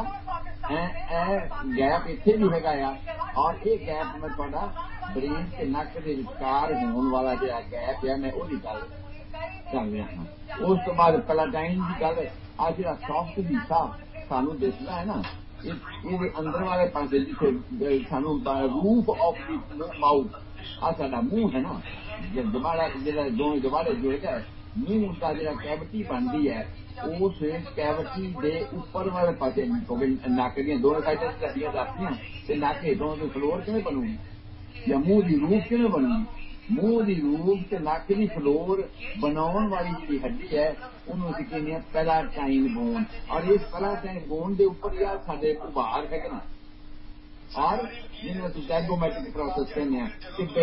Speaker 3: ਗੈਪ ਇੱਥੇ ਵੀ ਹੈਗਾ ਆ, ਔਰ ਇਹ ਗੈਪ ਮੈਂ ਤੁਹਾਡਾ ਬ੍ਰੇਨ ਤੇ ਨੱਕ ਦੇ ਵਿਚਕਾਰ ਹੋਣ ਵਾਲਾ ਜਿਹੜਾ ਗੈਪ ਹੈ ਮੈਂ ਉਹਦੀ ਗੱਲ ਕਰ ਰਿਹਾ ਹਾਂ। ਉਸ ਤੋਂ ਬਾਅਦ ਪੈਲਾਟਾਈਨ ਦੀ ਗੱਲ, ਆ ਜਿਹੜਾ ਸੌਫਟ ਹਿੱਸਾ ਸਾਨੂੰ ਦਿਸਦਾ ਹੈ ਨਾ, ਇਹਦੇ ਅੰਦਰ ਵਾਲੇ ਪਾਸੇ ਜਿੱਥੇ ਸਾਨੂੰ ਰੂਫ ਆਫ ਦੀ ਮਾਊਥ, ਆ ਸਾਡਾ ਮੂੰਹ ਹੈ ਨਾ, ਜਮਾੜਾ ਜਿਹੜਾ ਦੋਵੇਂ ਜਵਾੜੇ ਜੁੜਦਾ ਮੂੰਹ ਦਾ ਜਿਹੜਾ ਕੈਵਿਟੀ ਬਣਦੀ ਹੈ, ਉਸ ਕੈਵਿਟੀ ਦੇ ਉੱਪਰ ਵਾਲੇ ਪਾਸੇ ਨੱਕ ਦੀਆਂ ਦੋਵੇਂ ਸਾਈਡਾਂ ਤੇ ਹੱਡੀਆਂ ਦੱਸਦੀਆਂ ਤੇ ਨੱਕ ਹੇਠੋਂ ਦੀ ਫਲੋਰ ਕਿਵੇਂ ਬਣੂਗੀ ਜਾਂ ਮੂੰਹ ਦੀ ਰੂਫ ਕਿਵੇਂ ਬਣੂਗੀ। ਮੂੰਹ ਦੀ ਰੂਫ ਤੇ ਨੱਕ ਦੀ ਫਲੋਰ ਬਣਾਉਣ ਵਾਲੀ ਜਿਹੜੀ ਹੱਡੀ ਹੈ ਉਹਨੂੰ ਅਸੀਂ ਕਹਿੰਦੇ ਹਾਂ ਪੈਲਾਟਾਈਨ ਬੋਨ, ਔਰ ਇਸ ਪੈਲਾਟਾਈਨ ਬੋਨ ਦੇ ਉੱਪਰ ਯਾਰ ਸਾਡੇ ਉਭਾਰ ਹੈਗੇ ਨਾ, ਔਰ ਜਿਹਨੂੰ ਅਸੀਂ ਜ਼ੈਗੋਮੈਟਿਕ ਪ੍ਰੋਸੈਸ ਕਹਿੰਦੇ ਹਾਂ।